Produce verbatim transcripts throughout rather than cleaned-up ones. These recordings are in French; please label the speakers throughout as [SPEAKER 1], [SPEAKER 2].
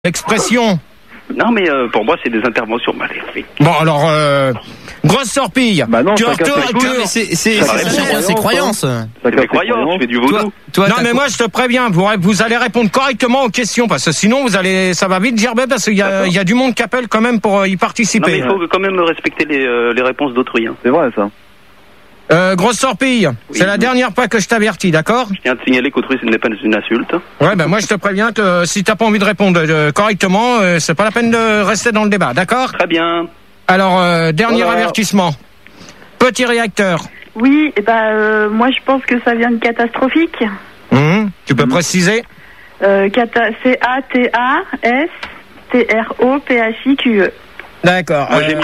[SPEAKER 1] Expression.
[SPEAKER 2] Non, mais euh, pour moi, c'est des interventions magnifiques.
[SPEAKER 1] Bon, alors, euh, grosse torpille.
[SPEAKER 3] Bah non,
[SPEAKER 1] tu
[SPEAKER 3] chacun
[SPEAKER 1] retournes,
[SPEAKER 3] ses
[SPEAKER 1] tu-
[SPEAKER 3] goûts.
[SPEAKER 4] C'est c'est
[SPEAKER 2] Ça
[SPEAKER 4] c'est-
[SPEAKER 2] répond.
[SPEAKER 4] c'est- c'est croyance.
[SPEAKER 2] C'est des croyances, je fais du vaudou.
[SPEAKER 4] Toi, toi,
[SPEAKER 1] Non,
[SPEAKER 4] t'as
[SPEAKER 1] mais
[SPEAKER 4] co-
[SPEAKER 1] moi, je te préviens, vous, vous allez répondre correctement aux questions, parce que sinon, vous allez, ça va vite gerber, parce qu'il y a, il y a du monde qui appelle quand même pour euh, y
[SPEAKER 2] Non, mais
[SPEAKER 1] participer.
[SPEAKER 2] il faut quand même respecter les, euh, les réponses d'autrui. Hein.
[SPEAKER 3] C'est vrai ça.
[SPEAKER 1] Euh, grosse torpille. C'est la dernière fois que je t'avertis, d'accord?
[SPEAKER 2] Je tiens à te signaler qu'autrui, ce n'est pas une insulte.
[SPEAKER 1] Ouais, ben moi, je te préviens que euh, si t'as pas envie de répondre euh, correctement, euh, c'est pas la peine de rester dans le débat, d'accord?
[SPEAKER 2] Très bien.
[SPEAKER 1] Alors, euh, dernier
[SPEAKER 3] Voilà.
[SPEAKER 1] avertissement. Petit réacteur.
[SPEAKER 5] Oui, et ben euh, moi je pense que ça vient de catastrophique.
[SPEAKER 1] Hum, tu peux préciser?
[SPEAKER 5] Euh, cata- C A T A S T R O P H I Q E.
[SPEAKER 1] D'accord.
[SPEAKER 2] Moi,
[SPEAKER 1] Euh,
[SPEAKER 2] j'ai mis...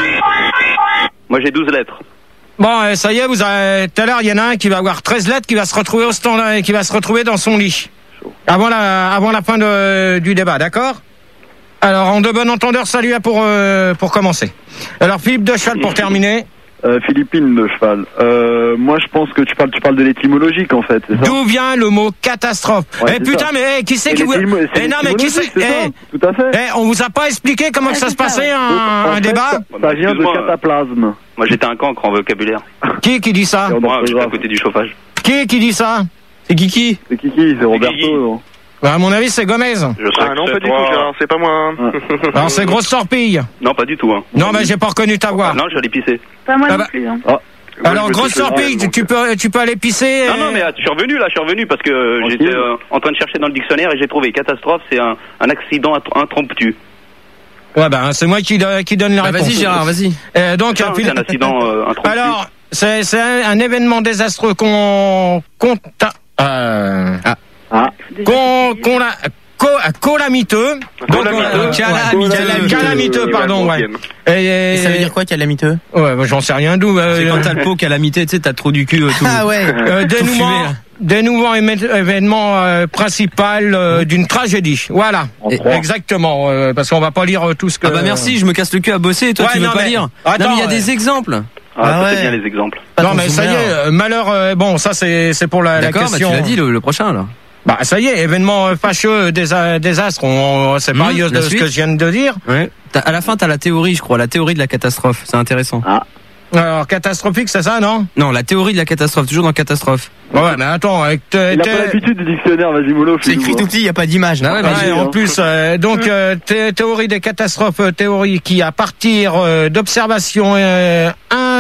[SPEAKER 2] Moi, j'ai douze lettres.
[SPEAKER 1] Bon, euh, ça y est, vous avez, tout à l'heure, il y en a un qui va avoir treize lettres, qui va se retrouver au stand, et qui va se retrouver dans son lit. Avant la, avant la fin de, du débat, d'accord? Alors, en de bon entendeur, salut à pour, euh, pour commencer. Alors, Philippe de Cheval pour terminer.
[SPEAKER 3] Euh, Philippine de cheval. Euh, moi je pense que tu parles, tu parles de l'étymologique en fait, c'est ça?
[SPEAKER 1] D'où vient le mot catastrophe?
[SPEAKER 3] Ouais,
[SPEAKER 1] Eh
[SPEAKER 3] c'est
[SPEAKER 1] putain,
[SPEAKER 3] ça.
[SPEAKER 1] mais eh, qui c'est
[SPEAKER 3] Et
[SPEAKER 1] qui vous...
[SPEAKER 3] l'étymo- c'est
[SPEAKER 1] Eh non, mais qui c'est...
[SPEAKER 3] l'étymologique, c'est ça
[SPEAKER 1] Eh,
[SPEAKER 3] Tout à fait.
[SPEAKER 1] eh, on vous a pas expliqué comment
[SPEAKER 5] Ouais,
[SPEAKER 1] que ça
[SPEAKER 5] c'est
[SPEAKER 1] se
[SPEAKER 5] ça,
[SPEAKER 1] passait
[SPEAKER 5] ouais.
[SPEAKER 1] un,
[SPEAKER 3] Donc, en
[SPEAKER 1] un
[SPEAKER 3] fait,
[SPEAKER 1] débat?
[SPEAKER 3] Ça, ça vient de
[SPEAKER 2] Excuse-moi,
[SPEAKER 3] cataplasme.
[SPEAKER 2] Moi, j'étais un cancre en vocabulaire.
[SPEAKER 1] Qui qui dit ça?
[SPEAKER 3] Et on en
[SPEAKER 2] Moi, je suis
[SPEAKER 3] retrouvera.
[SPEAKER 2] à côté du chauffage.
[SPEAKER 1] Qui qui dit ça?
[SPEAKER 4] C'est Kiki.
[SPEAKER 3] C'est Kiki, c'est Roberto.
[SPEAKER 2] Kiki.
[SPEAKER 3] non
[SPEAKER 1] Bah, à mon avis, c'est Gomez.
[SPEAKER 2] Je sais
[SPEAKER 6] Ah
[SPEAKER 2] que
[SPEAKER 6] non,
[SPEAKER 2] c'est
[SPEAKER 6] pas du
[SPEAKER 2] toi.
[SPEAKER 6] tout, Gérard, c'est pas moi. hein.
[SPEAKER 1] Alors, c'est grosse torpille.
[SPEAKER 2] Non, pas du tout. Hein.
[SPEAKER 1] Non, mais j'ai pas reconnu ta voix.
[SPEAKER 2] Ah, non, j'allais pisser.
[SPEAKER 5] Pas moi
[SPEAKER 1] Ah
[SPEAKER 5] non
[SPEAKER 1] bah-
[SPEAKER 5] plus. Hein.
[SPEAKER 1] Alors,
[SPEAKER 2] Moi, je me
[SPEAKER 1] grosse
[SPEAKER 2] suis fait-
[SPEAKER 1] torpille, tu, tu peux, tu peux aller pisser.
[SPEAKER 2] Non,
[SPEAKER 1] et-
[SPEAKER 2] non, mais ah, je suis revenu là, je suis revenu parce que euh,
[SPEAKER 3] Tranquille.
[SPEAKER 2] j'étais euh, en train de chercher dans le dictionnaire et j'ai trouvé catastrophe, c'est un, un accident int- impromptu.
[SPEAKER 1] Ouais, bah, c'est moi qui, do- qui donne la
[SPEAKER 4] Bah,
[SPEAKER 1] réponse.
[SPEAKER 4] vas-y Gérard, vas-y.
[SPEAKER 1] Euh, donc,
[SPEAKER 2] C'est ça,
[SPEAKER 1] un
[SPEAKER 2] hein,
[SPEAKER 1] fil-
[SPEAKER 2] c'est un accident euh, impromptu.
[SPEAKER 1] Alors, c'est, c'est un, un événement désastreux qu'on, qu'on, ta- euh,
[SPEAKER 3] Ah,
[SPEAKER 5] Déjà,
[SPEAKER 1] qu'on,
[SPEAKER 5] c'est-
[SPEAKER 1] qu'on la, co, calamiteux. Donc,
[SPEAKER 2] Calamiteux.
[SPEAKER 1] euh, calamiteux. Calamiteux, pardon, ouais. Et,
[SPEAKER 4] Et ça veut dire quoi, calamiteux?
[SPEAKER 1] Ouais, bah, j'en sais rien d'où. euh,
[SPEAKER 4] C'est quand t'as le pot calamité, tu sais, t'as trop du cul. euh, Tout.
[SPEAKER 1] Ah ouais. Euh,
[SPEAKER 4] Tout fumé,
[SPEAKER 1] dénouement,
[SPEAKER 4] là.
[SPEAKER 1] dénouement éme- événement euh, principal euh, d'une tragédie. Voilà.
[SPEAKER 3] En
[SPEAKER 1] Et-
[SPEAKER 3] trois.
[SPEAKER 1] Exactement. euh, parce qu'on va pas lire euh, tout ce que.
[SPEAKER 4] Ah bah merci, je me casse le cul à bosser, toi
[SPEAKER 1] Ouais,
[SPEAKER 4] tu veux
[SPEAKER 1] non,
[SPEAKER 4] pas
[SPEAKER 1] mais-
[SPEAKER 4] lire.
[SPEAKER 1] Attends,
[SPEAKER 4] non mais il y a
[SPEAKER 1] ouais.
[SPEAKER 4] des exemples.
[SPEAKER 2] Ah,
[SPEAKER 4] Ah
[SPEAKER 2] ça, c'est
[SPEAKER 4] ouais.
[SPEAKER 2] bien les exemples.
[SPEAKER 1] Non mais ça y est, euh, malheur. euh, bon, ça c'est c'est pour la, la
[SPEAKER 4] D'accord, bah
[SPEAKER 1] question.
[SPEAKER 4] tu l'as dit le, le prochain là.
[SPEAKER 1] Bah ça y est, événement euh, fâcheux, désa- désastre. On, on- c'est
[SPEAKER 4] Mmh,
[SPEAKER 1] pareil
[SPEAKER 4] la
[SPEAKER 1] de ce
[SPEAKER 4] suite.
[SPEAKER 1] que je viens de dire.
[SPEAKER 4] Ouais. À la fin t'as la théorie, je crois, la théorie de la catastrophe. C'est intéressant.
[SPEAKER 1] Alors catastrophique, c'est ça, non?
[SPEAKER 4] Non, la théorie de la catastrophe, toujours dans catastrophe.
[SPEAKER 1] Ouais, mais attends, avec te-
[SPEAKER 3] il a
[SPEAKER 1] te-
[SPEAKER 3] pas l'habitude du dictionnaire, vas-y mollo.
[SPEAKER 4] C'est écrit tout petit, il y a pas d'image. Ah ouais,
[SPEAKER 1] Ouais,
[SPEAKER 4] vas-y.
[SPEAKER 1] en
[SPEAKER 3] hein.
[SPEAKER 1] plus, euh, donc euh, thé- théorie des catastrophes, euh, théorie qui, à partir euh, d'observations euh,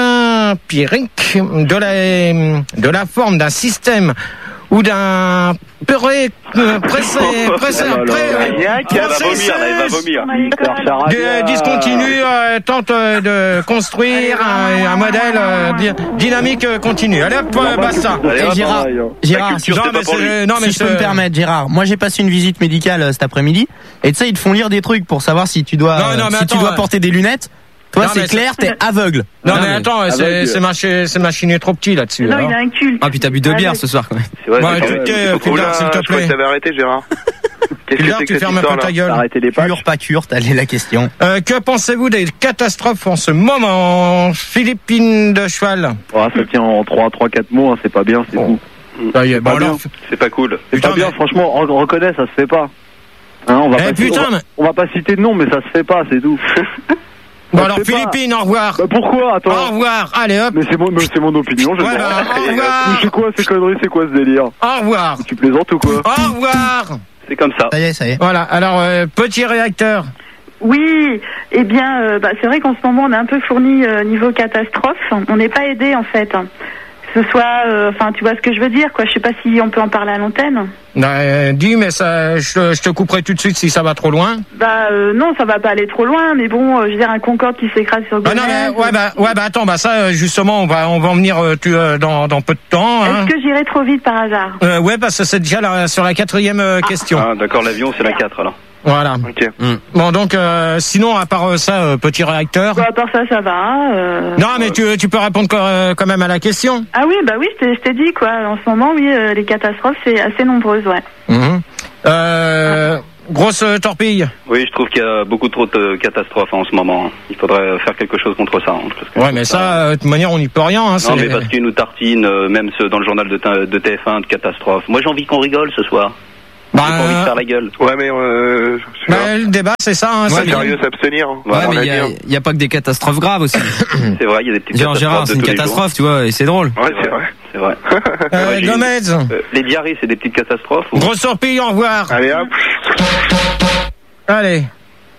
[SPEAKER 1] empiriques de la de la forme d'un système ou d'un pré, euh, pressé, pressé,
[SPEAKER 3] Oh là là.
[SPEAKER 1] pré-
[SPEAKER 2] Il va vomir là, il va vomir.
[SPEAKER 5] On a l'école.
[SPEAKER 1] de- discontinue euh, tente euh, de construire un, un modèle euh, di- dynamique euh, continu. Allez hop, euh, basta.
[SPEAKER 2] Allez, hop,
[SPEAKER 6] Gérard,
[SPEAKER 3] pareil, hein.
[SPEAKER 6] Gérard,
[SPEAKER 2] La
[SPEAKER 6] si,
[SPEAKER 2] culture,
[SPEAKER 1] Non
[SPEAKER 2] c'est
[SPEAKER 1] mais
[SPEAKER 2] pas pour lui.
[SPEAKER 1] c'est- non mais
[SPEAKER 6] si je peux
[SPEAKER 1] c'est-
[SPEAKER 6] me permettre, Gérard, moi j'ai passé une visite médicale euh, cet après-midi, et tu sais, ils te font lire des trucs pour savoir si tu dois,
[SPEAKER 1] Non, non,
[SPEAKER 6] euh,
[SPEAKER 1] mais
[SPEAKER 6] si
[SPEAKER 1] attends,
[SPEAKER 6] tu dois
[SPEAKER 1] ouais.
[SPEAKER 6] porter des lunettes. Toi,
[SPEAKER 1] Non, mais
[SPEAKER 6] c'est clair, t'es aveugle.
[SPEAKER 1] Non,
[SPEAKER 4] Non,
[SPEAKER 1] mais
[SPEAKER 4] mais-
[SPEAKER 1] attends, c'est
[SPEAKER 3] aveugle.
[SPEAKER 1] c'est machiné, c'est machiné trop petit là-dessus.
[SPEAKER 5] Non,
[SPEAKER 1] alors.
[SPEAKER 5] il a un culte.
[SPEAKER 4] Ah puis t'as bu deux bières ce soir quand même.
[SPEAKER 2] C'est vrai,
[SPEAKER 1] Ouais,
[SPEAKER 2] c'est
[SPEAKER 1] tu
[SPEAKER 2] vrai.
[SPEAKER 1] t'es,
[SPEAKER 2] Il faut qu'on-
[SPEAKER 1] Fulgard, s'il te
[SPEAKER 6] je crois
[SPEAKER 1] plaît.
[SPEAKER 6] que t'avais arrêté, Gérard. Qu'est-ce que
[SPEAKER 1] Fulgard,
[SPEAKER 6] c'est
[SPEAKER 1] tu
[SPEAKER 6] que cette
[SPEAKER 1] fermes un peu
[SPEAKER 6] histoire
[SPEAKER 1] ta
[SPEAKER 6] là
[SPEAKER 1] gueule.
[SPEAKER 3] Arrêtez les pattes.
[SPEAKER 6] Cure, pas cure, t'as la question.
[SPEAKER 1] Euh, que pensez-vous des catastrophes en ce moment, Philippine de Cheval?
[SPEAKER 3] Oh, ça tient en trois, trois, quatre mots, hein, c'est pas bien, c'est
[SPEAKER 1] Bon.
[SPEAKER 3] tout.
[SPEAKER 1] Ça y est, bon,
[SPEAKER 3] pas bien.
[SPEAKER 1] alors,
[SPEAKER 2] C'est pas cool.
[SPEAKER 3] C'est
[SPEAKER 1] Putain,
[SPEAKER 3] pas bien,
[SPEAKER 1] mais-
[SPEAKER 3] franchement, on on reconnaît, ça se fait pas. Hein, on va
[SPEAKER 1] Eh,
[SPEAKER 3] pas
[SPEAKER 1] putain,
[SPEAKER 3] on, va,
[SPEAKER 1] mais-
[SPEAKER 3] on va pas citer de nom, mais ça se fait pas, c'est tout.
[SPEAKER 1] bon,
[SPEAKER 3] Ça
[SPEAKER 1] alors
[SPEAKER 3] se fait pas.
[SPEAKER 1] Philippine, au revoir.
[SPEAKER 3] Bah pourquoi?
[SPEAKER 1] Au
[SPEAKER 3] Attends.
[SPEAKER 1] revoir, allez hop,
[SPEAKER 3] Mais c'est mon, mais c'est mon opinion, je
[SPEAKER 1] Ouais,
[SPEAKER 3] sais
[SPEAKER 1] bah,
[SPEAKER 3] pas.
[SPEAKER 1] au revoir.
[SPEAKER 3] Mais c'est quoi ces conneries, c'est quoi ce délire?
[SPEAKER 1] au revoir,
[SPEAKER 3] Tu plaisantes ou quoi?
[SPEAKER 1] au revoir.
[SPEAKER 2] C'est comme ça.
[SPEAKER 6] Ça y est, ça y est.
[SPEAKER 1] Voilà, alors, euh, petit réacteur.
[SPEAKER 5] Oui, eh bien, euh, bah, c'est vrai qu'en ce moment, on est un peu fourni euh, niveau catastrophe. On n'est pas aidé, en fait. Que ce soit, euh, enfin, tu vois ce que je veux dire, quoi. Je sais pas si on peut en parler à l'antenne.
[SPEAKER 1] Euh, dis, mais ça, je, te- je te couperai tout de suite si ça va trop loin.
[SPEAKER 5] Bah, euh, non, ça va pas aller trop loin, mais bon, euh, je veux dire, un Concorde qui s'écrase sur
[SPEAKER 1] Ah
[SPEAKER 5] Gonesse.
[SPEAKER 1] non, mais, ouais, bah, ouais, bah, attends, bah, ça, euh, justement, on va, on va en venir, euh, tu, euh, dans, dans peu de temps, hein.
[SPEAKER 5] Est-ce que j'irai trop vite par hasard?
[SPEAKER 1] Euh, ouais, parce que c'est déjà la- sur la quatrième euh, question.
[SPEAKER 2] Ah, d'accord, l'avion, c'est la quatre alors.
[SPEAKER 1] Voilà.
[SPEAKER 2] Ok.
[SPEAKER 1] Bon, donc, euh, sinon, à part euh, ça, euh, petit réacteur.
[SPEAKER 5] Bah, à part ça, ça va. euh.
[SPEAKER 1] Non, mais tu, tu peux répondre co- euh, quand même à la question.
[SPEAKER 5] Ah oui, bah oui, je t'ai- je t'ai dit, quoi. En ce moment, oui, euh, les catastrophes, c'est assez nombreuses, ouais.
[SPEAKER 1] Mhm. Euh, grosse euh, torpille.
[SPEAKER 2] Oui, je trouve qu'il y a beaucoup trop de catastrophes en ce moment. Il faudrait faire quelque chose contre ça. hein, parce que
[SPEAKER 1] Ouais, mais ça, euh, de toute manière, on n'y peut rien. Hein,
[SPEAKER 2] Non,
[SPEAKER 1] c'est-
[SPEAKER 2] mais parce qu'ils nous tartinent, euh, même ceux dans le journal de, T- de T F un, de catastrophe. Moi, j'ai envie qu'on rigole ce soir.
[SPEAKER 1] Bah,
[SPEAKER 2] J'ai pas envie de faire la gueule.
[SPEAKER 7] Ouais, mais euh,
[SPEAKER 1] bah, le débat, c'est ça. Hein,
[SPEAKER 4] Ouais,
[SPEAKER 1] c'est
[SPEAKER 4] mais-
[SPEAKER 7] sérieux, s'abstenir.
[SPEAKER 4] Ouais,
[SPEAKER 7] Voilà,
[SPEAKER 4] mais
[SPEAKER 7] on a
[SPEAKER 4] il y,
[SPEAKER 7] dit,
[SPEAKER 4] a-
[SPEAKER 7] hein.
[SPEAKER 4] il y a pas que des catastrophes graves aussi.
[SPEAKER 2] C'est vrai, il y a des petites
[SPEAKER 4] Genre
[SPEAKER 2] catastrophes
[SPEAKER 4] Gérard,
[SPEAKER 2] de
[SPEAKER 4] c'est une
[SPEAKER 2] tous les
[SPEAKER 4] catastrophe, tu vois, et c'est drôle.
[SPEAKER 7] Ouais, c'est vrai.
[SPEAKER 2] C'est vrai.
[SPEAKER 1] Euh,
[SPEAKER 2] Ouais, j'ai-
[SPEAKER 1] Gomez,
[SPEAKER 2] Euh, les diarrhées, c'est des petites catastrophes ou...
[SPEAKER 1] grosse torpille, au revoir.
[SPEAKER 7] Allez, hop.
[SPEAKER 1] Allez.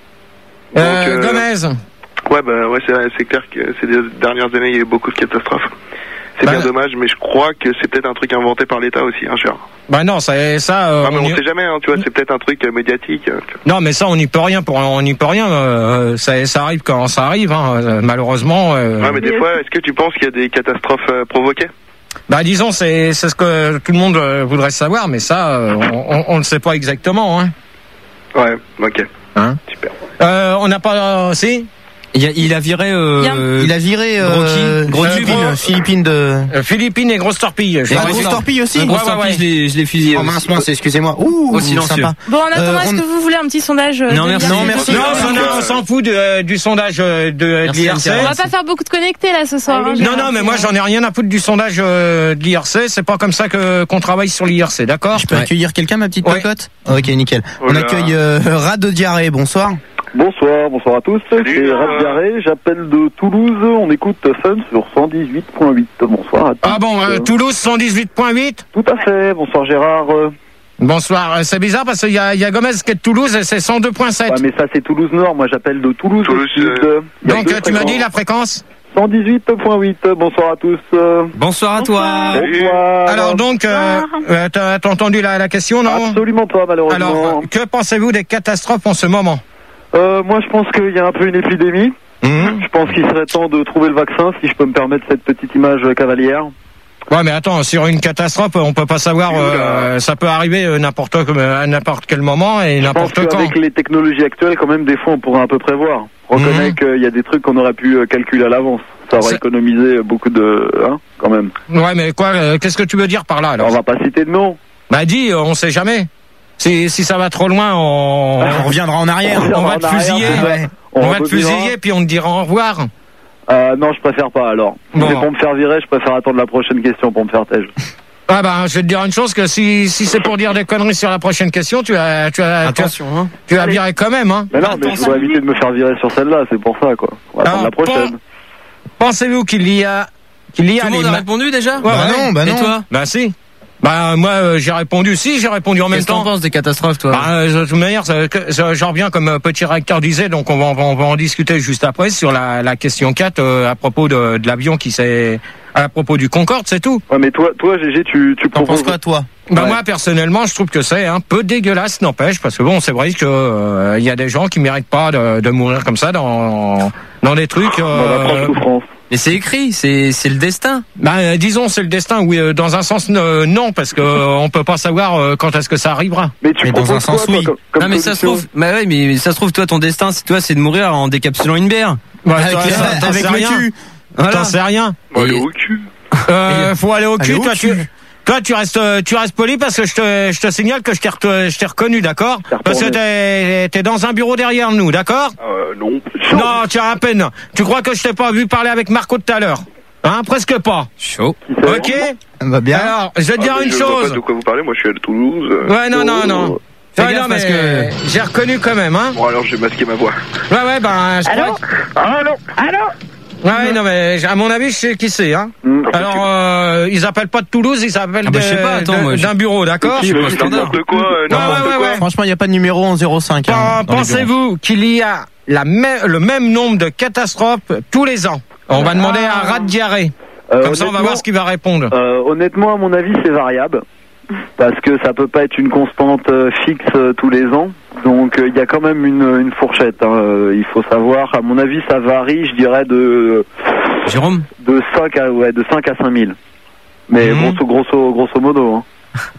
[SPEAKER 1] Euh,
[SPEAKER 7] Donc, euh,
[SPEAKER 1] Gomez.
[SPEAKER 7] Ouais, bah, ouais, c'est, c'est clair que ces dernières années, il y a eu beaucoup de catastrophes. C'est
[SPEAKER 1] Bah,
[SPEAKER 7] bien dommage, mais je crois que c'est peut-être un truc inventé par l'État aussi, hein, cher.
[SPEAKER 1] Bah non, ça, ça euh,
[SPEAKER 7] Ah, mais
[SPEAKER 1] on
[SPEAKER 7] on
[SPEAKER 1] y-
[SPEAKER 7] sait jamais, hein, tu vois, c'est peut-être un truc euh, médiatique. euh,
[SPEAKER 1] non, mais ça, on n'y peut rien. Pour, on n'y peut rien. euh, ça, ça arrive quand ça arrive. Hein, euh, malheureusement. euh,
[SPEAKER 7] Ouais, mais des fois, est-ce que tu penses qu'il y a des catastrophes euh, provoquées?
[SPEAKER 1] Bah disons, c'est c'est ce que tout le monde euh, voudrait savoir, mais ça, euh, on, on ne sait pas exactement. Hein.
[SPEAKER 7] Ouais, ok.
[SPEAKER 1] Hein
[SPEAKER 7] Super.
[SPEAKER 1] Euh, on n'a pas. Euh, si.
[SPEAKER 4] Il a, il a viré. Euh,
[SPEAKER 6] Il a viré
[SPEAKER 4] Gros
[SPEAKER 6] euh,
[SPEAKER 4] qui Gros
[SPEAKER 1] euh,
[SPEAKER 6] Philippines,
[SPEAKER 1] gros-
[SPEAKER 6] Philippines de.
[SPEAKER 1] Euh, Philippines et grosse torpille. Je
[SPEAKER 6] Ah,
[SPEAKER 1] crois.
[SPEAKER 6] grosse torpille aussi.
[SPEAKER 1] Ouais,
[SPEAKER 4] Grosse
[SPEAKER 1] ouais,
[SPEAKER 4] torpille,
[SPEAKER 1] ouais.
[SPEAKER 4] je l'ai- je l'ai fusillé.
[SPEAKER 6] Oh
[SPEAKER 4] aussi.
[SPEAKER 6] mince, mince, excusez-moi. Ouh,
[SPEAKER 4] Au silencieux.
[SPEAKER 6] sympa.
[SPEAKER 8] Bon, en attendant,
[SPEAKER 6] Euh,
[SPEAKER 8] est-ce
[SPEAKER 6] on-
[SPEAKER 8] que vous voulez un petit sondage euh,
[SPEAKER 4] Non,
[SPEAKER 8] de
[SPEAKER 4] merci.
[SPEAKER 8] l'I R C?
[SPEAKER 6] Non, merci.
[SPEAKER 1] Non,
[SPEAKER 6] Euh,
[SPEAKER 1] non, non, on s'en fout de, euh, du sondage euh, de, de
[SPEAKER 4] Merci,
[SPEAKER 1] l'I R C.
[SPEAKER 4] Anne-Thérèse.
[SPEAKER 8] On va pas faire beaucoup de connectés là ce soir. hein,
[SPEAKER 1] Non,
[SPEAKER 8] Gérard.
[SPEAKER 1] non, mais moi j'en ai rien à foutre du sondage euh, de l'I R C. C'est pas comme ça que qu'on travaille sur l'I R C, d'accord?
[SPEAKER 6] Je peux
[SPEAKER 4] Ouais.
[SPEAKER 6] accueillir quelqu'un, ma petite
[SPEAKER 1] Ouais.
[SPEAKER 6] cocotte? Ok, nickel. On
[SPEAKER 7] Voilà.
[SPEAKER 6] accueille euh, Rat de diarrhée, bonsoir.
[SPEAKER 3] Bonsoir, bonsoir à tous.
[SPEAKER 7] Salut,
[SPEAKER 3] C'est
[SPEAKER 7] euh,
[SPEAKER 3] Raph Garret, j'appelle de Toulouse. On écoute Fun sur cent dix-huit point huit. Bonsoir à tous.
[SPEAKER 1] Ah bon, euh, Toulouse cent dix-huit point huit.
[SPEAKER 3] Tout à fait. Bonsoir Gérard. Euh,
[SPEAKER 1] Bonsoir. Euh, C'est bizarre parce qu'il y a, il y a Gomez qui est de Toulouse et c'est cent deux point sept.
[SPEAKER 3] Ouais, mais ça c'est Toulouse Nord. Moi j'appelle de Toulouse.
[SPEAKER 7] Toulouse,
[SPEAKER 3] au sud.
[SPEAKER 7] euh,
[SPEAKER 3] Il y a
[SPEAKER 1] Donc
[SPEAKER 3] deux
[SPEAKER 1] euh, tu m'as dit
[SPEAKER 3] fréquences.
[SPEAKER 1] la fréquence.
[SPEAKER 3] cent dix-huit point huit. Bonsoir à tous. Euh,
[SPEAKER 4] Bonsoir à toi.
[SPEAKER 7] Salut.
[SPEAKER 3] bonsoir.
[SPEAKER 1] Alors donc, euh, euh, t'as t'as entendu la, la question, non?
[SPEAKER 3] Absolument pas malheureusement.
[SPEAKER 1] Alors, que pensez-vous des catastrophes en ce moment?
[SPEAKER 3] Euh, moi je pense qu'il y a un peu une épidémie.
[SPEAKER 1] Mhm.
[SPEAKER 3] Je pense qu'il serait temps de trouver le vaccin, si je peux me permettre cette petite image euh, cavalière.
[SPEAKER 1] Ouais, mais attends, sur une catastrophe, on peut pas savoir. Euh, ça peut arriver euh, n'importe euh, à n'importe quel moment et
[SPEAKER 3] Je pense
[SPEAKER 1] n'importe quand.
[SPEAKER 3] qu'avec les technologies actuelles, quand même, des fois, on pourrait un peu prévoir. On reconnaît
[SPEAKER 1] Mhm.
[SPEAKER 3] qu'il y a des trucs qu'on aurait pu euh, calculer à l'avance. Ça aurait
[SPEAKER 1] C'est-
[SPEAKER 3] économisé beaucoup de... Hein, quand même.
[SPEAKER 1] Ouais, mais quoi euh, Qu'est-ce que tu veux dire par là alors?
[SPEAKER 3] On va pas citer de nom.
[SPEAKER 1] Bah dis, euh, on sait jamais. Si si ça va trop loin, on
[SPEAKER 6] On reviendra en arrière.
[SPEAKER 1] on va te
[SPEAKER 3] en arrière,
[SPEAKER 1] fusiller.
[SPEAKER 6] Ouais.
[SPEAKER 1] on va te
[SPEAKER 3] rebobinera.
[SPEAKER 1] fusiller puis on te dira au revoir.
[SPEAKER 3] Euh, non, je préfère pas alors. Si
[SPEAKER 1] Bon.
[SPEAKER 3] c'est pour me faire virer, je préfère attendre la prochaine question pour me faire taire.
[SPEAKER 1] Ah bah, je vais te dire une chose, que si, si c'est pour dire des conneries sur la prochaine question, tu as, tu as, tu as,
[SPEAKER 4] Attention, hein.
[SPEAKER 1] tu as viré quand même, hein.
[SPEAKER 3] Mais non, mais je voudrais éviter de me faire virer sur celle-là, c'est pour ça, quoi. On va attendre
[SPEAKER 1] Alors,
[SPEAKER 3] la prochaine.
[SPEAKER 1] Pensez-vous qu'il y a, qu'il y a
[SPEAKER 4] Tout le
[SPEAKER 1] les
[SPEAKER 4] monde a
[SPEAKER 1] ma-
[SPEAKER 4] répondu déjà?
[SPEAKER 1] Ouais,
[SPEAKER 6] Bah
[SPEAKER 1] ouais.
[SPEAKER 6] non, bah
[SPEAKER 4] Et
[SPEAKER 6] non.
[SPEAKER 4] toi?
[SPEAKER 1] Bah si. Bah moi euh, j'ai répondu si, j'ai répondu en même
[SPEAKER 4] Qu'est-ce que t'en
[SPEAKER 1] temps.
[SPEAKER 4] penses des catastrophes, toi?
[SPEAKER 1] Bah euh, de toute manière, ça- que- ça- j'en reviens comme euh, petit réacteur disait, donc on va, on va, on va en discuter juste après sur la, la question quatre euh, à propos de, de l'avion qui s'est, à propos du Concorde, c'est tout.
[SPEAKER 3] Ouais, mais toi, toi, Gégé, tu, tu
[SPEAKER 6] T'en
[SPEAKER 3] proposes...
[SPEAKER 6] penses quoi, toi?
[SPEAKER 1] Bah
[SPEAKER 3] Ouais.
[SPEAKER 1] moi personnellement, je trouve que c'est un peu dégueulasse, n'empêche, parce que bon, c'est vrai que euh, il y a des gens qui méritent pas de, de mourir comme ça dans dans des trucs.
[SPEAKER 3] On va prendre
[SPEAKER 1] Euh,
[SPEAKER 3] souffrance.
[SPEAKER 4] Mais c'est écrit, c'est c'est le destin.
[SPEAKER 1] bah euh, disons c'est le destin. Oui, euh, dans un sens euh, non, parce que euh, on peut pas savoir euh, quand est-ce que ça arrivera.
[SPEAKER 3] Mais tu
[SPEAKER 6] Mais dans
[SPEAKER 3] proposes
[SPEAKER 6] un sens,
[SPEAKER 3] quoi, toi,
[SPEAKER 6] oui.
[SPEAKER 3] comme, comme
[SPEAKER 4] Non mais ça se
[SPEAKER 3] solution
[SPEAKER 4] trouve, bah ouais, mais ça se trouve toi ton destin, c'est toi, c'est de mourir en décapsulant une bière.
[SPEAKER 1] Ouais,
[SPEAKER 6] Avec,
[SPEAKER 1] toi,
[SPEAKER 6] les-
[SPEAKER 1] ça, t'en
[SPEAKER 6] avec
[SPEAKER 1] sais
[SPEAKER 6] le
[SPEAKER 1] rien.
[SPEAKER 6] cul.
[SPEAKER 4] Voilà.
[SPEAKER 1] T'en sais rien.
[SPEAKER 7] Bon,
[SPEAKER 4] Et-
[SPEAKER 7] allez, au cul.
[SPEAKER 1] Euh, faut aller au
[SPEAKER 6] Aller
[SPEAKER 1] cul.
[SPEAKER 6] au
[SPEAKER 1] Toi,
[SPEAKER 6] cul.
[SPEAKER 1] tu, toi, tu restes, euh, tu restes poli parce que je te, je te signale que je t'ai, re- je t'ai reconnu, d'accord?
[SPEAKER 3] T'as
[SPEAKER 1] Parce que
[SPEAKER 3] retourné.
[SPEAKER 1] t'es, t'es dans un bureau derrière nous, d'accord?
[SPEAKER 7] Euh, non.
[SPEAKER 1] Non, tu as à peine. Tu crois que je t'ai pas vu parler avec Marco tout à l'heure? Hein, presque pas.
[SPEAKER 4] Chaud.
[SPEAKER 3] Qui sait
[SPEAKER 1] Ok?
[SPEAKER 6] Bah bien.
[SPEAKER 1] Alors, je vais te
[SPEAKER 7] Ah,
[SPEAKER 1] dire
[SPEAKER 7] mais
[SPEAKER 1] une
[SPEAKER 7] je vois
[SPEAKER 1] chose.
[SPEAKER 7] pas de quoi vous parlez, moi je suis à Toulouse. euh.
[SPEAKER 1] Ouais, non, non, non.
[SPEAKER 4] Fais
[SPEAKER 1] Ouais,
[SPEAKER 4] gaffe
[SPEAKER 1] non,
[SPEAKER 4] parce
[SPEAKER 1] mais j'ai reconnu quand même, hein.
[SPEAKER 7] Bon, alors j'ai masqué ma voix.
[SPEAKER 1] Ouais, ouais, ben, je
[SPEAKER 5] Allô
[SPEAKER 1] crois.
[SPEAKER 5] Allô Allô
[SPEAKER 1] que- Ouais, non, mais à mon avis, je sais qui c'est, hein.
[SPEAKER 3] Hmm.
[SPEAKER 1] Alors, euh, ils appellent pas de Toulouse, ils appellent
[SPEAKER 4] Ah bah,
[SPEAKER 1] de-
[SPEAKER 4] je sais pas, attends,
[SPEAKER 1] de-
[SPEAKER 4] moi, je-
[SPEAKER 1] d'un bureau, d'accord?
[SPEAKER 7] Qui,
[SPEAKER 4] pas
[SPEAKER 7] euh,
[SPEAKER 4] standard.
[SPEAKER 7] N'importe quoi, euh,
[SPEAKER 1] Ouais,
[SPEAKER 7] n'importe
[SPEAKER 1] ouais, ouais,
[SPEAKER 7] quoi.
[SPEAKER 1] ouais.
[SPEAKER 6] Franchement, il n'y a pas de numéro en zéro cinq. hein, dans les bureaux.
[SPEAKER 1] Pensez-vous qu'il y a la même- le même nombre de catastrophes tous les ans? On va demander à Rat de diarrhée.
[SPEAKER 3] Euh,
[SPEAKER 1] Comme ça, on va
[SPEAKER 3] honnêtement-
[SPEAKER 1] voir ce qu'il va répondre.
[SPEAKER 3] Euh, honnêtement, à mon avis, c'est variable. Parce que ça peut pas être une constante euh, fixe euh, tous les ans. Donc, euh, il y a quand même une, une fourchette. Hein. Euh, il faut savoir, à mon avis, ça varie, je dirais, de,
[SPEAKER 4] Jérôme?
[SPEAKER 3] de, cinq à, ouais, de cinq à cinq mille. Mais
[SPEAKER 1] Mhm.
[SPEAKER 3] grosso, grosso, grosso modo. Hein.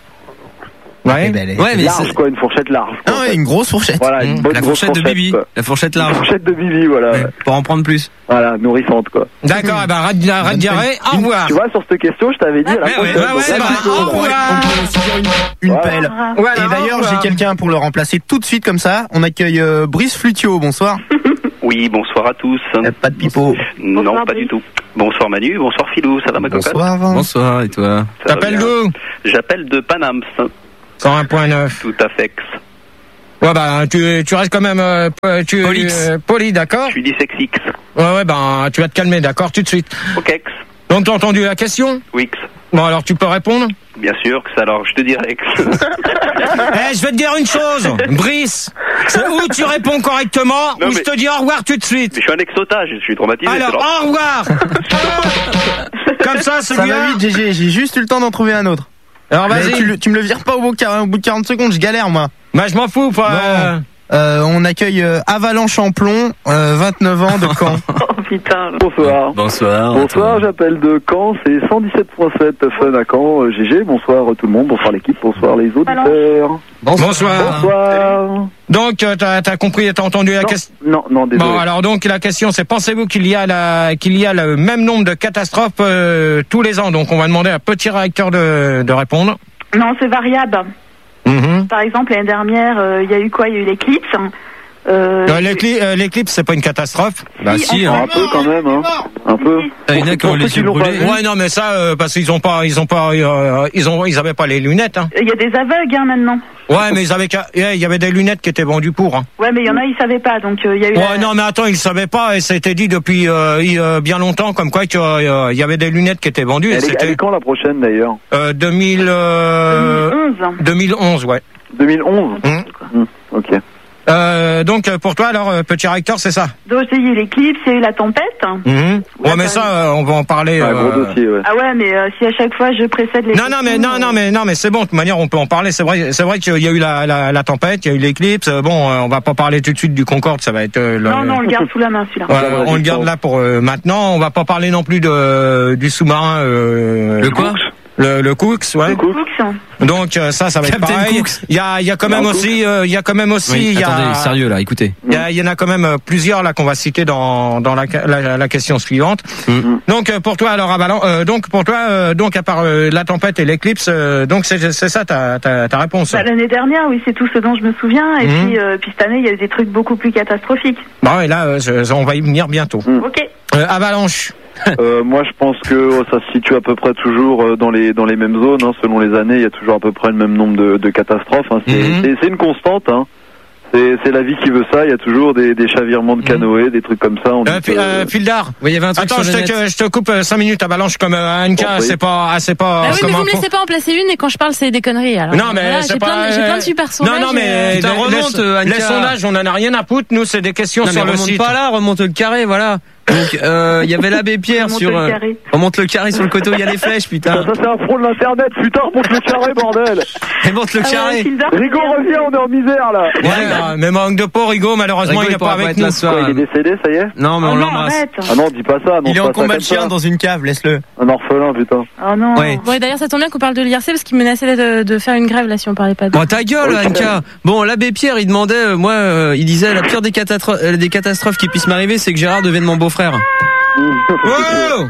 [SPEAKER 6] Eh
[SPEAKER 1] Ouais.
[SPEAKER 6] ben, elle est-
[SPEAKER 4] Ouais, mais
[SPEAKER 3] Large,
[SPEAKER 4] c'est
[SPEAKER 3] quoi, une fourchette large. quoi,
[SPEAKER 6] Ah
[SPEAKER 3] en
[SPEAKER 6] ouais,
[SPEAKER 3] fait.
[SPEAKER 6] une grosse fourchette.
[SPEAKER 3] Voilà, une
[SPEAKER 1] Mmh.
[SPEAKER 3] bonne
[SPEAKER 4] la
[SPEAKER 3] grosse
[SPEAKER 4] fourchette de Bibi.
[SPEAKER 3] quoi.
[SPEAKER 4] La fourchette
[SPEAKER 3] Une
[SPEAKER 4] large.
[SPEAKER 3] fourchette de Bibi, voilà.
[SPEAKER 4] Ouais, pour en prendre plus.
[SPEAKER 3] Voilà, nourrissante, quoi.
[SPEAKER 1] D'accord, eh ben, Rat de Rat de diarrhée, au revoir.
[SPEAKER 3] Tu vois, sur cette question, je t'avais dit à la
[SPEAKER 4] Ouais,
[SPEAKER 3] prochaine.
[SPEAKER 4] ouais,
[SPEAKER 1] ouais,
[SPEAKER 3] Donc là,
[SPEAKER 1] bah,
[SPEAKER 3] tu peux,
[SPEAKER 1] au
[SPEAKER 3] là.
[SPEAKER 1] revoir.
[SPEAKER 6] On peut aussi dire une, une
[SPEAKER 3] Voilà.
[SPEAKER 6] pelle.
[SPEAKER 1] Voilà,
[SPEAKER 6] Et
[SPEAKER 1] au
[SPEAKER 6] d'ailleurs, j'ai
[SPEAKER 1] revoir.
[SPEAKER 6] quelqu'un pour le remplacer tout de suite comme ça. On accueille euh, Brice Flutio, bonsoir.
[SPEAKER 2] Oui, bonsoir à tous.
[SPEAKER 6] Euh, Pas de pipeau.
[SPEAKER 2] Non,
[SPEAKER 5] Bonsoir,
[SPEAKER 2] pas
[SPEAKER 5] Brice.
[SPEAKER 2] du tout. Bonsoir Manu, bonsoir Philou, ça va ma cocotte?
[SPEAKER 6] Bonsoir.
[SPEAKER 4] Bonsoir, et toi?
[SPEAKER 2] Ça va
[SPEAKER 1] T'appelles
[SPEAKER 2] bien.
[SPEAKER 1] d'où?
[SPEAKER 2] J'appelle de Paname.
[SPEAKER 1] cent un point neuf.
[SPEAKER 2] Tout à fait.
[SPEAKER 1] Ouais, bah, tu, tu restes quand même, euh, tu,
[SPEAKER 6] Polix.
[SPEAKER 1] euh, poli, d'accord?
[SPEAKER 2] Je suis dyslexique.
[SPEAKER 1] Ouais, ouais, ben, tu vas te calmer, d'accord, tout de suite.
[SPEAKER 2] Ok.
[SPEAKER 1] Donc, t'as entendu la question?
[SPEAKER 2] Wix.
[SPEAKER 1] Bon, alors, tu peux répondre?
[SPEAKER 2] Bien sûr, que ça, alors je te dirais que...
[SPEAKER 1] Eh, je vais te dire une chose, Brice. C'est où tu réponds correctement,
[SPEAKER 2] Non,
[SPEAKER 1] ou
[SPEAKER 2] mais-
[SPEAKER 1] je te dis au revoir tout de suite.
[SPEAKER 2] Mais je suis un ex-otage, je suis traumatisé.
[SPEAKER 1] Alors,
[SPEAKER 2] c'est genre-
[SPEAKER 1] au revoir. Comme ça, c'est
[SPEAKER 6] Ça
[SPEAKER 1] bien.
[SPEAKER 6] va vite, G G, j'ai juste eu le temps d'en trouver un autre.
[SPEAKER 1] Alors,
[SPEAKER 6] Mais
[SPEAKER 1] vas-y.
[SPEAKER 6] tu, le- tu me le vires pas au bout, de quar- au bout de quarante secondes, je galère moi.
[SPEAKER 1] Bah, je m'en fous, pas. euh,
[SPEAKER 6] Euh, on accueille euh, Avalanche en plomb, euh, vingt-neuf ans de Caen.
[SPEAKER 5] Oh putain.
[SPEAKER 3] Bonsoir.
[SPEAKER 4] Bonsoir.
[SPEAKER 3] Bonsoir, j'appelle de Caen, c'est cent dix-sept point sept Fun à Caen. Euh, G G, bonsoir tout le monde, bonsoir l'équipe, bonsoir les auditeurs.
[SPEAKER 1] Bonsoir.
[SPEAKER 3] Bonsoir.
[SPEAKER 1] Donc, euh, t'as, t'as compris, t'as entendu la
[SPEAKER 3] Non,
[SPEAKER 1] question?
[SPEAKER 3] non, non, désolé.
[SPEAKER 1] Bon, alors donc la question c'est, pensez-vous qu'il y a la, qu'il y a le même nombre de catastrophes euh, tous les ans? Donc on va demander à Petit Réacteur de, de répondre.
[SPEAKER 5] Non, c'est variable.
[SPEAKER 1] Mhm.
[SPEAKER 5] Par exemple, l'année dernière, euh, il y a eu quoi? Il y a eu l'éclipse. Euh,
[SPEAKER 1] Euh, l'écli- euh, l'éclipse, c'est pas une catastrophe?
[SPEAKER 4] Bah si, hein.
[SPEAKER 3] Un peu quand même, hein. Un peu.
[SPEAKER 4] Il y en a qui ont
[SPEAKER 3] Pour
[SPEAKER 4] les
[SPEAKER 3] ceux qui
[SPEAKER 4] yeux
[SPEAKER 3] l'ont pas
[SPEAKER 4] brûlés.
[SPEAKER 3] vu.
[SPEAKER 1] Ouais, non, mais ça, euh, parce qu'ils ont pas, ils ont pas, euh, ils ont, ils avaient pas les lunettes. Hein.
[SPEAKER 5] Il y a des aveugles hein, maintenant.
[SPEAKER 1] Ouais, mais ils avaient, qu'à- ouais, il y avait des lunettes qui étaient vendues pour. Hein.
[SPEAKER 5] Ouais, mais il y en a, ils savaient pas. Donc euh, il y a eu.
[SPEAKER 1] Ouais,
[SPEAKER 5] la-
[SPEAKER 1] non, mais attends, ils savaient pas, et ça a été dit depuis euh, il- euh, bien longtemps, comme quoi qu'il euh, il y avait des lunettes qui étaient vendues. Et
[SPEAKER 3] Elle est, elle
[SPEAKER 1] c'était
[SPEAKER 3] est quand la prochaine d'ailleurs?
[SPEAKER 1] euh, deux mille, euh,
[SPEAKER 5] deux mille onze.
[SPEAKER 1] deux mille onze, ouais.
[SPEAKER 3] deux mille onze.
[SPEAKER 1] Hum.
[SPEAKER 3] Hum, Ok.
[SPEAKER 1] Euh, donc euh, pour toi, alors, euh, Petit Réacteur, c'est ça?
[SPEAKER 5] Donc il y a eu l'éclipse, il y a eu la tempête.
[SPEAKER 1] Mhm. Ouais,
[SPEAKER 5] Ouais,
[SPEAKER 1] mais
[SPEAKER 5] quand
[SPEAKER 1] ça, euh, on va en parler.
[SPEAKER 3] Un gros
[SPEAKER 1] euh,
[SPEAKER 3] dossier, ouais.
[SPEAKER 5] Ah ouais, mais euh, si à chaque fois je précède les.
[SPEAKER 1] Non, non, mais non, non, mais non, mais c'est bon. De toute manière, on peut en parler. C'est vrai, c'est vrai qu'il y a eu la, la, la tempête, il y a eu l'éclipse. Euh, Bon, euh, on va pas parler tout de suite du Concorde. Ça va être. Euh, le-
[SPEAKER 5] Non, non, on le garde sous la main celui-là.
[SPEAKER 1] Ouais, on le garde là pour euh, maintenant. On va pas parler non plus de du sous-marin. Euh,
[SPEAKER 4] Le quoi?
[SPEAKER 1] Le, le Cooks, ouais.
[SPEAKER 5] Cooks.
[SPEAKER 1] Donc euh, ça, ça va être
[SPEAKER 4] Captain
[SPEAKER 1] pareil.
[SPEAKER 4] Cooks.
[SPEAKER 1] Il y a, il y a quand même
[SPEAKER 3] Non,
[SPEAKER 1] aussi, euh, il y a quand même aussi,
[SPEAKER 4] Oui,
[SPEAKER 1] il y a,
[SPEAKER 4] attendez, sérieux là, écoutez.
[SPEAKER 1] il y, a- il y en a quand même euh, plusieurs là qu'on va citer dans dans la la, la question suivante.
[SPEAKER 4] Mm.
[SPEAKER 1] Donc euh, pour toi alors Avalan, euh, donc pour toi euh, donc à part euh, la tempête et l'éclipse, euh, donc c'est c'est ça ta ta, ta réponse.
[SPEAKER 5] Bah, l'année dernière, oui, c'est tout ce dont je me souviens. Et
[SPEAKER 1] Mhm.
[SPEAKER 5] puis, euh, puis cette année, il y a eu des trucs beaucoup plus catastrophiques.
[SPEAKER 1] Bah ouais, là euh, je- on va y venir bientôt.
[SPEAKER 5] Ok.
[SPEAKER 1] Euh, avalanche.
[SPEAKER 3] Euh, moi, je pense que oh, ça se situe à peu près toujours euh, dans les dans les mêmes zones. Hein, selon les années, il y a toujours à peu près le même nombre de, de catastrophes. Hein. C'est
[SPEAKER 1] Mhm.
[SPEAKER 3] c'est- c'est une constante. Hein. C'est c'est la vie qui veut ça. Il y a toujours des, des chavirements de canoë, des trucs comme ça. On dit
[SPEAKER 1] Euh,
[SPEAKER 3] que-
[SPEAKER 1] Fi- euh, Fildar.
[SPEAKER 4] Oui, il y avait un truc
[SPEAKER 1] Attends,
[SPEAKER 4] sur
[SPEAKER 1] je
[SPEAKER 4] le
[SPEAKER 1] te,
[SPEAKER 4] net.
[SPEAKER 1] je te coupe cinq minutes. Avalanche comme euh, Anka,
[SPEAKER 3] Bon, oui.
[SPEAKER 1] c'est pas, ah, c'est pas.
[SPEAKER 8] Bah oui, mais
[SPEAKER 1] comment
[SPEAKER 8] vous me
[SPEAKER 1] faut-
[SPEAKER 8] laissez pas en placer une et quand je parle, c'est des conneries. Alors,
[SPEAKER 1] Non, mais
[SPEAKER 8] voilà,
[SPEAKER 1] c'est
[SPEAKER 8] j'ai
[SPEAKER 1] pas.
[SPEAKER 8] plein, de, j'ai plein de super sondages.
[SPEAKER 1] Non, non, mais
[SPEAKER 8] et,
[SPEAKER 4] Putain,
[SPEAKER 1] les-
[SPEAKER 4] remonte,
[SPEAKER 1] les,
[SPEAKER 4] Anka.
[SPEAKER 1] les sondages, on en a rien à foutre. Nous, c'est des questions
[SPEAKER 4] Non, mais
[SPEAKER 1] sur le
[SPEAKER 4] remonte
[SPEAKER 1] site.
[SPEAKER 4] pas là, remonte le carré, voilà. Donc, euh, il y avait l'abbé Pierre
[SPEAKER 5] Remonte
[SPEAKER 4] sur.
[SPEAKER 5] le
[SPEAKER 4] euh,
[SPEAKER 5] carré.
[SPEAKER 4] remonte le carré sur le côté où il y a les flèches,
[SPEAKER 3] Ça,
[SPEAKER 4] putain.
[SPEAKER 3] ça, c'est un front de l'internet. Putain, remonte le carré, bordel.
[SPEAKER 4] Remonte le
[SPEAKER 5] Ah ouais,
[SPEAKER 4] carré.
[SPEAKER 5] Fildar,
[SPEAKER 3] Rigo, reviens, on est en misère là.
[SPEAKER 1] Ouais, euh, mais manque de peau, Rigo, malheureusement,
[SPEAKER 4] Rigo,
[SPEAKER 1] il
[SPEAKER 4] il
[SPEAKER 1] n'est pas
[SPEAKER 4] pourra pas
[SPEAKER 1] avec
[SPEAKER 4] être
[SPEAKER 1] nous.
[SPEAKER 4] là ce soir.
[SPEAKER 3] Quoi, il est décédé, ça y est?
[SPEAKER 4] Non, mais
[SPEAKER 5] Oh
[SPEAKER 4] on
[SPEAKER 5] non,
[SPEAKER 4] l'embrasse.
[SPEAKER 5] arrête.
[SPEAKER 3] Ah non, dis pas ça. Non,
[SPEAKER 6] Il est
[SPEAKER 3] c'est
[SPEAKER 6] en
[SPEAKER 3] pas ça
[SPEAKER 6] combat de
[SPEAKER 3] comme ça.
[SPEAKER 6] chien dans une cave, laisse-le.
[SPEAKER 3] Un orphelin, putain.
[SPEAKER 5] Oh non.
[SPEAKER 4] Ouais.
[SPEAKER 8] Bon, et d'ailleurs, ça tombe bien qu'on parle de l'I R C parce qu'il menaçait de, de faire une grève là si on parlait pas de.
[SPEAKER 4] Bon, ta gueule,
[SPEAKER 3] Oui,
[SPEAKER 4] Anka. Bon, l'abbé Pierre, il demandait, euh, moi, euh, il disait, la pire des, catastro- euh, des catastrophes qui puissent m'arriver, c'est que Gérard devienne mon beau-frère.
[SPEAKER 1] Wow.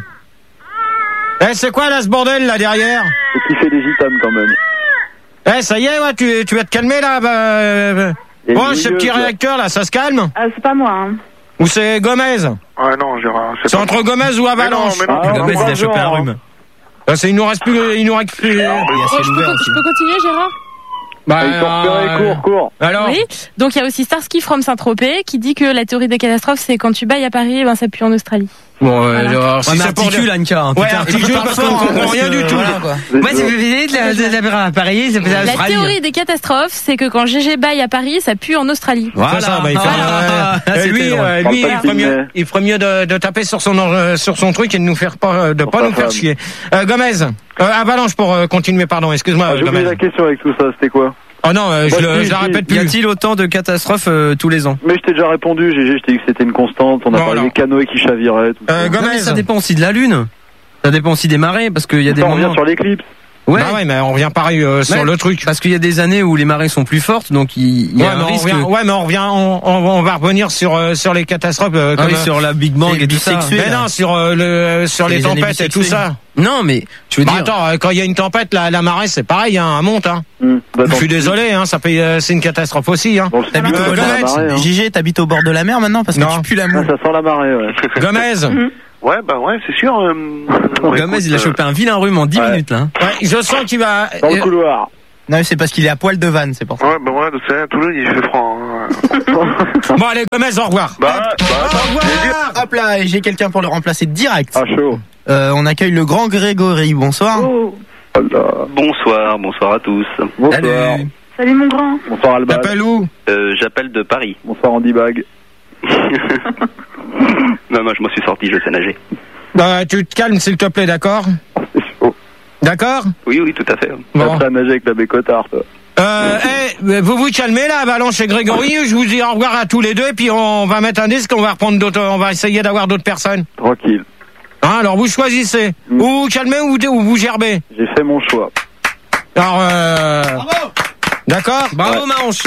[SPEAKER 1] Eh, c'est quoi là ce bordel là derrière?
[SPEAKER 3] Faut kiffer les gitanes quand même.
[SPEAKER 1] Eh, ça y est, ouais, tu, tu vas te calmer là. Bah, euh,
[SPEAKER 3] Et
[SPEAKER 1] bon,
[SPEAKER 3] une
[SPEAKER 1] ce
[SPEAKER 3] mouilleuse,
[SPEAKER 1] petit
[SPEAKER 3] là.
[SPEAKER 1] réacteur là, ça se calme?
[SPEAKER 5] Ah, c'est pas moi. Hein.
[SPEAKER 1] Ou c'est Gomez?
[SPEAKER 7] Ah non, Gérard.
[SPEAKER 1] C'est
[SPEAKER 7] pas
[SPEAKER 1] entre
[SPEAKER 7] moi.
[SPEAKER 1] Gomez ou
[SPEAKER 7] Mais non,
[SPEAKER 1] Avalanche?
[SPEAKER 7] mais non.
[SPEAKER 3] Ah,
[SPEAKER 6] Gomez,
[SPEAKER 3] on
[SPEAKER 6] il
[SPEAKER 3] va
[SPEAKER 6] a chopé un
[SPEAKER 3] voir,
[SPEAKER 6] rhume.
[SPEAKER 1] Bah, c'est, il nous reste plus, il nous reste plus.
[SPEAKER 6] Il y a
[SPEAKER 8] Oh,
[SPEAKER 6] ciel
[SPEAKER 8] je, peux,
[SPEAKER 6] ouvert
[SPEAKER 8] con-
[SPEAKER 6] aussi.
[SPEAKER 8] je peux continuer, Gérard?
[SPEAKER 1] Bah,
[SPEAKER 3] Ah, il faut repérer,
[SPEAKER 1] euh,
[SPEAKER 3] cours, cours.
[SPEAKER 1] Alors?
[SPEAKER 8] Oui. Donc il y a aussi Starsky from Saint-Tropez qui dit que la théorie des catastrophes, c'est quand tu bailles à Paris, ben ça pue en Australie.
[SPEAKER 1] Bon, euh,
[SPEAKER 8] Voilà.
[SPEAKER 1] alors, si
[SPEAKER 4] Ouais, mais
[SPEAKER 1] c'est pour
[SPEAKER 4] articule,
[SPEAKER 1] dire-
[SPEAKER 4] Anka. hein,
[SPEAKER 1] Ouais,
[SPEAKER 4] putain.
[SPEAKER 1] articule,
[SPEAKER 4] Tu parles
[SPEAKER 1] parce
[SPEAKER 4] fort,
[SPEAKER 1] qu'on comprend
[SPEAKER 4] parce
[SPEAKER 1] rien
[SPEAKER 4] que,
[SPEAKER 1] du tout.
[SPEAKER 4] voilà, quoi.
[SPEAKER 3] Vous êtes
[SPEAKER 4] Moi, c'est
[SPEAKER 3] lourd.
[SPEAKER 4] de la, de la, à Paris, ça fait
[SPEAKER 8] La théorie des catastrophes, c'est que quand G G baille à Paris, ça pue en Australie.
[SPEAKER 4] Voilà.
[SPEAKER 1] C'est ça, bah, il fait-
[SPEAKER 4] Ah,
[SPEAKER 1] euh,
[SPEAKER 4] c'était
[SPEAKER 1] lui,
[SPEAKER 4] drôle.
[SPEAKER 1] euh,
[SPEAKER 3] Parle
[SPEAKER 1] lui,
[SPEAKER 3] pas
[SPEAKER 1] il
[SPEAKER 3] de
[SPEAKER 1] ferait mieux,
[SPEAKER 3] Sydney.
[SPEAKER 1] il ferait mieux de, de taper sur son, euh, sur son truc et de nous faire pas, de
[SPEAKER 3] Pour
[SPEAKER 1] pas
[SPEAKER 3] sa
[SPEAKER 1] nous faire
[SPEAKER 3] femme.
[SPEAKER 1] chier. Euh, Gomez, euh, Avalanche pour euh, continuer, pardon, excuse-moi,
[SPEAKER 3] Ah, j'ai oublié
[SPEAKER 1] Gomez.
[SPEAKER 3] la question avec tout ça, c'était quoi?
[SPEAKER 1] Oh non, euh, je,
[SPEAKER 3] Moi,
[SPEAKER 1] le-
[SPEAKER 3] si,
[SPEAKER 1] je la
[SPEAKER 3] si.
[SPEAKER 1] répète
[SPEAKER 4] Y
[SPEAKER 1] plus.
[SPEAKER 4] a-t-il autant de catastrophes euh, tous les ans?
[SPEAKER 3] Mais je t'ai déjà répondu, G G, je t'ai dit que c'était une constante, on a
[SPEAKER 1] Bon,
[SPEAKER 3] parlé
[SPEAKER 1] alors.
[SPEAKER 3] des canoës qui chaviraient, tout ça.
[SPEAKER 1] Euh,
[SPEAKER 4] Non, mais
[SPEAKER 1] Gomez.
[SPEAKER 4] ça dépend aussi de la lune. Ça dépend aussi des marées, parce qu'il y a des
[SPEAKER 3] on revient
[SPEAKER 4] moments.
[SPEAKER 3] sur l'éclipse.
[SPEAKER 4] Ouais.
[SPEAKER 1] Bah ouais, mais on revient pareil euh, sur
[SPEAKER 4] Ouais.
[SPEAKER 1] le truc.
[SPEAKER 4] Parce qu'il y a des années où les marées sont plus fortes, donc il, il y
[SPEAKER 1] Ouais,
[SPEAKER 4] a
[SPEAKER 1] mais
[SPEAKER 4] un
[SPEAKER 1] on
[SPEAKER 4] risque.
[SPEAKER 1] revient, ouais, mais on revient, on, on, on va revenir sur euh, sur les catastrophes. euh,
[SPEAKER 4] Ah
[SPEAKER 1] comme,
[SPEAKER 4] oui,
[SPEAKER 1] euh,
[SPEAKER 4] sur la Big Bang
[SPEAKER 6] c'est
[SPEAKER 4] et tout ça.
[SPEAKER 6] bisexuel.
[SPEAKER 1] mais non, sur euh, le sur
[SPEAKER 6] C'est
[SPEAKER 1] les
[SPEAKER 6] les années
[SPEAKER 1] tempêtes et tout
[SPEAKER 6] bisexuées.
[SPEAKER 1] ça.
[SPEAKER 4] Non, mais tu veux
[SPEAKER 1] Bah
[SPEAKER 4] dire.
[SPEAKER 1] attends, euh, quand il y a une tempête, la, la marée, c'est pareil, hein, elle monte. Hein.
[SPEAKER 3] Hum, bah,
[SPEAKER 1] Je
[SPEAKER 3] dans-
[SPEAKER 1] suis désolé, hein, ça peut, euh, c'est une catastrophe aussi. Hein.
[SPEAKER 3] dans le sud,
[SPEAKER 6] T'habites
[SPEAKER 3] ça
[SPEAKER 6] au
[SPEAKER 3] sent
[SPEAKER 6] bord
[SPEAKER 3] la
[SPEAKER 1] Gomez.
[SPEAKER 3] marée, hein.
[SPEAKER 6] G G, t'habites au bord de la mer maintenant parce que
[SPEAKER 1] Non.
[SPEAKER 6] tu pues la
[SPEAKER 3] Ah,
[SPEAKER 6] moule.
[SPEAKER 3] ça sent la marée, ouais.
[SPEAKER 1] Gomez,
[SPEAKER 7] Ouais, bah ouais, c'est sûr. Euh,
[SPEAKER 4] Gomez, il a chopé un vilain rhume en dix
[SPEAKER 3] Ouais.
[SPEAKER 4] minutes là. hein.
[SPEAKER 1] ouais, je sens qu'il va.
[SPEAKER 3] Dans le
[SPEAKER 1] euh,
[SPEAKER 3] couloir.
[SPEAKER 6] Non, mais c'est parce qu'il est à poil de vanne, c'est pour ça.
[SPEAKER 7] Ouais, bah ouais, c'est à Toulouse, il fait froid. Hein.
[SPEAKER 1] Bon, allez, Gomez, au revoir.
[SPEAKER 7] Bah, bah, attends,
[SPEAKER 1] au revoir.
[SPEAKER 6] Hop là, et j'ai quelqu'un pour le remplacer direct.
[SPEAKER 3] Ah, chaud.
[SPEAKER 6] Euh, on accueille le grand Grégory, bonsoir.
[SPEAKER 5] Oh.
[SPEAKER 2] Bonsoir, bonsoir à tous.
[SPEAKER 3] Bonsoir.
[SPEAKER 4] Salut.
[SPEAKER 5] Salut mon grand.
[SPEAKER 3] Bonsoir Alban.
[SPEAKER 1] T'appelles où?
[SPEAKER 2] Euh, j'appelle de Paris.
[SPEAKER 3] Bonsoir Andy Bag.
[SPEAKER 2] Non, moi je m'en suis sorti, je sais nager.
[SPEAKER 1] Bah, tu te calmes, s'il te plaît, d'accord?
[SPEAKER 3] C'est chaud.
[SPEAKER 1] D'accord?
[SPEAKER 2] Oui, oui, tout à fait.
[SPEAKER 1] Bon.
[SPEAKER 3] T'as nagé avec la bécotard, toi.
[SPEAKER 1] Euh, hey, vous vous calmez là, Avalanche et Grégory, je vous dis au revoir à tous les deux, et puis on va mettre un disque, on va reprendre d'autres, on va essayer d'avoir d'autres personnes.
[SPEAKER 3] Tranquille.
[SPEAKER 1] Hein, alors vous choisissez.
[SPEAKER 3] Mm.
[SPEAKER 1] Ou vous calmez ou, ou vous gerbez.
[SPEAKER 3] J'ai fait mon choix.
[SPEAKER 1] Alors, euh...
[SPEAKER 6] Bravo.
[SPEAKER 1] D'accord?
[SPEAKER 4] Bravo, Maranche.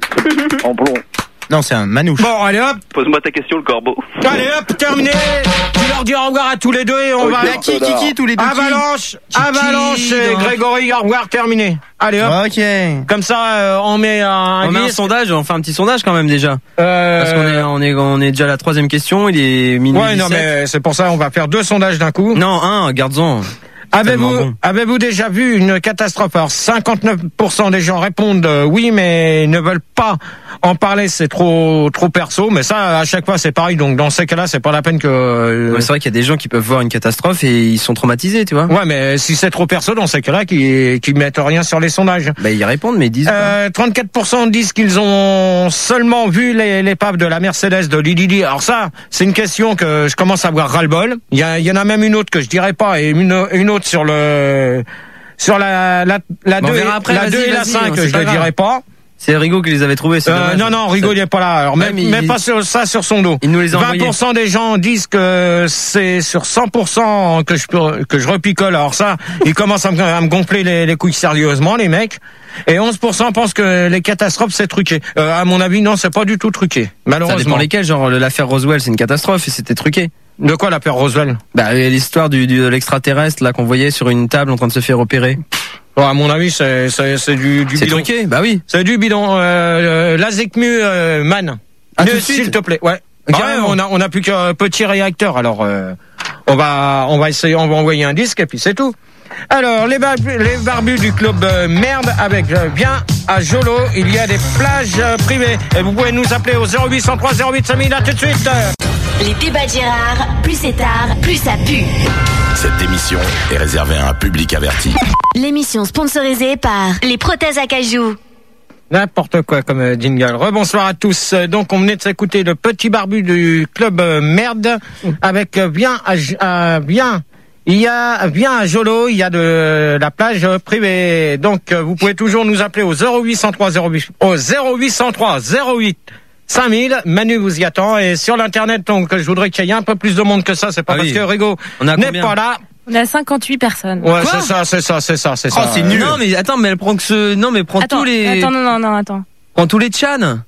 [SPEAKER 3] En plomb.
[SPEAKER 6] Non, c'est un manouche.
[SPEAKER 1] Bon, allez hop,
[SPEAKER 2] Pose-moi ta question, le corbeau.
[SPEAKER 1] allez hop, terminé. Tu leur dis au revoir à tous les deux et on
[SPEAKER 3] Ok.
[SPEAKER 1] va...
[SPEAKER 6] Mais à qui, qui, qui, tous les deux qui
[SPEAKER 1] Avalanche,
[SPEAKER 6] Qui-
[SPEAKER 1] Avalanche et
[SPEAKER 6] non.
[SPEAKER 1] Grégory, au revoir, terminé. Allez hop,
[SPEAKER 6] Ok.
[SPEAKER 1] comme ça euh, on met un,
[SPEAKER 4] On met un
[SPEAKER 1] disque.
[SPEAKER 4] sondage, on fait un petit sondage quand même déjà.
[SPEAKER 1] Euh,
[SPEAKER 4] Parce qu'on est, on est, on est déjà à la troisième question, il est minuit
[SPEAKER 1] Ouais, non
[SPEAKER 4] dix-sept.
[SPEAKER 1] mais c'est pour ça on va faire deux sondages d'un coup.
[SPEAKER 4] Non, un, garde-en.
[SPEAKER 1] Avez-vous
[SPEAKER 4] tellement bon.
[SPEAKER 1] avez-vous déjà vu une catastrophe? Alors cinquante-neuf pour cent des gens répondent euh, oui, mais ne veulent pas en parler, c'est trop trop perso. Mais ça, à chaque fois, c'est pareil. Donc dans ces cas-là, c'est pas la peine que. euh,
[SPEAKER 4] Ouais, c'est vrai qu'il y a des gens qui peuvent voir une catastrophe et ils sont traumatisés, tu vois.
[SPEAKER 1] Ouais, mais si c'est trop perso, dans ces cas-là, qui qui mettent rien sur les sondages.
[SPEAKER 4] Bah ils répondent mais ils disent pas.
[SPEAKER 1] Euh, trente-quatre pour cent disent qu'ils ont seulement vu les- l'épave de la Mercedes de Lili. Alors ça, c'est une question que je commence à avoir ras-le-bol. Il y, a, il y en a même une autre que je dirais pas et une, une autre sur le sur la la la
[SPEAKER 4] Bon, on
[SPEAKER 1] deux,
[SPEAKER 4] verra après,
[SPEAKER 1] la
[SPEAKER 4] vas-y,
[SPEAKER 1] deux et la
[SPEAKER 4] vas-y,
[SPEAKER 1] cinq,
[SPEAKER 4] c'est
[SPEAKER 1] je
[SPEAKER 4] pas
[SPEAKER 1] ne
[SPEAKER 4] grave.
[SPEAKER 1] dirais pas.
[SPEAKER 4] C'est Rigaud qui les avait trouvés, c'est
[SPEAKER 1] Euh,
[SPEAKER 4] dommage.
[SPEAKER 1] non, non, Rigaud, il est pas là. Alors,
[SPEAKER 4] Ouais,
[SPEAKER 1] même,
[SPEAKER 4] mais il-
[SPEAKER 1] même pas sur, ça sur son dos.
[SPEAKER 4] Il nous les a
[SPEAKER 1] vingt
[SPEAKER 4] envoyés.
[SPEAKER 1] pour cent des gens disent que c'est sur cent pour cent que je peux, que je repicole. Alors ça, ils commencent à me, à me gonfler les, les couilles sérieusement, les mecs. Et onze pour cent pensent que les catastrophes, c'est truqué. Euh, à mon avis, non, c'est pas du tout truqué.
[SPEAKER 4] Ça
[SPEAKER 1] Malheureusement.
[SPEAKER 4] dépend lesquels, genre l'affaire Roswell, c'est une catastrophe et c'était truqué.
[SPEAKER 1] De quoi la peur Roswell?
[SPEAKER 4] Bah l'histoire du, du de l'extraterrestre là qu'on voyait sur une table en train de se faire opérer.
[SPEAKER 1] Bon, à mon avis, c'est, c'est, c'est du, du
[SPEAKER 4] C'est
[SPEAKER 1] bidon.
[SPEAKER 4] truqué, bah oui.
[SPEAKER 1] C'est du bidon. Euh, euh, Lazecmu, euh, man.
[SPEAKER 4] Ah,
[SPEAKER 1] Ne,
[SPEAKER 4] tout de suite
[SPEAKER 1] s'il te plaît. Ouais.
[SPEAKER 4] Carrément.
[SPEAKER 1] Ouais, on a, on a plus qu'un petit réacteur. Alors, euh, on va, on va essayer, on va envoyer un disque et puis c'est tout. Alors, les barbus, les barbus du club euh, merde avec euh, bien à Jolo, il y a des plages euh, privées. Et vous pouvez nous appeler au zéro huit cent trois zéro huit cinq mille. À tout de suite.
[SPEAKER 9] Les débats de Gérard, plus c'est tard, plus ça pue.
[SPEAKER 10] Cette émission est réservée à un public averti.
[SPEAKER 9] L'émission sponsorisée par les prothèses à cajou.
[SPEAKER 1] N'importe quoi comme euh, jingle. Rebonsoir à tous. Euh, Donc on venait de s'écouter le petit barbu du club euh, merde avec euh, bien à, J- à- bien. Il y a bien à Jolo, il y a de la plage euh, privée. Donc euh, vous pouvez toujours nous appeler au zéro huit cent trois zéro huit au zéro huit cent trois zéro huit cinq mille. Manu vous y attend et sur l'internet donc je voudrais qu'il y ait un peu plus de monde que ça. C'est pas
[SPEAKER 4] Ah
[SPEAKER 1] parce
[SPEAKER 4] oui.
[SPEAKER 1] que Rigaud
[SPEAKER 4] On a
[SPEAKER 1] n'est
[SPEAKER 4] combien
[SPEAKER 1] pas là.
[SPEAKER 8] On a cinquante-huit personnes.
[SPEAKER 1] Ouais,
[SPEAKER 4] Quoi
[SPEAKER 1] c'est ça, c'est ça, c'est ça, c'est
[SPEAKER 6] Oh,
[SPEAKER 1] ça.
[SPEAKER 6] c'est nul.
[SPEAKER 4] Non mais attends, mais elle prend que ce, non mais prend
[SPEAKER 8] Attends,
[SPEAKER 4] tous les,
[SPEAKER 8] attends, non, non, non, attends.
[SPEAKER 4] prend tous les tchans.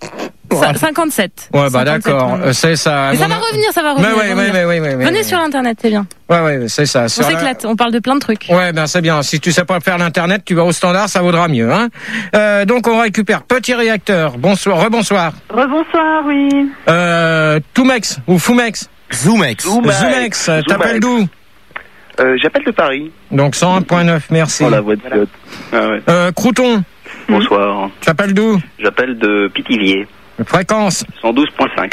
[SPEAKER 8] Cin- cinquante-sept.
[SPEAKER 1] Ouais, bah
[SPEAKER 8] cinquante-sept,
[SPEAKER 1] d'accord,
[SPEAKER 8] ouais.
[SPEAKER 1] c'est ça.
[SPEAKER 8] Mais ça
[SPEAKER 1] Mon-
[SPEAKER 8] va revenir, ça va
[SPEAKER 1] Mais
[SPEAKER 8] revenir.
[SPEAKER 1] ouais,
[SPEAKER 8] ça va
[SPEAKER 1] ouais,
[SPEAKER 8] revenir.
[SPEAKER 1] ouais, ouais, ouais,
[SPEAKER 8] Venez
[SPEAKER 1] ouais.
[SPEAKER 8] sur l'internet, c'est bien.
[SPEAKER 1] Ouais, ouais, c'est ça.
[SPEAKER 8] On
[SPEAKER 1] Sur la-
[SPEAKER 8] s'éclate, on parle de plein de trucs.
[SPEAKER 1] Ouais, ben c'est bien. Si tu sais pas faire l'internet, tu vas au standard, ça vaudra mieux. Hein. Euh, donc on récupère petit réacteur. Bonsoir, rebonsoir.
[SPEAKER 5] Rebonsoir, oui.
[SPEAKER 1] Euh, Toumex ou Foumex.
[SPEAKER 6] Zoomex.
[SPEAKER 7] Zoomex.
[SPEAKER 1] Zoomex.
[SPEAKER 7] Zoomex.
[SPEAKER 1] T'appelles d'où?
[SPEAKER 7] Euh, J'appelle de Paris.
[SPEAKER 1] Donc cent un virgule neuf, merci.
[SPEAKER 3] Oh la voix de flotte.
[SPEAKER 2] Ah ouais.
[SPEAKER 1] Euh, Crouton.
[SPEAKER 2] Bonsoir.
[SPEAKER 1] T'appelles d'où?
[SPEAKER 2] J'appelle de Pithiviers.
[SPEAKER 1] Fréquence.
[SPEAKER 2] cent douze virgule cinq.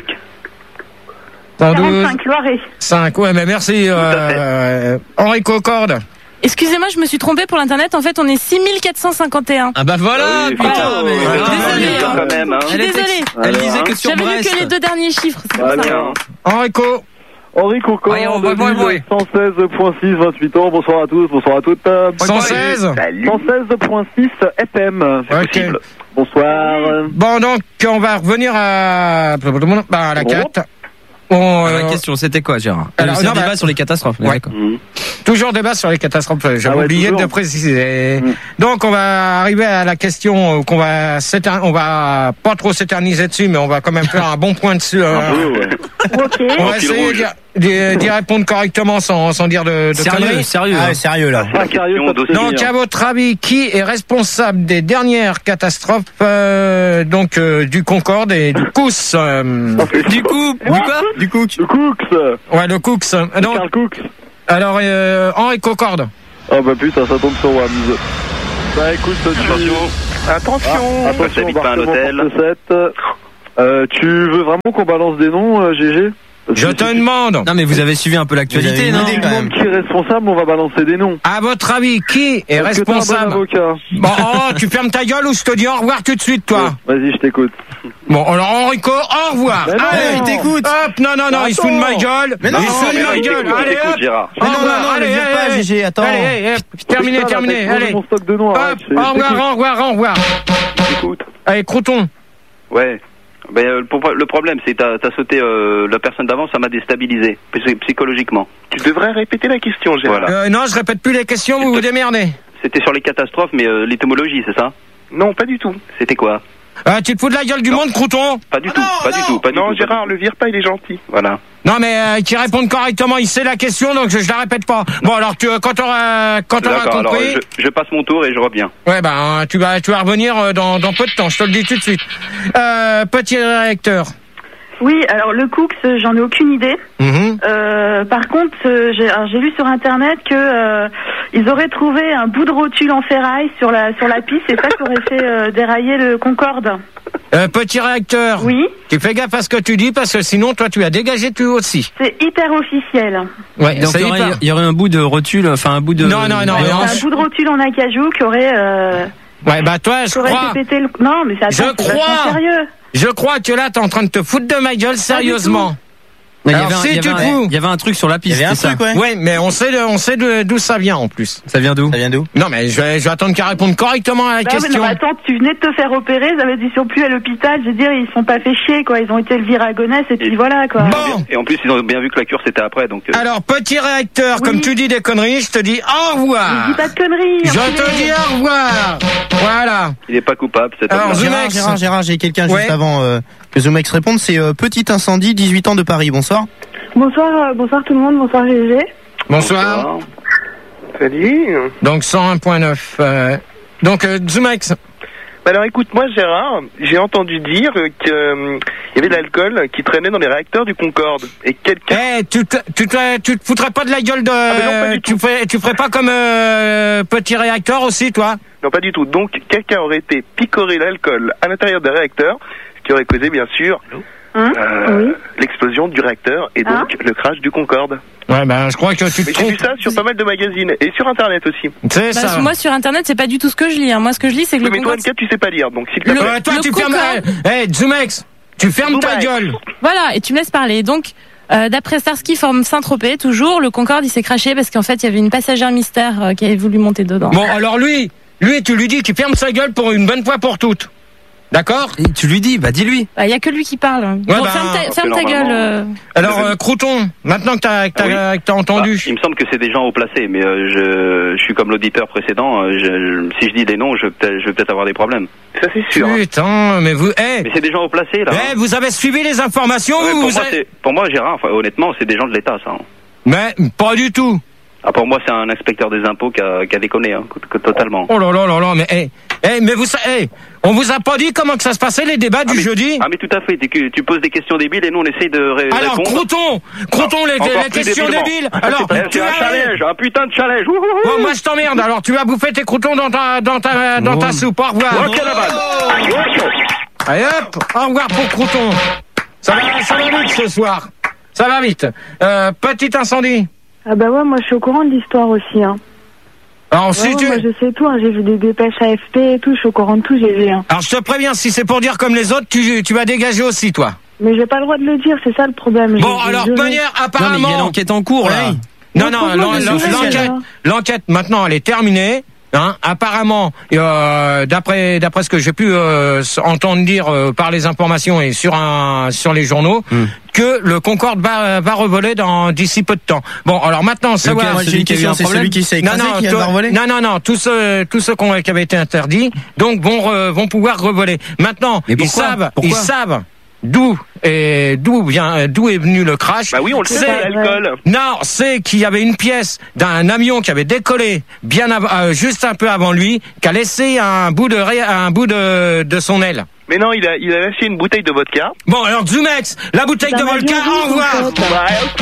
[SPEAKER 1] cent douze
[SPEAKER 5] quarante-cinq, Loiret.
[SPEAKER 1] cinq. Ouais, mais merci. Euh, Henri Concorde.
[SPEAKER 8] Excusez-moi, je me suis trompée pour l'internet. En fait, on est six mille quatre cent cinquante et un.
[SPEAKER 4] Ah bah voilà,
[SPEAKER 2] Ah oui,
[SPEAKER 4] putain,
[SPEAKER 2] bravo.
[SPEAKER 4] mais
[SPEAKER 2] Ouais,
[SPEAKER 8] désolé,
[SPEAKER 2] ouais,
[SPEAKER 8] hein.
[SPEAKER 2] quand même, hein.
[SPEAKER 8] Je suis
[SPEAKER 4] Elle était-
[SPEAKER 8] désolée.
[SPEAKER 4] Elle
[SPEAKER 3] Alors,
[SPEAKER 4] disait
[SPEAKER 3] hein.
[SPEAKER 4] que sur
[SPEAKER 8] J'avais lu
[SPEAKER 4] Brest.
[SPEAKER 8] que les deux derniers chiffres. c'est pour
[SPEAKER 3] Voilà.
[SPEAKER 8] ça.
[SPEAKER 1] Enrico.
[SPEAKER 3] Henri Concorde,
[SPEAKER 4] Ouais, on va voir, ouais.
[SPEAKER 3] cent seize virgule six, vingt-huit ans. Bonsoir à tous, bonsoir à toutes.
[SPEAKER 1] cent seize.
[SPEAKER 2] Salut.
[SPEAKER 3] cent seize virgule six F M.
[SPEAKER 1] Ok.
[SPEAKER 2] Possible.
[SPEAKER 3] Bonsoir.
[SPEAKER 1] Bon, donc, on va revenir à, bah, à la quatre. On,
[SPEAKER 4] Ah,
[SPEAKER 1] euh,
[SPEAKER 4] ma question, c'était quoi, Gérard?
[SPEAKER 1] Alors,
[SPEAKER 4] C'est
[SPEAKER 1] non,
[SPEAKER 4] un
[SPEAKER 1] bah-
[SPEAKER 4] débat sur les catastrophes, on est
[SPEAKER 1] Ouais.
[SPEAKER 4] d'accord.
[SPEAKER 2] Mhm.
[SPEAKER 1] toujours débat sur les catastrophes. J'ai
[SPEAKER 3] Ah ouais,
[SPEAKER 1] oublié
[SPEAKER 3] toujours.
[SPEAKER 1] de préciser.
[SPEAKER 3] Mm.
[SPEAKER 1] Donc, on va arriver à la question euh, qu'on va s'éter- on va pas trop s'éterniser dessus, mais on va quand même faire un bon point dessus. euh,
[SPEAKER 3] Un peu, ouais.
[SPEAKER 5] Ok.
[SPEAKER 1] on va
[SPEAKER 2] fil
[SPEAKER 1] essayer
[SPEAKER 2] rouge.
[SPEAKER 1] d'y- d'y d'y répondre correctement sans, sans dire de, de
[SPEAKER 4] Sérieux,
[SPEAKER 1] conneries.
[SPEAKER 4] sérieux.
[SPEAKER 6] Ah
[SPEAKER 4] hein.
[SPEAKER 6] ouais, sérieux là.
[SPEAKER 3] Ah, sérieux, ça
[SPEAKER 2] Donc,
[SPEAKER 3] te fait
[SPEAKER 1] Donc,
[SPEAKER 3] bien.
[SPEAKER 1] à votre avis, qui est responsable des dernières catastrophes euh, donc euh, du Concorde et du Cous euh,
[SPEAKER 4] Du coup, du quoi? Du coup.
[SPEAKER 3] Le Cooks.
[SPEAKER 1] Ouais, le Cous. Euh, Donc,
[SPEAKER 3] Carl Cooks.
[SPEAKER 1] alors, euh, Henri Concorde.
[SPEAKER 3] Oh bah putain, ça tombe sur Wams. Bah écoute, tu...
[SPEAKER 7] Attention.
[SPEAKER 3] Attention,
[SPEAKER 7] Ah,
[SPEAKER 3] attention,
[SPEAKER 2] t'habites pas un
[SPEAKER 3] embarquement
[SPEAKER 2] hôtel.
[SPEAKER 3] sept. Euh, tu veux vraiment qu'on balance des noms, euh, G G? Parce
[SPEAKER 1] Je
[SPEAKER 3] que
[SPEAKER 1] te
[SPEAKER 3] si
[SPEAKER 1] demande,
[SPEAKER 4] Non mais vous avez suivi un peu l'actualité,
[SPEAKER 6] Vous
[SPEAKER 4] non
[SPEAKER 6] avez une
[SPEAKER 3] tout le monde qui est responsable, on va balancer des noms.
[SPEAKER 1] à votre avis, qui est
[SPEAKER 3] Est-ce que t'as un bon
[SPEAKER 1] responsable?
[SPEAKER 3] avocat?
[SPEAKER 1] Bon, oh, tu fermes ta gueule ou je te dis au revoir tout de suite, toi.
[SPEAKER 3] Vas-y, je t'écoute.
[SPEAKER 1] Bon, alors Enrico, au revoir.
[SPEAKER 3] Mais non,
[SPEAKER 1] Allez,
[SPEAKER 3] il
[SPEAKER 6] t'écoute.
[SPEAKER 1] Hop, non, non, non, il se fout de ma gueule.
[SPEAKER 6] Mais non,
[SPEAKER 1] il se fout de
[SPEAKER 2] mais
[SPEAKER 1] ma
[SPEAKER 2] non, il
[SPEAKER 1] gueule.
[SPEAKER 2] t'écoute,
[SPEAKER 1] Allez,
[SPEAKER 2] il t'écoute,
[SPEAKER 1] hop.
[SPEAKER 2] Gérard.
[SPEAKER 1] Au
[SPEAKER 6] Mais non,
[SPEAKER 1] revoir,
[SPEAKER 6] non, non,
[SPEAKER 1] allez,
[SPEAKER 6] le vire pas,
[SPEAKER 1] allez,
[SPEAKER 6] G G, attends.
[SPEAKER 1] Allez, allez, allez, terminé,
[SPEAKER 3] Putain, là,
[SPEAKER 1] terminé,
[SPEAKER 3] t'as explosé
[SPEAKER 1] allez.
[SPEAKER 3] mon stock de noms,
[SPEAKER 1] Hop,
[SPEAKER 3] arrête, je-
[SPEAKER 1] au
[SPEAKER 3] je
[SPEAKER 1] revoir,
[SPEAKER 3] t'écoute.
[SPEAKER 1] au revoir, au revoir.
[SPEAKER 2] Écoute.
[SPEAKER 1] Allez, Crouton.
[SPEAKER 2] Ouais. Ben, euh, pour- le problème, c'est que t'as, t'as sauté euh, la personne d'avant, ça m'a déstabilisé psy- psychologiquement.
[SPEAKER 7] Tu devrais répéter la question, Gérard.
[SPEAKER 2] Voilà.
[SPEAKER 1] Euh, non, je répète plus les questions, vous vous démerdez.
[SPEAKER 2] C'était sur les catastrophes, mais euh, l'étymologie, c'est ça?
[SPEAKER 7] Non, pas du tout.
[SPEAKER 2] C'était quoi?
[SPEAKER 1] Euh, tu te fous de la gueule du monde, Crouton?
[SPEAKER 2] Pas du tout, pas du tout, pas du
[SPEAKER 7] Non,
[SPEAKER 2] tout.
[SPEAKER 7] Gérard, le vire pas, il est gentil.
[SPEAKER 2] Voilà.
[SPEAKER 1] Non, mais euh, qui répondent correctement, il sait la question, donc je, je la répète pas. Bon, alors tu, euh, quand t'auras, quand t'auras
[SPEAKER 2] D'accord, alors
[SPEAKER 1] compris,
[SPEAKER 2] je, je passe mon tour et je reviens.
[SPEAKER 1] ouais, ben tu vas, tu vas revenir euh, dans, dans peu de temps. Je te le dis tout de suite. Euh, petit réacteur.
[SPEAKER 5] Oui, alors le Cooks, euh, j'en ai aucune idée.
[SPEAKER 1] Mhm.
[SPEAKER 5] Euh, par contre, euh, j'ai alors, j'ai lu sur internet que euh, ils auraient trouvé un bout de rotule en ferraille sur la sur la piste et ça ça aurait fait euh, dérailler le Concorde.
[SPEAKER 1] Euh, petit réacteur.
[SPEAKER 5] Oui,
[SPEAKER 1] Tu fais gaffe à ce que tu dis parce que sinon, toi, tu as dégagé tu aussi.
[SPEAKER 5] c'est hyper officiel.
[SPEAKER 1] Ouais,
[SPEAKER 4] Donc
[SPEAKER 1] c'est
[SPEAKER 4] il y, aurait,
[SPEAKER 1] hyper-
[SPEAKER 4] il y aurait un bout de rotule, enfin un bout de...
[SPEAKER 1] Non, non, non,
[SPEAKER 4] de
[SPEAKER 1] non.
[SPEAKER 4] hanche.
[SPEAKER 5] C'est un bout de rotule en acajou qui aurait euh,
[SPEAKER 1] Ouais, bah toi, je
[SPEAKER 5] qui aurait
[SPEAKER 1] crois,
[SPEAKER 5] fait péter le. Non, mais c'est
[SPEAKER 1] Je
[SPEAKER 5] attends, c'est
[SPEAKER 1] crois.
[SPEAKER 5] vachement sérieux.
[SPEAKER 1] je crois que là, t'es en train de te foutre de ma gueule sérieusement.
[SPEAKER 4] Il y
[SPEAKER 1] Alors,
[SPEAKER 4] avait un-
[SPEAKER 1] si
[SPEAKER 4] il y
[SPEAKER 1] tu
[SPEAKER 4] avait
[SPEAKER 1] te
[SPEAKER 4] un-
[SPEAKER 1] fous.
[SPEAKER 4] il y avait un truc sur la
[SPEAKER 6] Il y
[SPEAKER 4] piste,
[SPEAKER 6] avait un
[SPEAKER 4] c'est ça.
[SPEAKER 6] truc, ouais.
[SPEAKER 1] Ouais, mais on sait, de- on sait de- d'où ça vient en plus.
[SPEAKER 4] Ça vient d'où?
[SPEAKER 6] Ça vient d'où?
[SPEAKER 1] Non, mais je vais, je vais attendre qu'elle réponde correctement à la
[SPEAKER 5] Bah ouais,
[SPEAKER 1] question.
[SPEAKER 5] non, mais attends, tu venais de te faire opérer, ça veut dire ils sont plus à l'hôpital, je veux dire, ils sont pas fait chier, quoi, ils ont été le vir à Gonesse et puis voilà, quoi.
[SPEAKER 1] Bon,
[SPEAKER 2] Et en plus, ils ont bien vu que la cure c'était après, donc. euh,
[SPEAKER 1] alors petit réacteur,
[SPEAKER 5] Oui.
[SPEAKER 1] comme tu dis des conneries, je te dis au revoir.
[SPEAKER 5] Dis pas de conneries.
[SPEAKER 1] Je
[SPEAKER 5] enculé.
[SPEAKER 1] te dis au revoir. Voilà.
[SPEAKER 2] Il est pas coupable, cet
[SPEAKER 1] Alors,
[SPEAKER 2] homme-là.
[SPEAKER 1] je-
[SPEAKER 6] Gérard,
[SPEAKER 1] Zoumex.
[SPEAKER 6] Gérard, Gérard, j'ai quelqu'un
[SPEAKER 1] Ouais.
[SPEAKER 6] juste avant euh, que Zoumex réponde. C'est euh, Petit Incendie, dix-huit ans de Paris. Bonsoir.
[SPEAKER 5] Bonsoir, euh, bonsoir tout le monde, bonsoir G G.
[SPEAKER 1] Bonsoir.
[SPEAKER 7] Salut.
[SPEAKER 1] Donc cent un virgule neuf. Euh, donc euh, Zoumex.
[SPEAKER 7] Bah alors écoute, moi Gérard, j'ai entendu dire qu'il y avait de l'alcool qui traînait dans les réacteurs du Concorde. Et quelqu'un...
[SPEAKER 1] Eh, tu te, tu te, tu te foutrais pas de la gueule de,
[SPEAKER 7] mais non, pas du
[SPEAKER 1] tu
[SPEAKER 7] tout.
[SPEAKER 1] ferais, tu ferais pas comme euh, petit réacteur aussi, toi?
[SPEAKER 7] Non, pas du tout. Donc quelqu'un aurait été picoré l'alcool à l'intérieur des réacteurs, ce qui aurait causé bien sûr
[SPEAKER 5] Hein
[SPEAKER 7] euh,
[SPEAKER 5] Oui.
[SPEAKER 7] l'explosion du réacteur et donc
[SPEAKER 5] Hein
[SPEAKER 7] le crash du Concorde.
[SPEAKER 1] Ouais, ben je crois que tu te
[SPEAKER 7] Mais j'ai vu
[SPEAKER 1] trompes.
[SPEAKER 7] ça sur pas mal de magazines et sur internet aussi.
[SPEAKER 1] C'est
[SPEAKER 8] Bah,
[SPEAKER 1] ça.
[SPEAKER 8] moi sur internet c'est pas du tout ce que je lis. Hein. Moi ce que je lis c'est que
[SPEAKER 7] Oui,
[SPEAKER 8] le
[SPEAKER 7] mais toi,
[SPEAKER 8] Concorde.
[SPEAKER 7] Anka, tu sais pas lire, donc s'il te
[SPEAKER 8] Le-
[SPEAKER 7] plaît.
[SPEAKER 1] Ouais, toi,
[SPEAKER 8] le
[SPEAKER 1] tu fermes.
[SPEAKER 8] Concorde.
[SPEAKER 1] Eh, hey, Zoumex, tu fermes ta
[SPEAKER 7] Zoumex.
[SPEAKER 1] gueule.
[SPEAKER 8] Voilà, et tu me laisses parler. Donc, euh, d'après Starsky from Saint-Tropez, toujours, le Concorde il s'est craché parce qu'en fait il y avait une passagère mystère euh, qui avait voulu monter dedans.
[SPEAKER 1] Bon, alors lui, lui, tu lui dis qu'il ferme sa gueule pour une bonne fois pour toutes. D'accord?
[SPEAKER 4] Et tu lui dis, bah dis-lui.
[SPEAKER 8] Bah, il y a que lui qui parle.
[SPEAKER 1] Ouais,
[SPEAKER 8] Bon,
[SPEAKER 1] bah,
[SPEAKER 8] ferme ta,
[SPEAKER 2] parce
[SPEAKER 8] ferme
[SPEAKER 2] que
[SPEAKER 8] ta gueule.
[SPEAKER 2] normalement-
[SPEAKER 8] euh.
[SPEAKER 1] Alors, euh, Crouton, maintenant que t'as, que t'as,
[SPEAKER 2] Ah oui.
[SPEAKER 1] que t'as
[SPEAKER 2] Bah,
[SPEAKER 1] entendu.
[SPEAKER 2] il me semble que c'est des gens haut placés, mais euh, je, je suis comme l'auditeur précédent. euh, je, je- si je dis des noms, je vais peut-être, je vais peut-être avoir des problèmes.
[SPEAKER 7] Ça c'est sûr. hein.
[SPEAKER 1] Putain, mais vous, eh,
[SPEAKER 2] Mais c'est des gens haut placés là.
[SPEAKER 1] eh,
[SPEAKER 2] hein.
[SPEAKER 1] vous avez suivi les informations,
[SPEAKER 2] Ouais,
[SPEAKER 1] vous,
[SPEAKER 2] pour,
[SPEAKER 1] vous
[SPEAKER 2] moi,
[SPEAKER 1] avez-
[SPEAKER 2] c'est- pour moi, Gérard, enfin, honnêtement, c'est des gens de l'État, ça. hein.
[SPEAKER 1] Mais, pas du tout.
[SPEAKER 2] Ah, pour moi, c'est un inspecteur des impôts qui a, qui a déconné, hein, que- que- totalement.
[SPEAKER 1] Oh là là là là, mais, eh, eh, mais vous, sa- eh, on vous a pas dit comment que ça se passait les débats du
[SPEAKER 2] mais,
[SPEAKER 1] jeudi?
[SPEAKER 2] Ah, mais tout à fait. Tu, tu poses des questions débiles et nous, on essaye de ré-
[SPEAKER 1] Alors,
[SPEAKER 2] répondre.
[SPEAKER 1] Crouton, Crouton, les,
[SPEAKER 2] Encore
[SPEAKER 1] les
[SPEAKER 2] plus
[SPEAKER 1] questions
[SPEAKER 2] débilement.
[SPEAKER 1] débiles.
[SPEAKER 2] Ah,
[SPEAKER 1] Alors,
[SPEAKER 2] c'est,
[SPEAKER 1] tu
[SPEAKER 2] c'est un
[SPEAKER 1] as-
[SPEAKER 2] challenge, un putain de challenge. Ouh, ouh, ouh.
[SPEAKER 1] Bon, moi je t'emmerde, alors tu vas bouffer tes croutons dans ta, dans ta, dans ta soupe. Au revoir.
[SPEAKER 2] Ok, la balle.
[SPEAKER 1] Allez hop, au revoir pour Crouton. Ça va, ça va vite ce soir. Ça va vite. Euh, petit incendie.
[SPEAKER 5] Ah bah ouais, moi je suis au courant de l'histoire aussi. Hein.
[SPEAKER 1] Alors,
[SPEAKER 5] Ouais,
[SPEAKER 1] si
[SPEAKER 5] ouais,
[SPEAKER 1] tu...
[SPEAKER 5] moi je sais tout, hein. J'ai vu des dépêches A F P et tout, je suis au courant de tout, j'ai vu. Hein.
[SPEAKER 1] Alors je te préviens, si c'est pour dire comme les autres, tu, tu vas dégager aussi, toi.
[SPEAKER 5] Mais j'ai pas le droit de le dire, c'est ça le problème.
[SPEAKER 1] Bon,
[SPEAKER 5] J'ai-
[SPEAKER 1] alors,
[SPEAKER 5] j'ai
[SPEAKER 1] de
[SPEAKER 5] juré.
[SPEAKER 1] manière,
[SPEAKER 4] Non mais
[SPEAKER 1] apparemment...
[SPEAKER 4] il y a l'enquête en cours là.
[SPEAKER 1] Oui. Non,
[SPEAKER 5] Mais
[SPEAKER 1] non,
[SPEAKER 5] pourquoi
[SPEAKER 1] l'en-
[SPEAKER 5] vous
[SPEAKER 1] l'en-
[SPEAKER 5] dites ça,
[SPEAKER 1] l'enquête,
[SPEAKER 5] là
[SPEAKER 1] l'enquête maintenant, elle est terminée. Hein, apparemment, euh, d'après d'après ce que j'ai pu euh, entendre dire euh, par les informations et sur un sur les journaux,
[SPEAKER 4] Hmm.
[SPEAKER 1] que le Concorde va va revoler dans d'ici peu de temps. Bon, alors maintenant, savoir.
[SPEAKER 6] Moi, j'ai une question, c'est celui qui s'est
[SPEAKER 1] Non,
[SPEAKER 6] écrasé
[SPEAKER 1] non,
[SPEAKER 6] qui
[SPEAKER 1] toi-
[SPEAKER 6] va revoler?
[SPEAKER 1] non, non, non, tous ceux, tous ceux qui, ont- qui avaient été interdits, donc vont, re- vont pouvoir revoler. Maintenant,
[SPEAKER 4] Mais
[SPEAKER 1] ils
[SPEAKER 4] pourquoi
[SPEAKER 1] savent,
[SPEAKER 4] Pourquoi
[SPEAKER 1] ils savent d'où et d'où vient, d'où est venu le crash.
[SPEAKER 7] Bah oui, on le sait,
[SPEAKER 1] C'est-
[SPEAKER 7] l'alcool.
[SPEAKER 1] Non, c'est qu'il y avait une pièce d'un avion qui avait décollé bien av- euh, juste un peu avant lui, qui a laissé un bout de ré- un bout de, de son aile.
[SPEAKER 7] Mais non, il a, il a lâché une bouteille de vodka.
[SPEAKER 1] Bon, alors Zoumex, la bouteille
[SPEAKER 5] Ça
[SPEAKER 1] de
[SPEAKER 5] m'a
[SPEAKER 1] vodka,
[SPEAKER 5] bien dit,
[SPEAKER 1] au revoir.
[SPEAKER 5] en fait.
[SPEAKER 7] Ouais.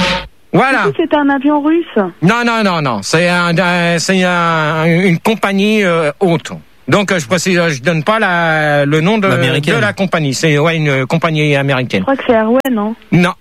[SPEAKER 1] Voilà.
[SPEAKER 5] Si c'était un avion russe.
[SPEAKER 1] Non, non, non, non. C'est un, un- c'est un- une compagnie euh, haute. Donc, euh, je précise, euh, je donne pas la, le nom de,
[SPEAKER 4] L'américaine.
[SPEAKER 1] de la compagnie. C'est ouais une euh, compagnie américaine.
[SPEAKER 5] Je crois que c'est Airway, non?
[SPEAKER 1] Non.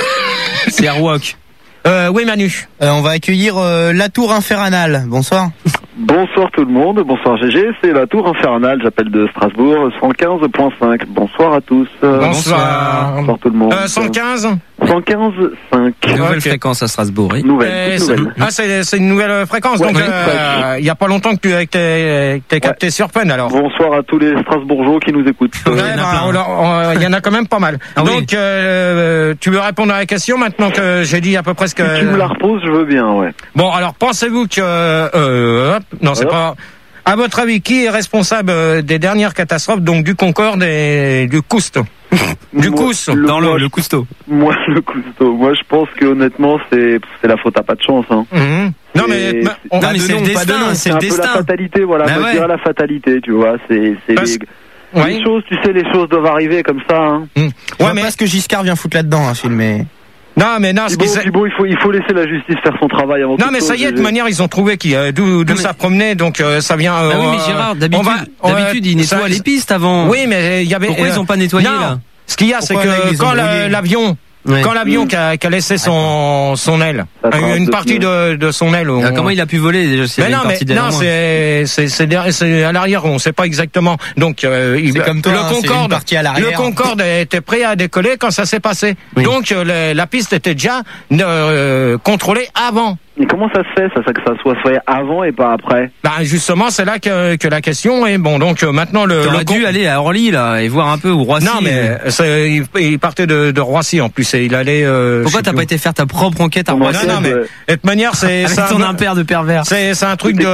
[SPEAKER 4] C'est Airwalk.
[SPEAKER 1] Euh, oui, Manu.
[SPEAKER 6] Euh, on va accueillir euh, la Tour Infernale. Bonsoir.
[SPEAKER 3] Bonsoir tout le monde, bonsoir G G, c'est la Tour Infernale, j'appelle de Strasbourg, cent quinze virgule cinq. Bonsoir à tous. Euh,
[SPEAKER 1] Bonsoir.
[SPEAKER 3] Bonsoir tout le monde.
[SPEAKER 1] Euh, cent quinze.
[SPEAKER 3] cent quinze virgule cinq.
[SPEAKER 4] Nouvelle
[SPEAKER 1] Ok.
[SPEAKER 4] fréquence à Strasbourg, oui.
[SPEAKER 3] Nouvelle,
[SPEAKER 1] Euh,
[SPEAKER 3] toute
[SPEAKER 1] c'est-
[SPEAKER 3] nouvelle.
[SPEAKER 1] ah, c'est c'est une nouvelle euh, fréquence.
[SPEAKER 3] Ouais,
[SPEAKER 1] donc,
[SPEAKER 3] ouais.
[SPEAKER 1] euh, il y a pas longtemps que tu as été t'es capté sur Fun, alors.
[SPEAKER 3] Bonsoir à tous les Strasbourgeois qui nous écoutent.
[SPEAKER 1] Ouais,
[SPEAKER 3] Euh,
[SPEAKER 4] il y en a
[SPEAKER 1] bah,
[SPEAKER 4] plein.
[SPEAKER 1] alors, euh, il y en a quand même pas mal.
[SPEAKER 4] Ah oui.
[SPEAKER 1] Donc, euh, tu veux répondre à la question maintenant que j'ai dit à peu près ce que.
[SPEAKER 3] Si tu me la reposes, je veux bien, ouais.
[SPEAKER 1] Bon, alors pensez-vous que euh, hop, non, c'est
[SPEAKER 3] Voilà.
[SPEAKER 1] pas. À votre avis, qui est responsable euh, des dernières catastrophes, donc du Concorde et du Cousteau, du
[SPEAKER 3] Moi,
[SPEAKER 1] Cousse
[SPEAKER 3] le-
[SPEAKER 4] Dans
[SPEAKER 3] moi,
[SPEAKER 4] le, le cousteau.
[SPEAKER 3] Moi, le cousteau. Moi, je pense que honnêtement, c'est c'est la faute à pas de chance. Hein.
[SPEAKER 1] Mhm. Non mais
[SPEAKER 3] Et-
[SPEAKER 1] ma- on
[SPEAKER 4] Non,
[SPEAKER 1] va
[SPEAKER 4] mais
[SPEAKER 1] de
[SPEAKER 4] c'est
[SPEAKER 1] nom,
[SPEAKER 4] le
[SPEAKER 1] pas de
[SPEAKER 4] destin,
[SPEAKER 1] nom.
[SPEAKER 4] c'est
[SPEAKER 3] C'est
[SPEAKER 4] le
[SPEAKER 3] un peu la
[SPEAKER 4] destin.
[SPEAKER 3] fatalité, voilà.
[SPEAKER 4] Bah
[SPEAKER 3] Moi,
[SPEAKER 4] ouais.
[SPEAKER 3] je dirais la fatalité, tu vois. C'est c'est
[SPEAKER 1] Parce-
[SPEAKER 3] les,
[SPEAKER 1] Ouais.
[SPEAKER 3] les choses, tu sais, les choses doivent arriver comme ça. Hein.
[SPEAKER 6] Je
[SPEAKER 1] Ouais,
[SPEAKER 6] vois
[SPEAKER 1] mais
[SPEAKER 6] pas ce que Giscard vient foutre là-dedans, un film, mais...
[SPEAKER 1] non, mais non, ce
[SPEAKER 3] Thibaut,
[SPEAKER 1] qui c'est-
[SPEAKER 3] Thibaut, il faut il faut laisser la justice faire son travail avant.
[SPEAKER 1] non,
[SPEAKER 3] toute
[SPEAKER 1] mais ça
[SPEAKER 3] chose,
[SPEAKER 1] y est, de
[SPEAKER 3] G G.
[SPEAKER 1] manière, ils ont trouvé qui, euh, d'où d'où
[SPEAKER 4] mais-
[SPEAKER 1] ça promenait, donc euh, ça vient. euh,
[SPEAKER 4] Bah oui, mais
[SPEAKER 1] euh,
[SPEAKER 4] Gérard,
[SPEAKER 1] on
[SPEAKER 4] d'habitude,
[SPEAKER 1] va- on va-
[SPEAKER 4] d'habitude, ils nettoient
[SPEAKER 1] ça-
[SPEAKER 4] les pistes avant.
[SPEAKER 1] Oui, mais il y avait.
[SPEAKER 4] Pourquoi
[SPEAKER 1] euh,
[SPEAKER 4] ils ont pas nettoyé,
[SPEAKER 1] non,
[SPEAKER 4] là?
[SPEAKER 1] Ce qu'il y a, c'est
[SPEAKER 6] Pourquoi, là, ils
[SPEAKER 1] que
[SPEAKER 6] les ont
[SPEAKER 1] quand la-
[SPEAKER 6] brouillés
[SPEAKER 1] l'avion.
[SPEAKER 4] Ouais.
[SPEAKER 1] Quand l'avion qui a, qui a laissé son, son aile,
[SPEAKER 3] Ça fera
[SPEAKER 1] une
[SPEAKER 3] deux
[SPEAKER 1] partie de, de son aile.
[SPEAKER 4] Ah,
[SPEAKER 1] on-
[SPEAKER 4] comment il a pu voler déjà s'il y
[SPEAKER 1] Mais
[SPEAKER 4] avait
[SPEAKER 1] non,
[SPEAKER 4] une
[SPEAKER 1] mais
[SPEAKER 4] partie d'aile en
[SPEAKER 1] non,
[SPEAKER 4] moins.
[SPEAKER 1] c'est c'est c'est derrière- c'est à l'arrière, on sait pas exactement. Donc euh, il-
[SPEAKER 6] C'est comme toi,
[SPEAKER 1] le
[SPEAKER 6] hein, c'est une
[SPEAKER 1] Concorde,
[SPEAKER 6] partie à l'arrière.
[SPEAKER 1] le Concorde était prêt à décoller quand ça s'est passé.
[SPEAKER 4] Oui.
[SPEAKER 1] Donc euh, le- la piste était déjà euh, contrôlée avant.
[SPEAKER 3] Mais comment ça se fait, ça, ça, que ça soit fait avant et pas après?
[SPEAKER 1] Bah justement, c'est là que, que la question est bon. Donc euh, maintenant le,
[SPEAKER 4] T'aurais
[SPEAKER 1] le
[SPEAKER 4] dû
[SPEAKER 1] con-
[SPEAKER 4] aller à Orly là et voir un peu où Roissy.
[SPEAKER 1] non mais c'est- il, il partait de, de Roissy en plus et il allait. euh,
[SPEAKER 4] Pourquoi
[SPEAKER 1] je sais
[SPEAKER 4] t'as
[SPEAKER 1] plus
[SPEAKER 4] pas
[SPEAKER 1] où.
[SPEAKER 4] été faire ta propre enquête à
[SPEAKER 3] Comment
[SPEAKER 4] Roissy
[SPEAKER 1] Non, non, mais
[SPEAKER 3] Ouais.
[SPEAKER 1] de toute manière, c'est
[SPEAKER 4] avec
[SPEAKER 1] c'est
[SPEAKER 4] ton
[SPEAKER 1] un-
[SPEAKER 4] impair de pervers?
[SPEAKER 1] C'est c'est un truc de.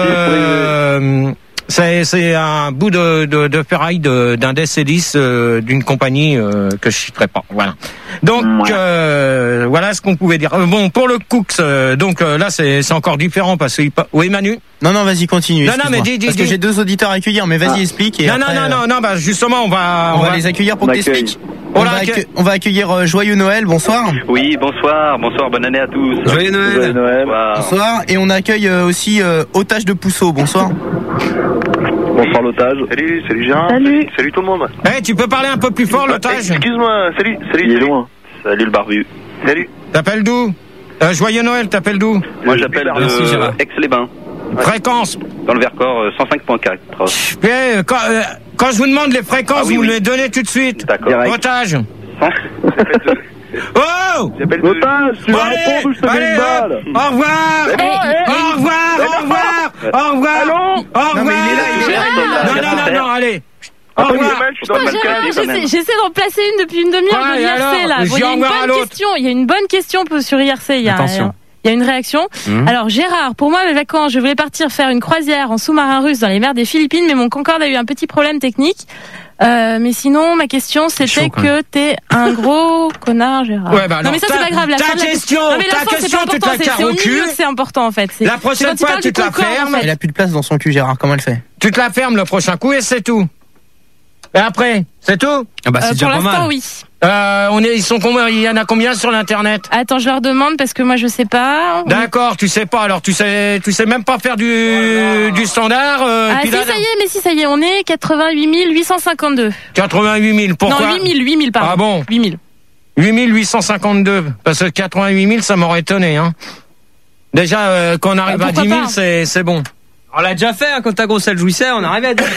[SPEAKER 1] euh, c'est c'est un bout de de, de ferraille de- d'un D C dix euh, d'une compagnie euh, que je citerai pas. Voilà. Donc
[SPEAKER 3] Ouais.
[SPEAKER 1] euh, voilà ce qu'on pouvait dire. Euh, Bon pour le Cooks, euh, donc euh, là c'est c'est encore différent parce que il pa- oui Manu.
[SPEAKER 6] Non, non, vas-y, continue.
[SPEAKER 1] Non, non,
[SPEAKER 6] excuse-moi.
[SPEAKER 1] mais dis, dis,
[SPEAKER 6] Parce que
[SPEAKER 1] dis.
[SPEAKER 6] j'ai deux auditeurs à accueillir, mais vas-y,
[SPEAKER 3] Ah.
[SPEAKER 6] explique. Et
[SPEAKER 1] Non,
[SPEAKER 6] après,
[SPEAKER 1] non non
[SPEAKER 6] euh,
[SPEAKER 1] non non bah justement on va
[SPEAKER 6] On, va les accueillir pour
[SPEAKER 3] on
[SPEAKER 6] que
[SPEAKER 3] accueille.
[SPEAKER 6] t'expliques. On,
[SPEAKER 1] On
[SPEAKER 6] va
[SPEAKER 1] l'accueille.
[SPEAKER 6] accue- on va accueillir euh, Joyeux Noël, bonsoir.
[SPEAKER 2] Oui, bonsoir, bonsoir, bonne année à tous.
[SPEAKER 4] Joyeux Noël.
[SPEAKER 3] Joyeux Noël.
[SPEAKER 2] Bonsoir.
[SPEAKER 6] Bonsoir. Et on accueille euh, aussi euh, Otage de Pousseau, bonsoir.
[SPEAKER 3] Bonsoir l'otage.
[SPEAKER 7] Salut, salut Gérard.
[SPEAKER 5] Salut.
[SPEAKER 7] Salut tout le monde.
[SPEAKER 1] Eh, tu peux parler un peu plus fort l'otage.
[SPEAKER 7] Excuse-moi, salut, salut,
[SPEAKER 3] Il est
[SPEAKER 7] salut.
[SPEAKER 3] loin.
[SPEAKER 2] Salut le barbu.
[SPEAKER 7] Salut.
[SPEAKER 1] T'appelles d'où? Euh, Joyeux Noël, t'appelles d'où?
[SPEAKER 2] Moi j'appelle
[SPEAKER 4] Merci,
[SPEAKER 2] de
[SPEAKER 4] Gérard.
[SPEAKER 2] Aix-les-Bains,
[SPEAKER 1] Fréquence.
[SPEAKER 2] dans le Vercors, euh, cent cinq point quatre.
[SPEAKER 1] Eh, quand, euh, quand je vous demande les fréquences,
[SPEAKER 2] Ah oui,
[SPEAKER 1] vous
[SPEAKER 2] oui.
[SPEAKER 1] me les donnez tout de suite.
[SPEAKER 2] D'accord.
[SPEAKER 3] Direct.
[SPEAKER 1] Otage.
[SPEAKER 7] J'appelle de-
[SPEAKER 1] Oh!
[SPEAKER 7] J'appelle de-
[SPEAKER 3] Otage, tu vas
[SPEAKER 1] Allez,
[SPEAKER 3] répondre ou je te mets
[SPEAKER 1] allez,
[SPEAKER 3] une balle?
[SPEAKER 1] hop, au revoir!
[SPEAKER 5] Eh,
[SPEAKER 1] Au revoir, au revoir, au revoir, au
[SPEAKER 6] Non, mais il est là, il est là, il est là.
[SPEAKER 1] Non, non, non, non, allez. Au
[SPEAKER 7] Ah, oui,
[SPEAKER 1] revoir.
[SPEAKER 7] dommage, je suis dans le
[SPEAKER 8] Gérard,
[SPEAKER 7] balcon.
[SPEAKER 2] quand même.
[SPEAKER 8] j'essaie j'essaie d'en placer une depuis une demi-heure
[SPEAKER 1] Ouais,
[SPEAKER 8] de
[SPEAKER 1] et
[SPEAKER 8] l'I R C
[SPEAKER 1] alors
[SPEAKER 8] là.
[SPEAKER 1] Je
[SPEAKER 8] Bon, il y
[SPEAKER 1] dis
[SPEAKER 8] a
[SPEAKER 1] au
[SPEAKER 8] une
[SPEAKER 1] revoir à
[SPEAKER 8] bonne
[SPEAKER 1] l'autre.
[SPEAKER 8] question. Il y a une bonne question pour- sur I R C. Il y a,
[SPEAKER 4] Attention.
[SPEAKER 8] il y a une réaction.
[SPEAKER 4] Mmh.
[SPEAKER 8] Alors Gérard, pour moi mes vacances, je voulais partir faire une croisière en sous-marin russe dans les mers des Philippines, mais mon Concorde a eu un petit problème technique. Euh, mais sinon, ma question c'était
[SPEAKER 4] chaud, quand
[SPEAKER 8] que t'es un gros connard, Gérard.
[SPEAKER 1] Ouais, bah
[SPEAKER 8] non
[SPEAKER 1] alors,
[SPEAKER 8] mais ça
[SPEAKER 1] ta-
[SPEAKER 8] c'est pas grave. La
[SPEAKER 1] ta
[SPEAKER 8] fin de la
[SPEAKER 1] question,
[SPEAKER 8] non, mais la
[SPEAKER 1] ta
[SPEAKER 8] fin, c'est
[SPEAKER 1] question,
[SPEAKER 8] pas
[SPEAKER 1] tu te
[SPEAKER 8] important,
[SPEAKER 1] la
[SPEAKER 8] c'est-
[SPEAKER 1] carres
[SPEAKER 8] c'est au
[SPEAKER 1] au cul.
[SPEAKER 8] milieu que c'est important en fait. C'est-
[SPEAKER 1] La
[SPEAKER 8] c'est
[SPEAKER 1] prochaine
[SPEAKER 8] quand il
[SPEAKER 1] fois,
[SPEAKER 8] parle
[SPEAKER 1] tu
[SPEAKER 8] du
[SPEAKER 1] te la
[SPEAKER 8] Concorde,
[SPEAKER 1] fermes.
[SPEAKER 8] en fait.
[SPEAKER 6] Elle a plus de place dans son cul, Gérard, comment elle fait?
[SPEAKER 1] Tu te la fermes le prochain coup et c'est tout. Et après, c'est tout?
[SPEAKER 4] Ah bah
[SPEAKER 8] Euh,
[SPEAKER 4] c'est déjà
[SPEAKER 8] pour
[SPEAKER 4] pas
[SPEAKER 8] l'instant,
[SPEAKER 4] mal.
[SPEAKER 8] oui.
[SPEAKER 1] Euh, on est, ils sont combien? Il y en a combien sur l'internet?
[SPEAKER 8] Attends, je leur demande parce que moi je sais pas.
[SPEAKER 1] D'accord, tu sais pas. Alors tu sais, tu sais même pas faire du du standard. Euh,
[SPEAKER 8] Ah
[SPEAKER 1] puis
[SPEAKER 8] si,
[SPEAKER 1] là,
[SPEAKER 8] ça y est, mais si, ça y est, on est quatre-vingt-huit mille huit cent cinquante-deux.
[SPEAKER 1] quatre-vingt-huit mille. Pourquoi?
[SPEAKER 8] Non, huit mille, huit mille, pardon.
[SPEAKER 1] Ah bon?
[SPEAKER 8] huit mille.
[SPEAKER 1] huit mille huit cent cinquante-deux. Parce que quatre-vingt-huit mille, ça m'aurait étonné, hein. Déjà, euh, quand on arrive
[SPEAKER 8] Ah,
[SPEAKER 1] à
[SPEAKER 8] pourquoi
[SPEAKER 1] dix mille,
[SPEAKER 8] pas
[SPEAKER 1] c'est c'est bon.
[SPEAKER 4] On l'a déjà fait hein, quand ta grosse elle jouissait, on arrivait à dire.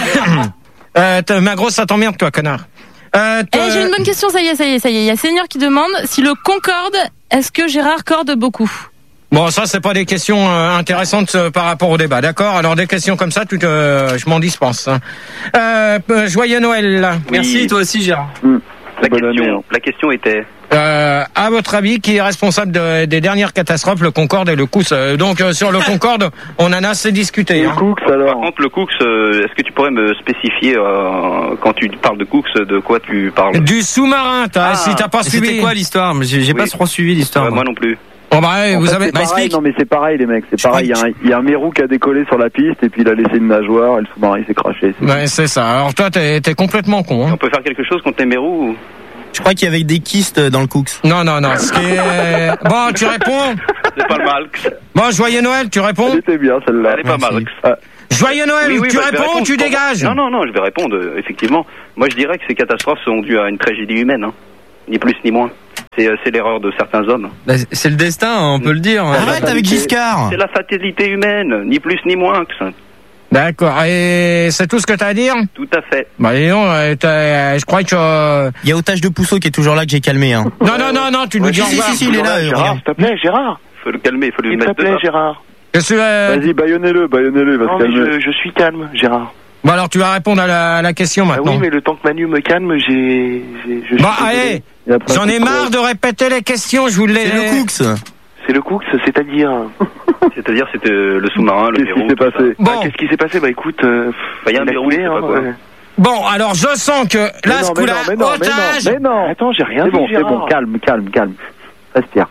[SPEAKER 1] Euh, t'as- ma grosse, ça t'emmerde, toi, connard. Euh,
[SPEAKER 8] Eh,
[SPEAKER 1] toi-
[SPEAKER 8] j'ai une bonne question, ça y est, ça y est, ça y est. Il y a Seigneur qui demande si le Concorde, est-ce que Gérard corde beaucoup?
[SPEAKER 1] Bon, ça, c'est pas des questions euh, intéressantes euh, par rapport au débat, d'accord? Alors, des questions comme ça, tu te, je m'en dispense. Hein. Euh, euh, joyeux Noël. là.
[SPEAKER 4] Merci, toi aussi Gérard.
[SPEAKER 2] La
[SPEAKER 3] Bonne année,
[SPEAKER 2] question,
[SPEAKER 3] hein.
[SPEAKER 2] la question était.
[SPEAKER 1] Euh, à votre avis, qui est responsable de- des dernières catastrophes, le Concorde et le Cous? Euh, Donc, euh, sur le Concorde, on en a assez discuté.
[SPEAKER 3] Le
[SPEAKER 1] Hein.
[SPEAKER 3] Cooks
[SPEAKER 2] Par
[SPEAKER 3] alors.
[SPEAKER 2] contre, le Cooks, euh, est-ce que tu pourrais me spécifier euh, quand tu parles de Cooks, de quoi tu parles?
[SPEAKER 1] Du sous-marin, t'as,
[SPEAKER 2] Ah,
[SPEAKER 1] si t'as pas suivi.
[SPEAKER 4] C'était quoi l'histoire? J'ai j'ai
[SPEAKER 2] Oui.
[SPEAKER 4] pas trop suivi l'histoire.
[SPEAKER 2] Ouais,
[SPEAKER 4] moi.
[SPEAKER 2] moi non plus.
[SPEAKER 1] Bon, bah, ouais,
[SPEAKER 3] En
[SPEAKER 1] vous
[SPEAKER 3] fait,
[SPEAKER 1] avez.
[SPEAKER 3] c'est
[SPEAKER 1] Bah,
[SPEAKER 3] pareil,
[SPEAKER 1] explique.
[SPEAKER 3] non mais c'est pareil les mecs, c'est
[SPEAKER 1] Je crois
[SPEAKER 3] pareil. Il y, a
[SPEAKER 1] que-
[SPEAKER 3] un- il y a un mérou qui a décollé sur la piste et puis il a laissé une nageoire et le sous-marin il s'est craché. c'est
[SPEAKER 1] Ouais, c'est ça. Alors, toi, t'es, t'es complètement con.
[SPEAKER 2] On
[SPEAKER 1] Hein.
[SPEAKER 2] peut faire quelque chose contre les mérous ou-
[SPEAKER 6] Je crois qu'il y avait des kystes dans le Cooks.
[SPEAKER 1] Non, non, non. Ce qui est... Bon, tu réponds.
[SPEAKER 2] C'est pas le Malx.
[SPEAKER 1] Bon, joyeux Noël, tu réponds.
[SPEAKER 3] C'était bien celle-là.
[SPEAKER 2] Elle est pas Malx.
[SPEAKER 3] Ah.
[SPEAKER 1] Joyeux Noël,
[SPEAKER 2] Oui, oui,
[SPEAKER 1] tu
[SPEAKER 2] bah, je vais
[SPEAKER 1] réponds ou
[SPEAKER 2] répondre
[SPEAKER 1] tu
[SPEAKER 2] pour-
[SPEAKER 1] dégages?
[SPEAKER 2] Non, non, non, je vais répondre, euh, effectivement. Moi, je dirais que ces catastrophes sont dues à une tragédie humaine, hein. Ni plus ni moins. C'est, euh, c'est l'erreur de certains hommes.
[SPEAKER 4] Bah, c'est le destin, on peut le dire.
[SPEAKER 6] Arrête avec Giscard.
[SPEAKER 2] C'est la fatalité humaine, ni plus ni moins que ça.
[SPEAKER 1] D'accord, et c'est tout ce que t'as à dire?
[SPEAKER 2] Tout à fait.
[SPEAKER 1] Bah, dis donc, euh, t'as- je crois que... euh,
[SPEAKER 6] Il y a Otage de Pousseau qui est toujours là que j'ai calmé. Hein.
[SPEAKER 1] Non, non, non, non, tu nous
[SPEAKER 7] Ouais,
[SPEAKER 1] dis au
[SPEAKER 6] si,
[SPEAKER 1] revoir.
[SPEAKER 6] si, si, il est là. euh,
[SPEAKER 7] Gérard,
[SPEAKER 6] regarde.
[SPEAKER 7] s'il te plaît, Gérard.
[SPEAKER 2] Faut le calmer, faut lui
[SPEAKER 7] S'il te
[SPEAKER 2] mettre
[SPEAKER 7] plaît,
[SPEAKER 2] dedans.
[SPEAKER 7] Gérard.
[SPEAKER 1] Qu'est-ce que, euh,
[SPEAKER 3] Vas-y, baïonnez-le, baïonnez-le, il va
[SPEAKER 7] Non,
[SPEAKER 3] se
[SPEAKER 7] mais
[SPEAKER 3] calmer.
[SPEAKER 7] je, je suis calme, Gérard.
[SPEAKER 1] Bon, alors tu vas répondre à la, à la question
[SPEAKER 7] Ah
[SPEAKER 1] maintenant.
[SPEAKER 7] oui, mais le temps que Manu me calme, j'ai... j'ai- je suis
[SPEAKER 1] Bah,
[SPEAKER 7] désolé.
[SPEAKER 1] allez,
[SPEAKER 3] Et après,
[SPEAKER 1] j'en ai
[SPEAKER 3] c'est
[SPEAKER 1] marre de répéter les questions, je vous l'ai...
[SPEAKER 6] C'est le Cooks.
[SPEAKER 7] C'est le Cooks, c'est-à-dire...
[SPEAKER 2] C'est-à-dire, c'était euh, le sous-marin, le
[SPEAKER 3] Qu'est-ce
[SPEAKER 2] verrou.
[SPEAKER 3] qui s'est
[SPEAKER 2] tout ça.
[SPEAKER 3] passé?
[SPEAKER 1] Bon,
[SPEAKER 7] Ah, qu'est-ce qui s'est passé? Bah écoute, euh,
[SPEAKER 2] Bah, y a un
[SPEAKER 7] il a
[SPEAKER 2] verrou,
[SPEAKER 7] coulé,
[SPEAKER 2] je sais pas
[SPEAKER 7] hein,
[SPEAKER 2] quoi.
[SPEAKER 7] ouais.
[SPEAKER 1] bon, alors je sens que là,
[SPEAKER 3] Mais
[SPEAKER 1] ce
[SPEAKER 3] non, mais
[SPEAKER 1] coup-là,
[SPEAKER 3] non, mais non, mais
[SPEAKER 1] otage...
[SPEAKER 3] non, mais non.
[SPEAKER 7] Attends, j'ai rien
[SPEAKER 3] C'est
[SPEAKER 7] dit,
[SPEAKER 3] bon, c'est
[SPEAKER 7] Gérard.
[SPEAKER 3] bon, calme, calme, calme. Respire.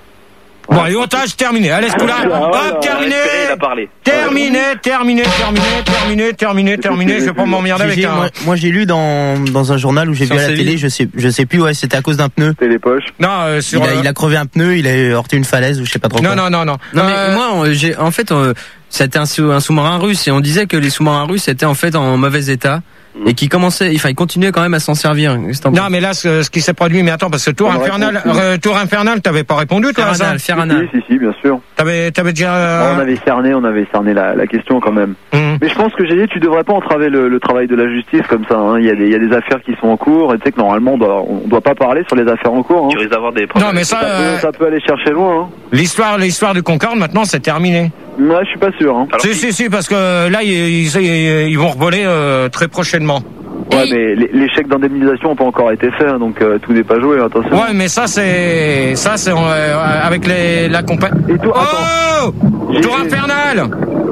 [SPEAKER 1] Bon, et otage terminé. Allez, ce coup-là,
[SPEAKER 3] Ah, voilà.
[SPEAKER 1] hop, terminé.
[SPEAKER 2] Espérez, il a parlé.
[SPEAKER 1] Terminé, terminé, terminé, terminé, terminé, terminé. Je vais pas m'emmerder avec
[SPEAKER 6] Gégé,
[SPEAKER 1] un...
[SPEAKER 6] moi, moi, j'ai lu dans, dans un journal où j'ai
[SPEAKER 4] Sur
[SPEAKER 6] vu à la
[SPEAKER 4] Séville.
[SPEAKER 6] télé, je sais, je sais plus, ouais, c'était à cause d'un pneu.
[SPEAKER 3] C'était les poches.
[SPEAKER 1] Non, euh, sur...
[SPEAKER 6] Il a,
[SPEAKER 1] euh,
[SPEAKER 6] il a crevé un pneu, il a heurté une falaise ou je sais pas trop
[SPEAKER 1] Non,
[SPEAKER 6] quoi.
[SPEAKER 1] non, non, non.
[SPEAKER 4] Non mais
[SPEAKER 1] Euh,
[SPEAKER 4] moi, on- j'ai, en fait, euh, c'était un, sous- un sous-marin russe et on disait que les sous-marins russes étaient en fait en mauvais état et qui commençaient, enfin, ils continuaient quand même à s'en servir. C'est un-
[SPEAKER 1] Non, mais là, ce, ce qui s'est produit, mais attends, parce que Tour
[SPEAKER 3] On
[SPEAKER 1] Infernal,
[SPEAKER 3] répond.
[SPEAKER 1] euh, Tour Infernal, t'avais pas répondu, toi, à ça?
[SPEAKER 4] Ferranal, Ferranal.
[SPEAKER 3] Si, si, si, bien sûr.
[SPEAKER 1] T'avais, t'avais déjà... euh,
[SPEAKER 3] On avait cerné, on avait cerné la, la question quand même.
[SPEAKER 1] hum.
[SPEAKER 3] Mais je pense que j'ai dit, tu devrais pas entraver le, le travail de la justice comme ça. Hein. Il y a des, il y a des affaires qui sont en cours et tu sais que normalement on doit, on doit pas parler sur les affaires en cours.
[SPEAKER 2] Tu
[SPEAKER 3] Hein.
[SPEAKER 2] risques d'avoir des problèmes.
[SPEAKER 1] Non, mais ça,
[SPEAKER 3] Ça,
[SPEAKER 1] euh,
[SPEAKER 3] peut, ça peut aller chercher loin. Hein.
[SPEAKER 1] l'histoire, l'histoire du Concorde, maintenant, c'est terminé.
[SPEAKER 3] Ouais, je suis pas sûr. Hein.
[SPEAKER 2] Alors,
[SPEAKER 1] Si, si, si, parce que là, ils, ils, ils vont revoler euh, très prochainement.
[SPEAKER 3] Ouais, mais les, les chèques d'indemnisation n'ont pas encore été faits, hein, donc euh, tout n'est pas joué. Attention.
[SPEAKER 1] Ouais, mais ça, c'est... Ça, c'est euh, avec les, la compagnie...
[SPEAKER 3] Et toi,
[SPEAKER 1] Oh
[SPEAKER 3] J'ai-
[SPEAKER 1] Tour
[SPEAKER 3] j'ai-
[SPEAKER 1] Infernal.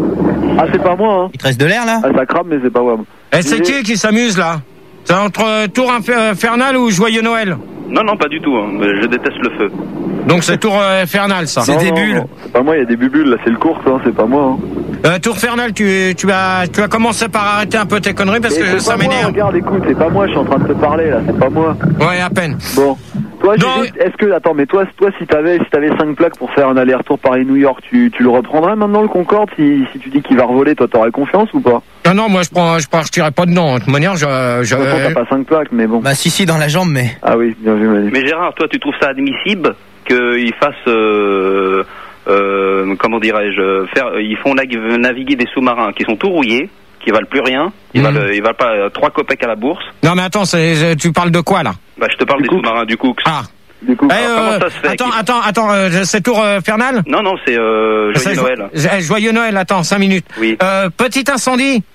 [SPEAKER 3] Ah, c'est pas moi. Hein.
[SPEAKER 6] Il te reste de l'air là?
[SPEAKER 3] Ah, ça crame, mais c'est pas moi.
[SPEAKER 1] Et c'est
[SPEAKER 3] J'ai-
[SPEAKER 1] qui qui s'amuse, là? C'est entre euh, Tour Infer- Infernal ou Joyeux Noël?
[SPEAKER 2] Non, non, pas du tout. Hein. Je déteste le feu.
[SPEAKER 1] Donc c'est Tour euh, Infernal, ça.
[SPEAKER 6] C'est
[SPEAKER 3] Non,
[SPEAKER 6] des
[SPEAKER 3] non,
[SPEAKER 6] bulles.
[SPEAKER 3] non, c'est pas moi, il y a des bubules, là, c'est le course, hein, c'est pas moi. Hein.
[SPEAKER 1] Euh, Tour Infernal, tu, tu, as, tu as commencé par arrêter un peu tes conneries parce
[SPEAKER 3] Et
[SPEAKER 1] que
[SPEAKER 3] c'est
[SPEAKER 1] ça
[SPEAKER 3] pas moi,
[SPEAKER 1] m'énerve.
[SPEAKER 3] regarde, écoute, c'est pas moi, je suis en train de te parler, là, c'est pas moi.
[SPEAKER 1] Ouais, à peine.
[SPEAKER 3] Bon. Toi,
[SPEAKER 1] Non,
[SPEAKER 3] Gégé, est-ce que, attends, mais toi, toi si t'avais si t'avais cinq plaques pour faire un aller-retour Paris-New York, tu, tu le reprendrais maintenant, le Concorde, si, si tu dis qu'il va revoler, toi, t'aurais confiance ou pas?
[SPEAKER 1] Non, non, moi je prends, je partirai pas dedans. De toute manière, je... je
[SPEAKER 3] De toute façon, t'as pas cinq plaques, mais bon.
[SPEAKER 6] Bah si si dans la jambe mais.
[SPEAKER 3] Ah oui, bien vu, Manu.
[SPEAKER 2] Mais Gérard, toi, tu trouves ça admissible qu'ils fassent, euh, euh, comment dirais-je, faire, ils font nag- naviguer des sous-marins qui sont tout rouillés, qui valent plus rien, ils
[SPEAKER 1] Mhm.
[SPEAKER 2] valent, ils valent pas euh, trois copecs à la bourse.
[SPEAKER 1] Non, mais attends, c'est, tu parles de quoi, là?
[SPEAKER 2] Bah, je te parle
[SPEAKER 3] Du
[SPEAKER 2] des
[SPEAKER 3] Cook.
[SPEAKER 2] sous-marins du Cook.
[SPEAKER 1] Ah.
[SPEAKER 3] Du coup,
[SPEAKER 1] Eh,
[SPEAKER 2] Alors,
[SPEAKER 1] euh,
[SPEAKER 2] comment ça se fait
[SPEAKER 1] attends,
[SPEAKER 2] qu'il-
[SPEAKER 1] attends, attends, euh, c'est Tour euh, Infernal?
[SPEAKER 2] Non, non, c'est euh,
[SPEAKER 1] C'est
[SPEAKER 2] Joyeux
[SPEAKER 1] jo-
[SPEAKER 2] Noël.
[SPEAKER 1] eh, Joyeux Noël, attends, cinq minutes.
[SPEAKER 2] Oui.
[SPEAKER 1] Euh, petit incendie.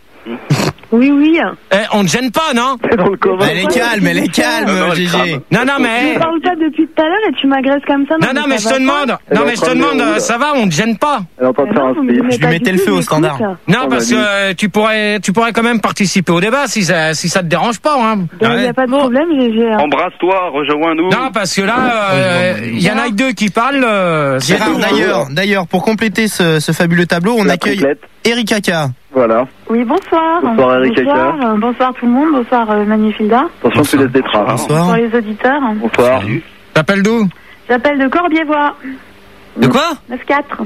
[SPEAKER 5] Oui, oui.
[SPEAKER 1] Eh, on ne gêne pas, non?
[SPEAKER 3] c'est dans le commun.
[SPEAKER 6] Elle est calme, elle est calme,
[SPEAKER 2] Non, non, elle
[SPEAKER 6] Gégé.
[SPEAKER 2] crame.
[SPEAKER 1] Non, non,
[SPEAKER 5] Je
[SPEAKER 1] mais...
[SPEAKER 5] ne parle pas depuis tout à l'heure et tu m'agresses comme ça.
[SPEAKER 1] Non, non, mais je
[SPEAKER 5] ça
[SPEAKER 1] te
[SPEAKER 5] va
[SPEAKER 1] demande.
[SPEAKER 5] pas.
[SPEAKER 3] Elle
[SPEAKER 1] Non,
[SPEAKER 3] est
[SPEAKER 1] mais
[SPEAKER 3] en
[SPEAKER 1] je
[SPEAKER 3] train
[SPEAKER 1] te
[SPEAKER 3] de
[SPEAKER 1] demande,
[SPEAKER 3] dérouler.
[SPEAKER 1] euh, ça va, on ne gêne pas.
[SPEAKER 3] Elle est en train de
[SPEAKER 5] Mais
[SPEAKER 3] faire
[SPEAKER 5] non,
[SPEAKER 3] un
[SPEAKER 5] vous me
[SPEAKER 3] speech.
[SPEAKER 5] donnez
[SPEAKER 6] Je lui
[SPEAKER 5] pas
[SPEAKER 6] mettais
[SPEAKER 5] du
[SPEAKER 6] le
[SPEAKER 5] tout,
[SPEAKER 6] feu au
[SPEAKER 5] j'écoute.
[SPEAKER 6] standard.
[SPEAKER 1] Non,
[SPEAKER 3] Oh,
[SPEAKER 1] parce que
[SPEAKER 3] Manu.
[SPEAKER 1] euh, tu pourrais, tu pourrais quand même participer au débat si ça, si ça te dérange pas, hein.
[SPEAKER 5] Il n'y a pas de problème, j'ai... j'ai-
[SPEAKER 2] Embrasse-toi, rejoins-nous.
[SPEAKER 1] Non, parce que là, il y en a que deux qui parlent. euh, c'est
[SPEAKER 6] Gérard
[SPEAKER 1] tout, hein.
[SPEAKER 6] d'ailleurs, d'ailleurs pour compléter ce, ce fabuleux tableau, on
[SPEAKER 3] La
[SPEAKER 6] accueille
[SPEAKER 3] triplette.
[SPEAKER 6] Eric Aka.
[SPEAKER 3] Voilà.
[SPEAKER 5] Oui, bonsoir.
[SPEAKER 3] Bonsoir, Eric
[SPEAKER 5] Bonsoir, euh, bonsoir tout le monde. Bonsoir, euh, Manifilda.
[SPEAKER 3] Attention, tu laisses des traces.
[SPEAKER 6] Bonsoir.
[SPEAKER 5] Bonsoir les auditeurs.
[SPEAKER 3] Bonsoir.
[SPEAKER 1] T'appelles d'où?
[SPEAKER 5] J'appelle de Corbiévois.
[SPEAKER 4] De quoi?
[SPEAKER 5] neuf quatre.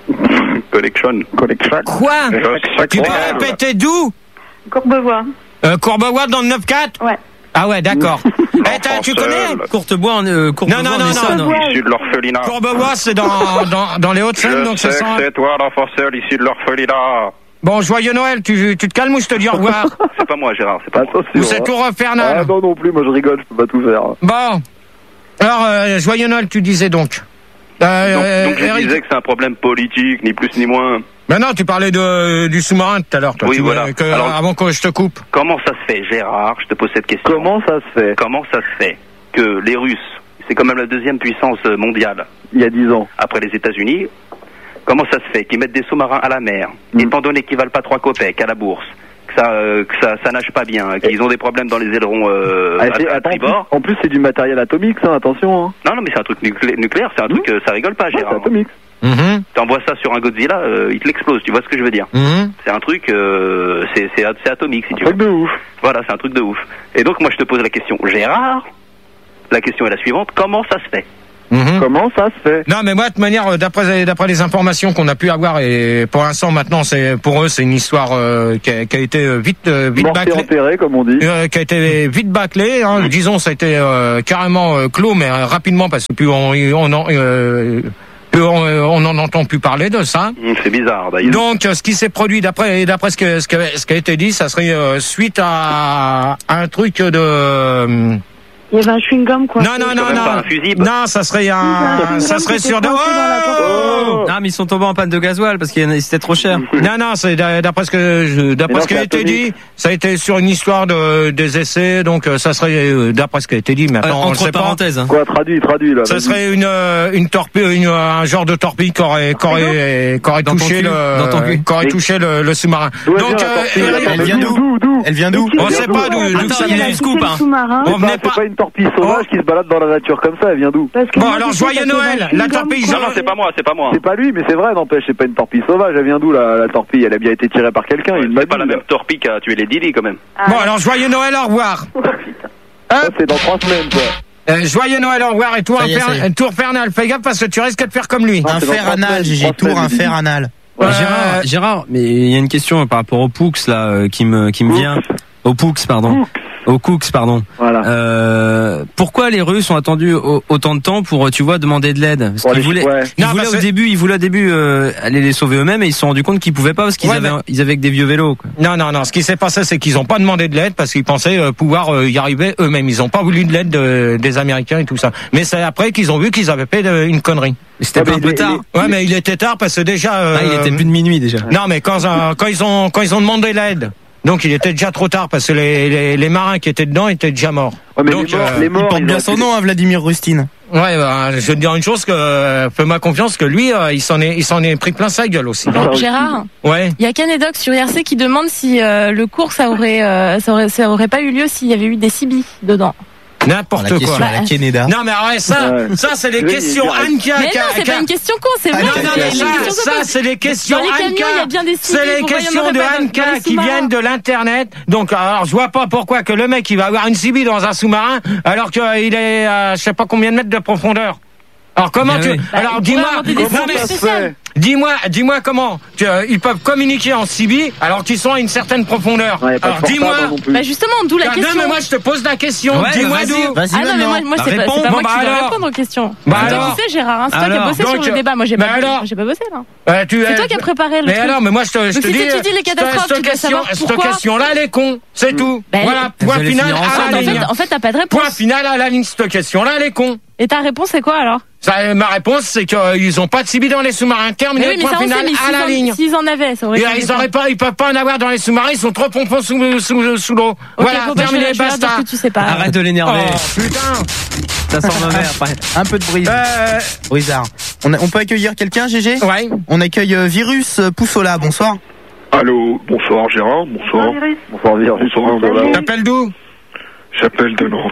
[SPEAKER 2] Collection.
[SPEAKER 3] Collection.
[SPEAKER 1] Quoi? Tu peux répéter d'où?
[SPEAKER 5] Courbevoie.
[SPEAKER 1] euh, Courbevoie dans le neuf quatre?
[SPEAKER 5] Ouais.
[SPEAKER 1] Ah ouais, d'accord. Eh, t'as- tu connais?
[SPEAKER 4] Courtebois en euh, Courtebois
[SPEAKER 1] Non, non,
[SPEAKER 4] en
[SPEAKER 1] non,
[SPEAKER 4] Essonne.
[SPEAKER 5] non.
[SPEAKER 2] Issu de l'orphelinat.
[SPEAKER 1] Courbevoie, c'est dans, dans, dans les Hauts-de-Seine, donc ça
[SPEAKER 2] Je sais
[SPEAKER 1] sent...
[SPEAKER 2] que c'est toi l'enfant seul issu de l'orphelinat.
[SPEAKER 1] Bon, joyeux Noël, tu, tu te calmes ou je te dis au revoir?
[SPEAKER 2] C'est pas moi, Gérard, c'est pas moi.
[SPEAKER 3] Attention.
[SPEAKER 1] Ou c'est
[SPEAKER 3] hein.
[SPEAKER 1] Tour Infernal?
[SPEAKER 3] Ah non, non plus, moi je rigole, je peux pas tout faire.
[SPEAKER 1] Bon. Alors, euh, joyeux Noël, tu disais donc. Euh,
[SPEAKER 2] Donc,
[SPEAKER 1] euh,
[SPEAKER 2] donc je
[SPEAKER 1] Eric-
[SPEAKER 2] disais que c'est un problème politique, ni plus ni moins.
[SPEAKER 1] Mais non, tu parlais de, du sous-marin tout à l'heure, toi.
[SPEAKER 2] Oui,
[SPEAKER 1] tu
[SPEAKER 2] voilà.
[SPEAKER 1] voulais que-
[SPEAKER 2] Alors-
[SPEAKER 1] avant que je te coupe.
[SPEAKER 2] Comment ça se fait, Gérard? Je te pose cette question.
[SPEAKER 3] Comment ça se fait?
[SPEAKER 2] Comment ça se fait que les Russes, c'est quand même la deuxième puissance mondiale
[SPEAKER 3] Il y a dix ans.
[SPEAKER 2] après les États-Unis, comment ça se fait qu'ils mettent des sous-marins à la mer,
[SPEAKER 3] Mm.
[SPEAKER 2] étant donné qu'ils valent pas trois copecs à la bourse, que ça, euh, que ça, ça nage pas bien, qu'ils ont des problèmes dans les ailerons euh,
[SPEAKER 3] Ah,
[SPEAKER 2] à,
[SPEAKER 3] c'est-
[SPEAKER 2] à
[SPEAKER 3] attends, en plus,
[SPEAKER 2] tribord?
[SPEAKER 3] en plus, c'est du matériel atomique, ça, attention. Hein.
[SPEAKER 2] Non, non, mais c'est un truc nuclé- nucléaire, c'est un truc, euh, ça rigole pas,
[SPEAKER 3] Ouais, c'est
[SPEAKER 2] Gérard.
[SPEAKER 3] atomique.
[SPEAKER 1] Mhm,
[SPEAKER 2] T'envoies ça sur un Godzilla, euh, il te l'explose, tu vois ce que je veux dire?
[SPEAKER 1] mhm.
[SPEAKER 2] C'est un truc, euh, c'est c'est- c'est atomique, si
[SPEAKER 3] Un
[SPEAKER 2] tu veux.
[SPEAKER 3] truc de ouf.
[SPEAKER 2] Voilà, c'est un truc de ouf. Et donc, moi, je te pose la question, Gérard, la question est la suivante, comment ça se fait?
[SPEAKER 1] Mhm.
[SPEAKER 3] Comment ça se fait?
[SPEAKER 1] Non, mais moi, de toute manière, d'après d'après les informations qu'on a pu avoir, et pour l'instant, maintenant, c'est pour eux, c'est une histoire euh, qui, a, qui a été vite euh, vite
[SPEAKER 3] Morte et
[SPEAKER 1] bâclée,
[SPEAKER 3] enterrée, comme on dit.
[SPEAKER 1] euh, qui a été vite bâclée. Hein. Disons, ça a été euh, carrément euh, clos, mais euh, rapidement parce que plus on on en euh, plus on, euh, on en entend plus parler de ça.
[SPEAKER 2] Hum, C'est bizarre d'ailleurs.
[SPEAKER 1] Donc, euh, ce qui s'est produit d'après d'après ce que ce qui ce qui a été dit, ça serait euh, suite à, à un truc de euh,
[SPEAKER 5] Il y avait un chewing-gum, quoi.
[SPEAKER 1] non, non, non,
[SPEAKER 2] même pas
[SPEAKER 1] non.
[SPEAKER 2] un fusible.
[SPEAKER 1] Non, ça serait un, ça serait sur de, oh
[SPEAKER 4] Non, mais ils sont tombés en panne de gasoil parce que c'était trop cher.
[SPEAKER 1] non, non, c'est d'après ce que, je- d'après
[SPEAKER 3] Mais
[SPEAKER 1] ce qui
[SPEAKER 3] non,
[SPEAKER 1] a
[SPEAKER 3] c'est
[SPEAKER 1] été
[SPEAKER 3] atomique.
[SPEAKER 1] dit, ça a été sur une histoire de, des essais, donc euh, ça serait, euh, d'après ce qui a été dit, maintenant,
[SPEAKER 4] Alors,
[SPEAKER 1] on le
[SPEAKER 4] entre
[SPEAKER 1] sait pas.
[SPEAKER 4] parenthèses. Hein.
[SPEAKER 3] Quoi, traduit, traduit, là.
[SPEAKER 1] Ça
[SPEAKER 3] vas-y.
[SPEAKER 1] serait une, euh, une torpille, une, un genre de torpille qui aurait, qui aurait, qui aurait
[SPEAKER 4] Dans ton
[SPEAKER 1] touché
[SPEAKER 4] cul,
[SPEAKER 1] le,
[SPEAKER 4] dans ton cul.
[SPEAKER 1] qui aurait
[SPEAKER 3] Et-
[SPEAKER 1] touché le, le sous-marin.
[SPEAKER 3] D'où elle
[SPEAKER 1] Donc,
[SPEAKER 3] vient, la
[SPEAKER 1] euh,
[SPEAKER 3] torpille,
[SPEAKER 1] Eric-
[SPEAKER 3] là
[SPEAKER 6] Elle vient d'où
[SPEAKER 3] D'où, d'où
[SPEAKER 6] Elle vient d'où?
[SPEAKER 1] On sait pas d'où, d'où
[SPEAKER 4] Attends,
[SPEAKER 1] ça
[SPEAKER 4] il y a
[SPEAKER 1] vient.
[SPEAKER 4] un scoop, hein.
[SPEAKER 5] Sous-marin.
[SPEAKER 1] On
[SPEAKER 3] C'est pas,
[SPEAKER 1] venait
[SPEAKER 3] c'est
[SPEAKER 1] pas.
[SPEAKER 3] pas une torpille sauvage qui se balade dans la nature comme ça, elle vient d'où?
[SPEAKER 5] Parce que
[SPEAKER 1] Bon,
[SPEAKER 5] moi,
[SPEAKER 1] alors,
[SPEAKER 5] je sais
[SPEAKER 1] joyeux
[SPEAKER 5] qu'il y avait
[SPEAKER 1] Noël,
[SPEAKER 5] un
[SPEAKER 1] la
[SPEAKER 5] chewing-gum,
[SPEAKER 1] torpille,
[SPEAKER 5] quoi.
[SPEAKER 2] Non, non, c'est pas moi, c'est pas moi.
[SPEAKER 3] C'est pas lui, mais c'est vrai, n'empêche, c'est pas une torpille sauvage, elle vient d'où la, la torpille? Elle a bien été tirée par quelqu'un,
[SPEAKER 2] Ouais,
[SPEAKER 3] il m'a
[SPEAKER 2] C'est pas
[SPEAKER 3] dit,
[SPEAKER 2] la
[SPEAKER 3] là.
[SPEAKER 2] même torpille qui a tué les Dili quand même.
[SPEAKER 5] Ah,
[SPEAKER 1] Bon, alors, joyeux Noël, au revoir.
[SPEAKER 3] Ça, c'est dans trois semaines, quoi.
[SPEAKER 1] Euh, joyeux Noël, au revoir, et tour,
[SPEAKER 6] Ça y est, ça y est.
[SPEAKER 1] tour infernal, fais gaffe parce que tu risques de faire comme lui.
[SPEAKER 3] Non,
[SPEAKER 6] Un
[SPEAKER 3] c'est dans
[SPEAKER 6] fer
[SPEAKER 3] trois
[SPEAKER 6] anal,
[SPEAKER 3] semaines,
[SPEAKER 6] Gégé,
[SPEAKER 3] trois
[SPEAKER 6] tour
[SPEAKER 3] semaines,
[SPEAKER 6] un
[SPEAKER 3] il
[SPEAKER 6] fer
[SPEAKER 3] dit.
[SPEAKER 6] anal.
[SPEAKER 1] Ouais.
[SPEAKER 4] Gérard, Gérard, mais il y a une question par rapport au Poux là euh, qui me qui me vient. Au Poux, pardon. Au Cooks, pardon.
[SPEAKER 3] Voilà.
[SPEAKER 4] Euh, pourquoi les Russes ont attendu au- autant de temps pour, tu vois, demander de l'aide? Parce
[SPEAKER 3] Pour
[SPEAKER 4] qu'ils
[SPEAKER 3] les-
[SPEAKER 4] voulaient,
[SPEAKER 3] ouais.
[SPEAKER 4] ils
[SPEAKER 1] Non,
[SPEAKER 4] voulaient
[SPEAKER 1] parce
[SPEAKER 4] au
[SPEAKER 1] que-
[SPEAKER 4] début, ils voulaient au début euh, aller les sauver eux-mêmes et ils se sont rendus compte qu'ils pouvaient pas parce qu'ils
[SPEAKER 1] Ouais,
[SPEAKER 4] avaient,
[SPEAKER 1] mais-
[SPEAKER 4] ils avaient que des vieux vélos. Quoi.
[SPEAKER 1] Non, non, non. Ce qui s'est passé, c'est qu'ils n'ont pas demandé de l'aide parce qu'ils pensaient euh, pouvoir euh, y arriver eux-mêmes. Ils n'ont pas voulu de l'aide de- des Américains et tout ça. Mais c'est après qu'ils ont vu qu'ils avaient fait de- une connerie.
[SPEAKER 4] Mais C'était
[SPEAKER 3] Ouais,
[SPEAKER 4] pas
[SPEAKER 3] mais
[SPEAKER 4] un peu
[SPEAKER 3] il est-
[SPEAKER 4] tard.
[SPEAKER 3] il
[SPEAKER 1] Ouais, mais il était tard parce que déjà. euh,
[SPEAKER 4] Ah, il était plus de minuit déjà.
[SPEAKER 1] Non, mais quand euh, quand ils ont quand ils ont demandé l'aide, donc il était déjà trop tard parce que les les, les marins qui étaient dedans étaient déjà morts.
[SPEAKER 3] Ouais, mais
[SPEAKER 1] Donc,
[SPEAKER 3] les morts,
[SPEAKER 1] euh,
[SPEAKER 3] les
[SPEAKER 6] Il
[SPEAKER 3] morts,
[SPEAKER 6] porte
[SPEAKER 3] ils
[SPEAKER 6] bien
[SPEAKER 3] ont
[SPEAKER 6] son
[SPEAKER 3] pu-
[SPEAKER 6] nom, hein, Vladimir Rustin.
[SPEAKER 1] Ouais, bah, je vais te dire une chose que euh, fais-moi confiance que lui, euh, il s'en est il s'en est pris plein sa gueule aussi.
[SPEAKER 3] Ça aussi.
[SPEAKER 8] Gérard,
[SPEAKER 1] Ouais.
[SPEAKER 8] il y a Canedoc sur I R C qui demande si euh, le cours ça aurait, euh, ça aurait ça aurait pas eu lieu s'il y avait eu des C B dedans.
[SPEAKER 1] N'importe
[SPEAKER 6] La
[SPEAKER 1] quoi.
[SPEAKER 6] question à la Keneda.
[SPEAKER 1] Non, mais arrête ça.
[SPEAKER 3] Ouais.
[SPEAKER 1] Ça, c'est les
[SPEAKER 3] Oui,
[SPEAKER 1] questions
[SPEAKER 3] il est
[SPEAKER 1] Anka.
[SPEAKER 8] Mais non,
[SPEAKER 1] Ka-
[SPEAKER 8] c'est
[SPEAKER 1] Ka-
[SPEAKER 8] pas une question con, c'est
[SPEAKER 1] Ah
[SPEAKER 8] vrai.
[SPEAKER 1] non,
[SPEAKER 8] c'est
[SPEAKER 1] non,
[SPEAKER 8] les-
[SPEAKER 1] mais
[SPEAKER 8] les
[SPEAKER 1] ça,
[SPEAKER 8] questions se
[SPEAKER 1] ça,
[SPEAKER 8] posent.
[SPEAKER 1] c'est les questions
[SPEAKER 8] Dans les camions,
[SPEAKER 1] Anka.
[SPEAKER 8] il y a bien des C B,
[SPEAKER 1] C'est les
[SPEAKER 8] pourquoi il y en
[SPEAKER 1] questions
[SPEAKER 8] aurait
[SPEAKER 1] de
[SPEAKER 8] pas dans- dans
[SPEAKER 1] Anka
[SPEAKER 8] les
[SPEAKER 1] qui
[SPEAKER 8] sous-marins
[SPEAKER 1] viennent de l'internet. Donc, alors, je vois pas pourquoi que le mec il va avoir une C B dans un sous-marin alors qu'il est à je sais pas combien de mètres de profondeur. Alors comment
[SPEAKER 4] Ben
[SPEAKER 1] tu
[SPEAKER 4] oui.
[SPEAKER 8] Bah,
[SPEAKER 1] alors
[SPEAKER 8] il
[SPEAKER 1] dis-moi
[SPEAKER 8] pourrait inventer des
[SPEAKER 1] non,
[SPEAKER 8] C B
[SPEAKER 1] mais
[SPEAKER 3] ça se
[SPEAKER 8] spéciales.
[SPEAKER 3] fait.
[SPEAKER 1] dis-moi dis-moi comment tu, euh, ils peuvent communiquer en C B alors qu'ils sont à une certaine profondeur.
[SPEAKER 3] Ouais, y a pas de
[SPEAKER 1] Alors
[SPEAKER 3] portable
[SPEAKER 1] dis-moi
[SPEAKER 3] non plus.
[SPEAKER 8] Bah justement, d'où la
[SPEAKER 1] Ah,
[SPEAKER 8] question.
[SPEAKER 1] non mais moi je te pose la question.
[SPEAKER 4] Ouais,
[SPEAKER 1] Dis-moi
[SPEAKER 4] bah, vas-y.
[SPEAKER 1] d'où.
[SPEAKER 6] Vas-y,
[SPEAKER 8] Ah non, mais moi, moi
[SPEAKER 4] Bah,
[SPEAKER 8] c'est pas,
[SPEAKER 4] réponds.
[SPEAKER 8] c'est pas
[SPEAKER 1] Bon,
[SPEAKER 8] moi
[SPEAKER 1] bah
[SPEAKER 8] qui dois
[SPEAKER 1] alors.
[SPEAKER 8] répondre aux questions.
[SPEAKER 1] Bah
[SPEAKER 8] c'est toi
[SPEAKER 1] alors.
[SPEAKER 8] qui sais, Gérard, hein, c'est toi qui as
[SPEAKER 4] Alors.
[SPEAKER 8] bossé sur
[SPEAKER 1] Donc,
[SPEAKER 8] le débat. Moi, j'ai
[SPEAKER 1] bah
[SPEAKER 8] pas,
[SPEAKER 1] alors.
[SPEAKER 8] j'ai pas bossé là.
[SPEAKER 1] Euh, tu,
[SPEAKER 8] C'est
[SPEAKER 1] euh,
[SPEAKER 8] toi qui as préparé le
[SPEAKER 1] Mais
[SPEAKER 8] truc.
[SPEAKER 1] alors, mais moi je te, je
[SPEAKER 8] Donc,
[SPEAKER 1] te
[SPEAKER 8] si
[SPEAKER 1] dis,
[SPEAKER 8] tu dis les
[SPEAKER 1] cette-
[SPEAKER 8] catastrophes,
[SPEAKER 1] cette
[SPEAKER 8] tu dois
[SPEAKER 1] question,
[SPEAKER 8] savoir
[SPEAKER 1] cette
[SPEAKER 8] pourquoi.
[SPEAKER 1] question-là, elle est con, c'est tout.
[SPEAKER 8] Ben,
[SPEAKER 1] Voilà,
[SPEAKER 4] Vous
[SPEAKER 1] point
[SPEAKER 4] allez
[SPEAKER 1] final
[SPEAKER 4] finir
[SPEAKER 1] à
[SPEAKER 4] ensemble,
[SPEAKER 1] la
[SPEAKER 8] En
[SPEAKER 1] ligne.
[SPEAKER 8] fait, en fait, t'as pas de
[SPEAKER 1] Point
[SPEAKER 8] réponse.
[SPEAKER 1] final à la ligne, cette question-là, elle est con.
[SPEAKER 8] Et ta réponse, c'est quoi alors?
[SPEAKER 1] Ça, ma réponse, c'est qu'ils ont pas de C B dans les sous-marins. Terminé,
[SPEAKER 8] Mais oui, mais
[SPEAKER 1] point
[SPEAKER 8] ça on
[SPEAKER 1] final
[SPEAKER 8] sait, mais
[SPEAKER 1] à la
[SPEAKER 8] s'ils
[SPEAKER 1] ligne.
[SPEAKER 8] en- s'ils en avaient, ça aurait
[SPEAKER 1] Et,
[SPEAKER 8] été
[SPEAKER 1] euh, ils
[SPEAKER 8] différent.
[SPEAKER 1] auraient pas, ils peuvent pas en avoir dans les sous-marins, ils sont trop pompons sous, sous, sous l'eau.
[SPEAKER 8] Ok,
[SPEAKER 1] Voilà,
[SPEAKER 8] bon, bah, je
[SPEAKER 1] terminé,
[SPEAKER 8] vais- je vais leur
[SPEAKER 1] basta.
[SPEAKER 8] dire que tu sais pas.
[SPEAKER 4] Arrête de l'énerver.
[SPEAKER 1] Oh, putain.
[SPEAKER 4] Ça sent mauvais après.
[SPEAKER 6] Un peu de brise.
[SPEAKER 1] Euh,
[SPEAKER 6] Brisard. On, a- on peut accueillir quelqu'un, Gégé?
[SPEAKER 1] ouais.
[SPEAKER 6] On accueille euh, Virus euh, Poussola, bonsoir.
[SPEAKER 11] Allô, bonsoir Gérard, bonsoir.
[SPEAKER 3] Bonsoir, Virus.
[SPEAKER 11] Bonsoir, voilà.
[SPEAKER 1] T'appelles d'où?
[SPEAKER 11] J'appelle de Nantes.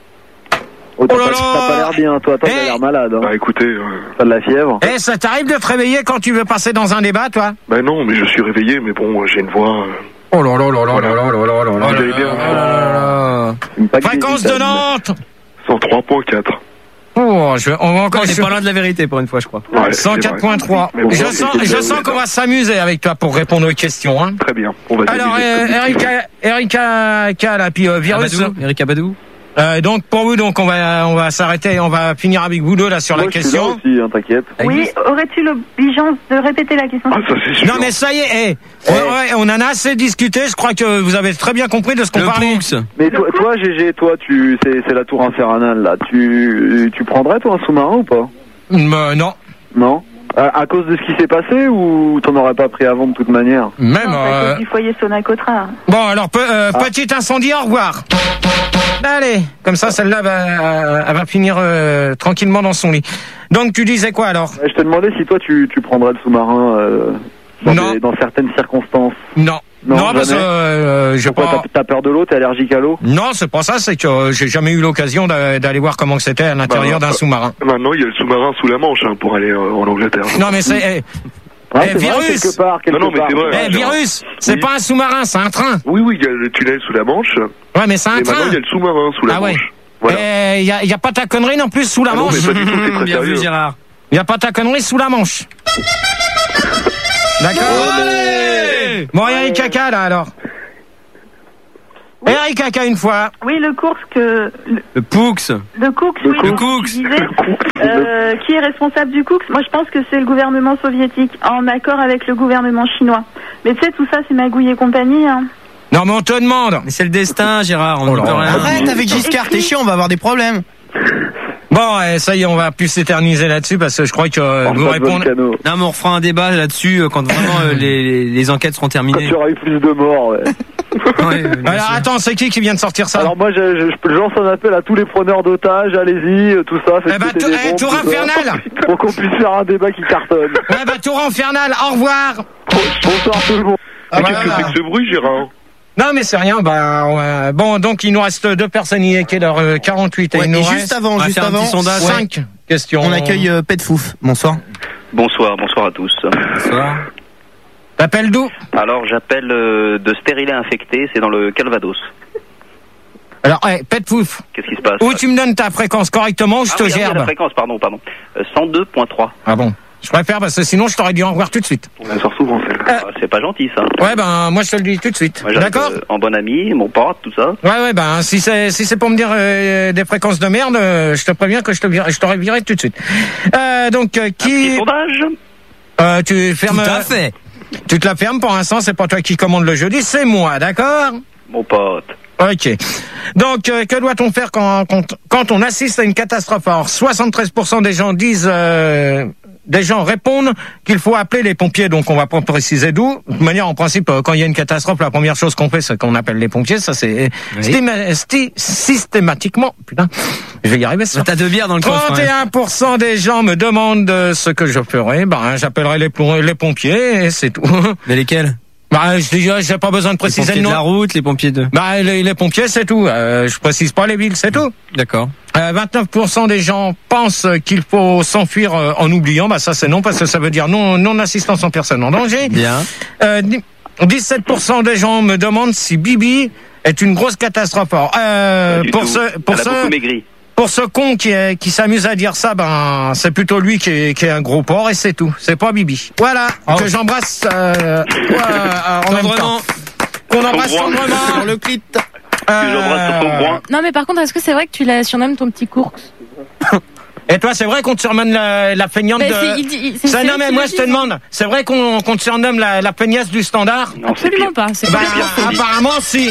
[SPEAKER 3] Oh, t'as
[SPEAKER 1] Oh là
[SPEAKER 3] pas,
[SPEAKER 1] là.
[SPEAKER 3] t'as pas l'air bien, toi, toi,
[SPEAKER 1] Eh.
[SPEAKER 3] t'as l'air malade, hein.
[SPEAKER 11] Bah écoutez, euh,
[SPEAKER 3] T'as de la fièvre.
[SPEAKER 1] Eh, ça t'arrive de te réveiller quand tu veux passer dans un débat, toi?
[SPEAKER 11] bah non, mais je suis réveillé, mais bon, j'ai une voix. euh,
[SPEAKER 1] Oh là là là là là là là là là là
[SPEAKER 11] Vous allez bien,
[SPEAKER 1] là là là là.
[SPEAKER 3] Une paquet
[SPEAKER 1] Fréquence de
[SPEAKER 3] d'hésitables.
[SPEAKER 1] Nantes.
[SPEAKER 11] cent trois point quatre.
[SPEAKER 1] Oh, je, on va encore.
[SPEAKER 4] On est
[SPEAKER 1] je-
[SPEAKER 4] pas loin de la vérité pour une fois, je crois.
[SPEAKER 11] Ouais,
[SPEAKER 1] cent quatre point trois.
[SPEAKER 11] Mais bon,
[SPEAKER 1] Je
[SPEAKER 11] c'est-
[SPEAKER 1] sens,
[SPEAKER 11] c'est-
[SPEAKER 1] je
[SPEAKER 11] c'est-
[SPEAKER 1] sens qu'on va s'amuser avec toi pour répondre aux questions. Hein.
[SPEAKER 11] Très bien, on va
[SPEAKER 1] Alors,
[SPEAKER 11] s'amuser.
[SPEAKER 1] euh, Erika, Erika, K, là, puis euh, Virus.
[SPEAKER 4] Abadou, Eric Abadou.
[SPEAKER 1] Euh, donc pour vous, donc on va, on va s'arrêter, on va finir avec vous deux là sur
[SPEAKER 3] Moi,
[SPEAKER 1] la
[SPEAKER 3] je suis là
[SPEAKER 1] question.
[SPEAKER 3] aussi, hein, t'inquiète.
[SPEAKER 5] Oui, aurais-tu l'obligeance de répéter la question?
[SPEAKER 11] Ah, ça c'est sûr.
[SPEAKER 1] Non mais ça y est, eh, ouais, ouais, on en a assez discuté. Je crois que vous avez très bien compris de ce qu'on
[SPEAKER 4] Le
[SPEAKER 1] parlait.
[SPEAKER 4] Poux.
[SPEAKER 3] Mais toi, toi, Gégé, toi, tu, c'est, c'est la tour infernale, là. Tu, tu prendrais, toi, un sous-marin ou pas?
[SPEAKER 1] Euh, non,
[SPEAKER 3] Non? À, à cause de ce qui s'est passé ou t'en aurais pas pris avant de toute manière?
[SPEAKER 1] même.
[SPEAKER 5] Non, c'est à
[SPEAKER 1] euh,
[SPEAKER 5] cause du foyer Sonacotra.
[SPEAKER 1] Bon alors pe- euh, petit incendie, au revoir. Allez, comme ça celle-là va, elle va finir euh, tranquillement dans son lit. Donc tu disais quoi alors?
[SPEAKER 3] Je te demandais si toi, tu, tu prendrais le sous-marin euh, dans,
[SPEAKER 1] Non.
[SPEAKER 3] des- dans certaines circonstances.
[SPEAKER 1] Non,
[SPEAKER 3] Non,
[SPEAKER 1] parce que
[SPEAKER 3] jamais.
[SPEAKER 1] euh, j'ai
[SPEAKER 3] Pourquoi
[SPEAKER 1] pas.
[SPEAKER 3] t'as, t'as peur de l'eau? T'es allergique à l'eau?
[SPEAKER 1] Non, c'est pas ça, c'est que euh, j'ai jamais eu l'occasion d'a- d'aller voir comment que c'était à l'intérieur
[SPEAKER 11] Bah,
[SPEAKER 1] d'un
[SPEAKER 11] euh,
[SPEAKER 1] sous-marin.
[SPEAKER 11] Maintenant, il y a le sous-marin sous la Manche hein, pour aller euh, en Angleterre.
[SPEAKER 1] Non mais c'est eh,
[SPEAKER 3] Ah,
[SPEAKER 1] Eh,
[SPEAKER 3] c'est vrai,
[SPEAKER 1] virus.
[SPEAKER 3] quelque part, quelque
[SPEAKER 11] Non, non, mais
[SPEAKER 3] part.
[SPEAKER 11] c'est vrai.
[SPEAKER 1] eh, virus, c'est
[SPEAKER 11] Oui.
[SPEAKER 1] pas un sous-marin, c'est un train.
[SPEAKER 11] Oui, oui, il y a le tunnel sous la Manche,
[SPEAKER 1] Ouais, mais c'est un
[SPEAKER 11] et maintenant
[SPEAKER 1] train.
[SPEAKER 11] il y a le sous-marin sous la
[SPEAKER 1] Ah ouais.
[SPEAKER 11] Manche.
[SPEAKER 1] Et il y a, y a pas ta connerie non plus sous la
[SPEAKER 11] Ah non,
[SPEAKER 1] manche.
[SPEAKER 11] mais pas du tout, c'est très
[SPEAKER 4] Bien vu,
[SPEAKER 11] sérieux.
[SPEAKER 4] Gérard.
[SPEAKER 1] Il y a pas ta connerie sous la manche. D'accord.
[SPEAKER 4] Allez
[SPEAKER 1] Bon, Eric Caca là alors. Eric Caca une fois.
[SPEAKER 5] Oui, le cours que le,
[SPEAKER 4] Le Poux.
[SPEAKER 5] le Coux,
[SPEAKER 11] Le
[SPEAKER 5] oui,
[SPEAKER 11] Coux.
[SPEAKER 5] le Coux, tu disais, euh, qui est responsable du Coux? Moi, je pense que c'est le gouvernement soviétique, en accord avec le gouvernement chinois. Mais tu sais, tout ça, c'est Magouille et compagnie. Hein.
[SPEAKER 1] Non mais on te demande.
[SPEAKER 4] Mais c'est le destin, Gérard. On
[SPEAKER 1] Oh
[SPEAKER 4] n'y
[SPEAKER 1] là
[SPEAKER 4] peut
[SPEAKER 1] là.
[SPEAKER 4] rien.
[SPEAKER 6] Arrête avec Giscard, t'es chiant, on va avoir des problèmes.
[SPEAKER 1] Bon, eh, ça y est, on va plus s'éterniser là-dessus parce que je crois que euh,
[SPEAKER 3] Parle
[SPEAKER 1] vous
[SPEAKER 3] pas de
[SPEAKER 1] répondez.
[SPEAKER 3] volcano.
[SPEAKER 4] Non, mais on refera un débat là-dessus euh, quand vraiment euh, les, les, les enquêtes seront
[SPEAKER 3] Quand
[SPEAKER 4] terminées.
[SPEAKER 3] il y aura eu plus de morts, ouais.
[SPEAKER 4] Ouais, bien
[SPEAKER 1] Alors
[SPEAKER 4] sûr.
[SPEAKER 1] attends, c'est qui qui vient de sortir ça?
[SPEAKER 3] Alors moi, je, je, je lance un appel à tous les preneurs d'otages, allez-y, euh, tout ça. Faites
[SPEAKER 1] Eh bah,
[SPEAKER 3] péter
[SPEAKER 1] tout-
[SPEAKER 3] des
[SPEAKER 1] eh,
[SPEAKER 3] bombes,
[SPEAKER 1] Tour
[SPEAKER 3] tout ça,
[SPEAKER 1] Infernal.
[SPEAKER 3] pour qu'on puisse faire un débat qui cartonne.
[SPEAKER 1] Ouais bah Tour Infernal, au revoir.
[SPEAKER 3] Bonsoir tout le monde.
[SPEAKER 1] Ah,
[SPEAKER 11] Mais
[SPEAKER 1] bah,
[SPEAKER 11] qu'est-ce que
[SPEAKER 1] voilà.
[SPEAKER 11] c'est que ce bruit, Gérard?
[SPEAKER 1] Non mais c'est rien, bah ouais. Bon donc il nous reste deux personnes, il est quelle heure euh, quarante-huit et
[SPEAKER 6] Ouais,
[SPEAKER 1] il nous
[SPEAKER 6] et
[SPEAKER 1] reste
[SPEAKER 6] juste avant,
[SPEAKER 4] On va
[SPEAKER 6] juste
[SPEAKER 4] faire un
[SPEAKER 6] avant,
[SPEAKER 4] petit sondage.
[SPEAKER 6] ouais,
[SPEAKER 1] cinq questions.
[SPEAKER 6] on accueille euh, Pet Fouf. Bonsoir.
[SPEAKER 2] Bonsoir, bonsoir à tous.
[SPEAKER 4] Bonsoir.
[SPEAKER 1] T'appelles d'où?
[SPEAKER 2] Alors j'appelle euh, de Stérilet infecté, c'est dans le Calvados.
[SPEAKER 1] Alors, hey, Pet Pouf,
[SPEAKER 2] Qu'est-ce qui se passe?
[SPEAKER 1] où tu me donnes ta fréquence correctement ou je
[SPEAKER 2] Ah
[SPEAKER 1] te
[SPEAKER 2] oui, ah oui,
[SPEAKER 1] gerbe?
[SPEAKER 2] la fréquence, pardon, pardon. Euh, cent deux virgule trois.
[SPEAKER 1] Ah bon? Je préfère parce que sinon je t'aurais dit au revoir tout de suite.
[SPEAKER 11] On la sort souvent, celle-là.
[SPEAKER 2] Ah, c'est pas gentil ça.
[SPEAKER 1] Ouais ben moi je te le dis tout de suite.
[SPEAKER 2] Moi, j'arrive,
[SPEAKER 1] D'accord?
[SPEAKER 2] euh, en bon ami, mon pote, tout ça.
[SPEAKER 1] Ouais ouais ben si c'est si c'est pour me dire euh, des fréquences de merde, euh, je te préviens que je te vire- je t'aurais viré tout de suite. Euh, donc euh,
[SPEAKER 2] Un petit
[SPEAKER 1] qui
[SPEAKER 2] sondage.
[SPEAKER 1] euh, tu fermes
[SPEAKER 4] Tout à fait.
[SPEAKER 1] Tu te la fermes pour l'instant, c'est pas toi qui commande le jeudi, c'est moi, d'accord?
[SPEAKER 2] Mon pote.
[SPEAKER 1] Ok. Donc, euh, que doit-on faire quand, quand, quand on assiste à une catastrophe? Alors, soixante-treize pour cent des gens disent, euh, des gens répondent qu'il faut appeler les pompiers. Donc, on va pas préciser d'où. De toute manière, en principe, euh, quand il y a une catastrophe, la première chose qu'on fait, c'est qu'on appelle les pompiers. Ça, c'est
[SPEAKER 4] Oui.
[SPEAKER 1] stéma- sti- systématiquement. Putain, je vais y arriver. Ça.
[SPEAKER 4] T'as deux bières dans le coffre.
[SPEAKER 1] trente et un pour cent des gens me demandent euh, ce que je ferai. Ben, j'appellerai les, plom- les pompiers et c'est tout.
[SPEAKER 4] Mais lesquels?
[SPEAKER 1] Bah, je dis, j'ai pas besoin de
[SPEAKER 4] Les
[SPEAKER 1] préciser
[SPEAKER 4] pompiers
[SPEAKER 1] le
[SPEAKER 4] de
[SPEAKER 1] nom.
[SPEAKER 4] la route, les pompiers de...
[SPEAKER 1] Bah, les, les pompiers, c'est tout. Euh, je précise pas les villes, c'est tout.
[SPEAKER 4] D'accord.
[SPEAKER 1] Euh, vingt-neuf pour cent des gens pensent qu'il faut s'enfuir euh, en oubliant. Bah, ça, c'est non, parce que ça veut dire non, non assistance en personne en danger.
[SPEAKER 4] Bien.
[SPEAKER 1] Euh, dix-sept pour cent des gens me demandent si Bibi est une grosse catastrophe. Alors, euh,
[SPEAKER 2] Pas du
[SPEAKER 1] pour
[SPEAKER 2] tout.
[SPEAKER 1] ce, pour
[SPEAKER 2] Elle a
[SPEAKER 1] ce,
[SPEAKER 2] beaucoup maigri.
[SPEAKER 1] pour ce con qui, est, qui s'amuse à dire ça, ben, c'est plutôt lui qui est, qui est un gros porc et c'est tout. C'est pas Bibi. Voilà.
[SPEAKER 4] Oh.
[SPEAKER 1] Que j'embrasse, euh, ouais, euh, en même temps.
[SPEAKER 4] Tendrement.
[SPEAKER 1] Qu'on embrasse
[SPEAKER 2] Son bras.
[SPEAKER 1] tendrement.
[SPEAKER 6] Sur le clit.
[SPEAKER 2] Que j'embrasse sur son poing.
[SPEAKER 8] Non, mais par contre, est-ce que c'est vrai que tu la surnommes ton petit cours?
[SPEAKER 1] Et toi, c'est vrai qu'on te surnomme la, la feignante
[SPEAKER 8] Ben,
[SPEAKER 1] de...
[SPEAKER 8] c'est- il dit- il- c'est-
[SPEAKER 1] Ça,
[SPEAKER 8] c'est
[SPEAKER 1] non,
[SPEAKER 8] eux
[SPEAKER 1] mais
[SPEAKER 8] qui
[SPEAKER 1] moi,
[SPEAKER 8] le
[SPEAKER 1] je te
[SPEAKER 8] disent,
[SPEAKER 1] demande, c'est vrai qu'on qu'on te surnomme la, la feignasse du standard?
[SPEAKER 2] Non, c'est
[SPEAKER 8] Absolument
[SPEAKER 2] pire.
[SPEAKER 8] pas. C'est
[SPEAKER 1] Bah,
[SPEAKER 8] pas
[SPEAKER 2] pire, c'est pire.
[SPEAKER 1] apparemment, si.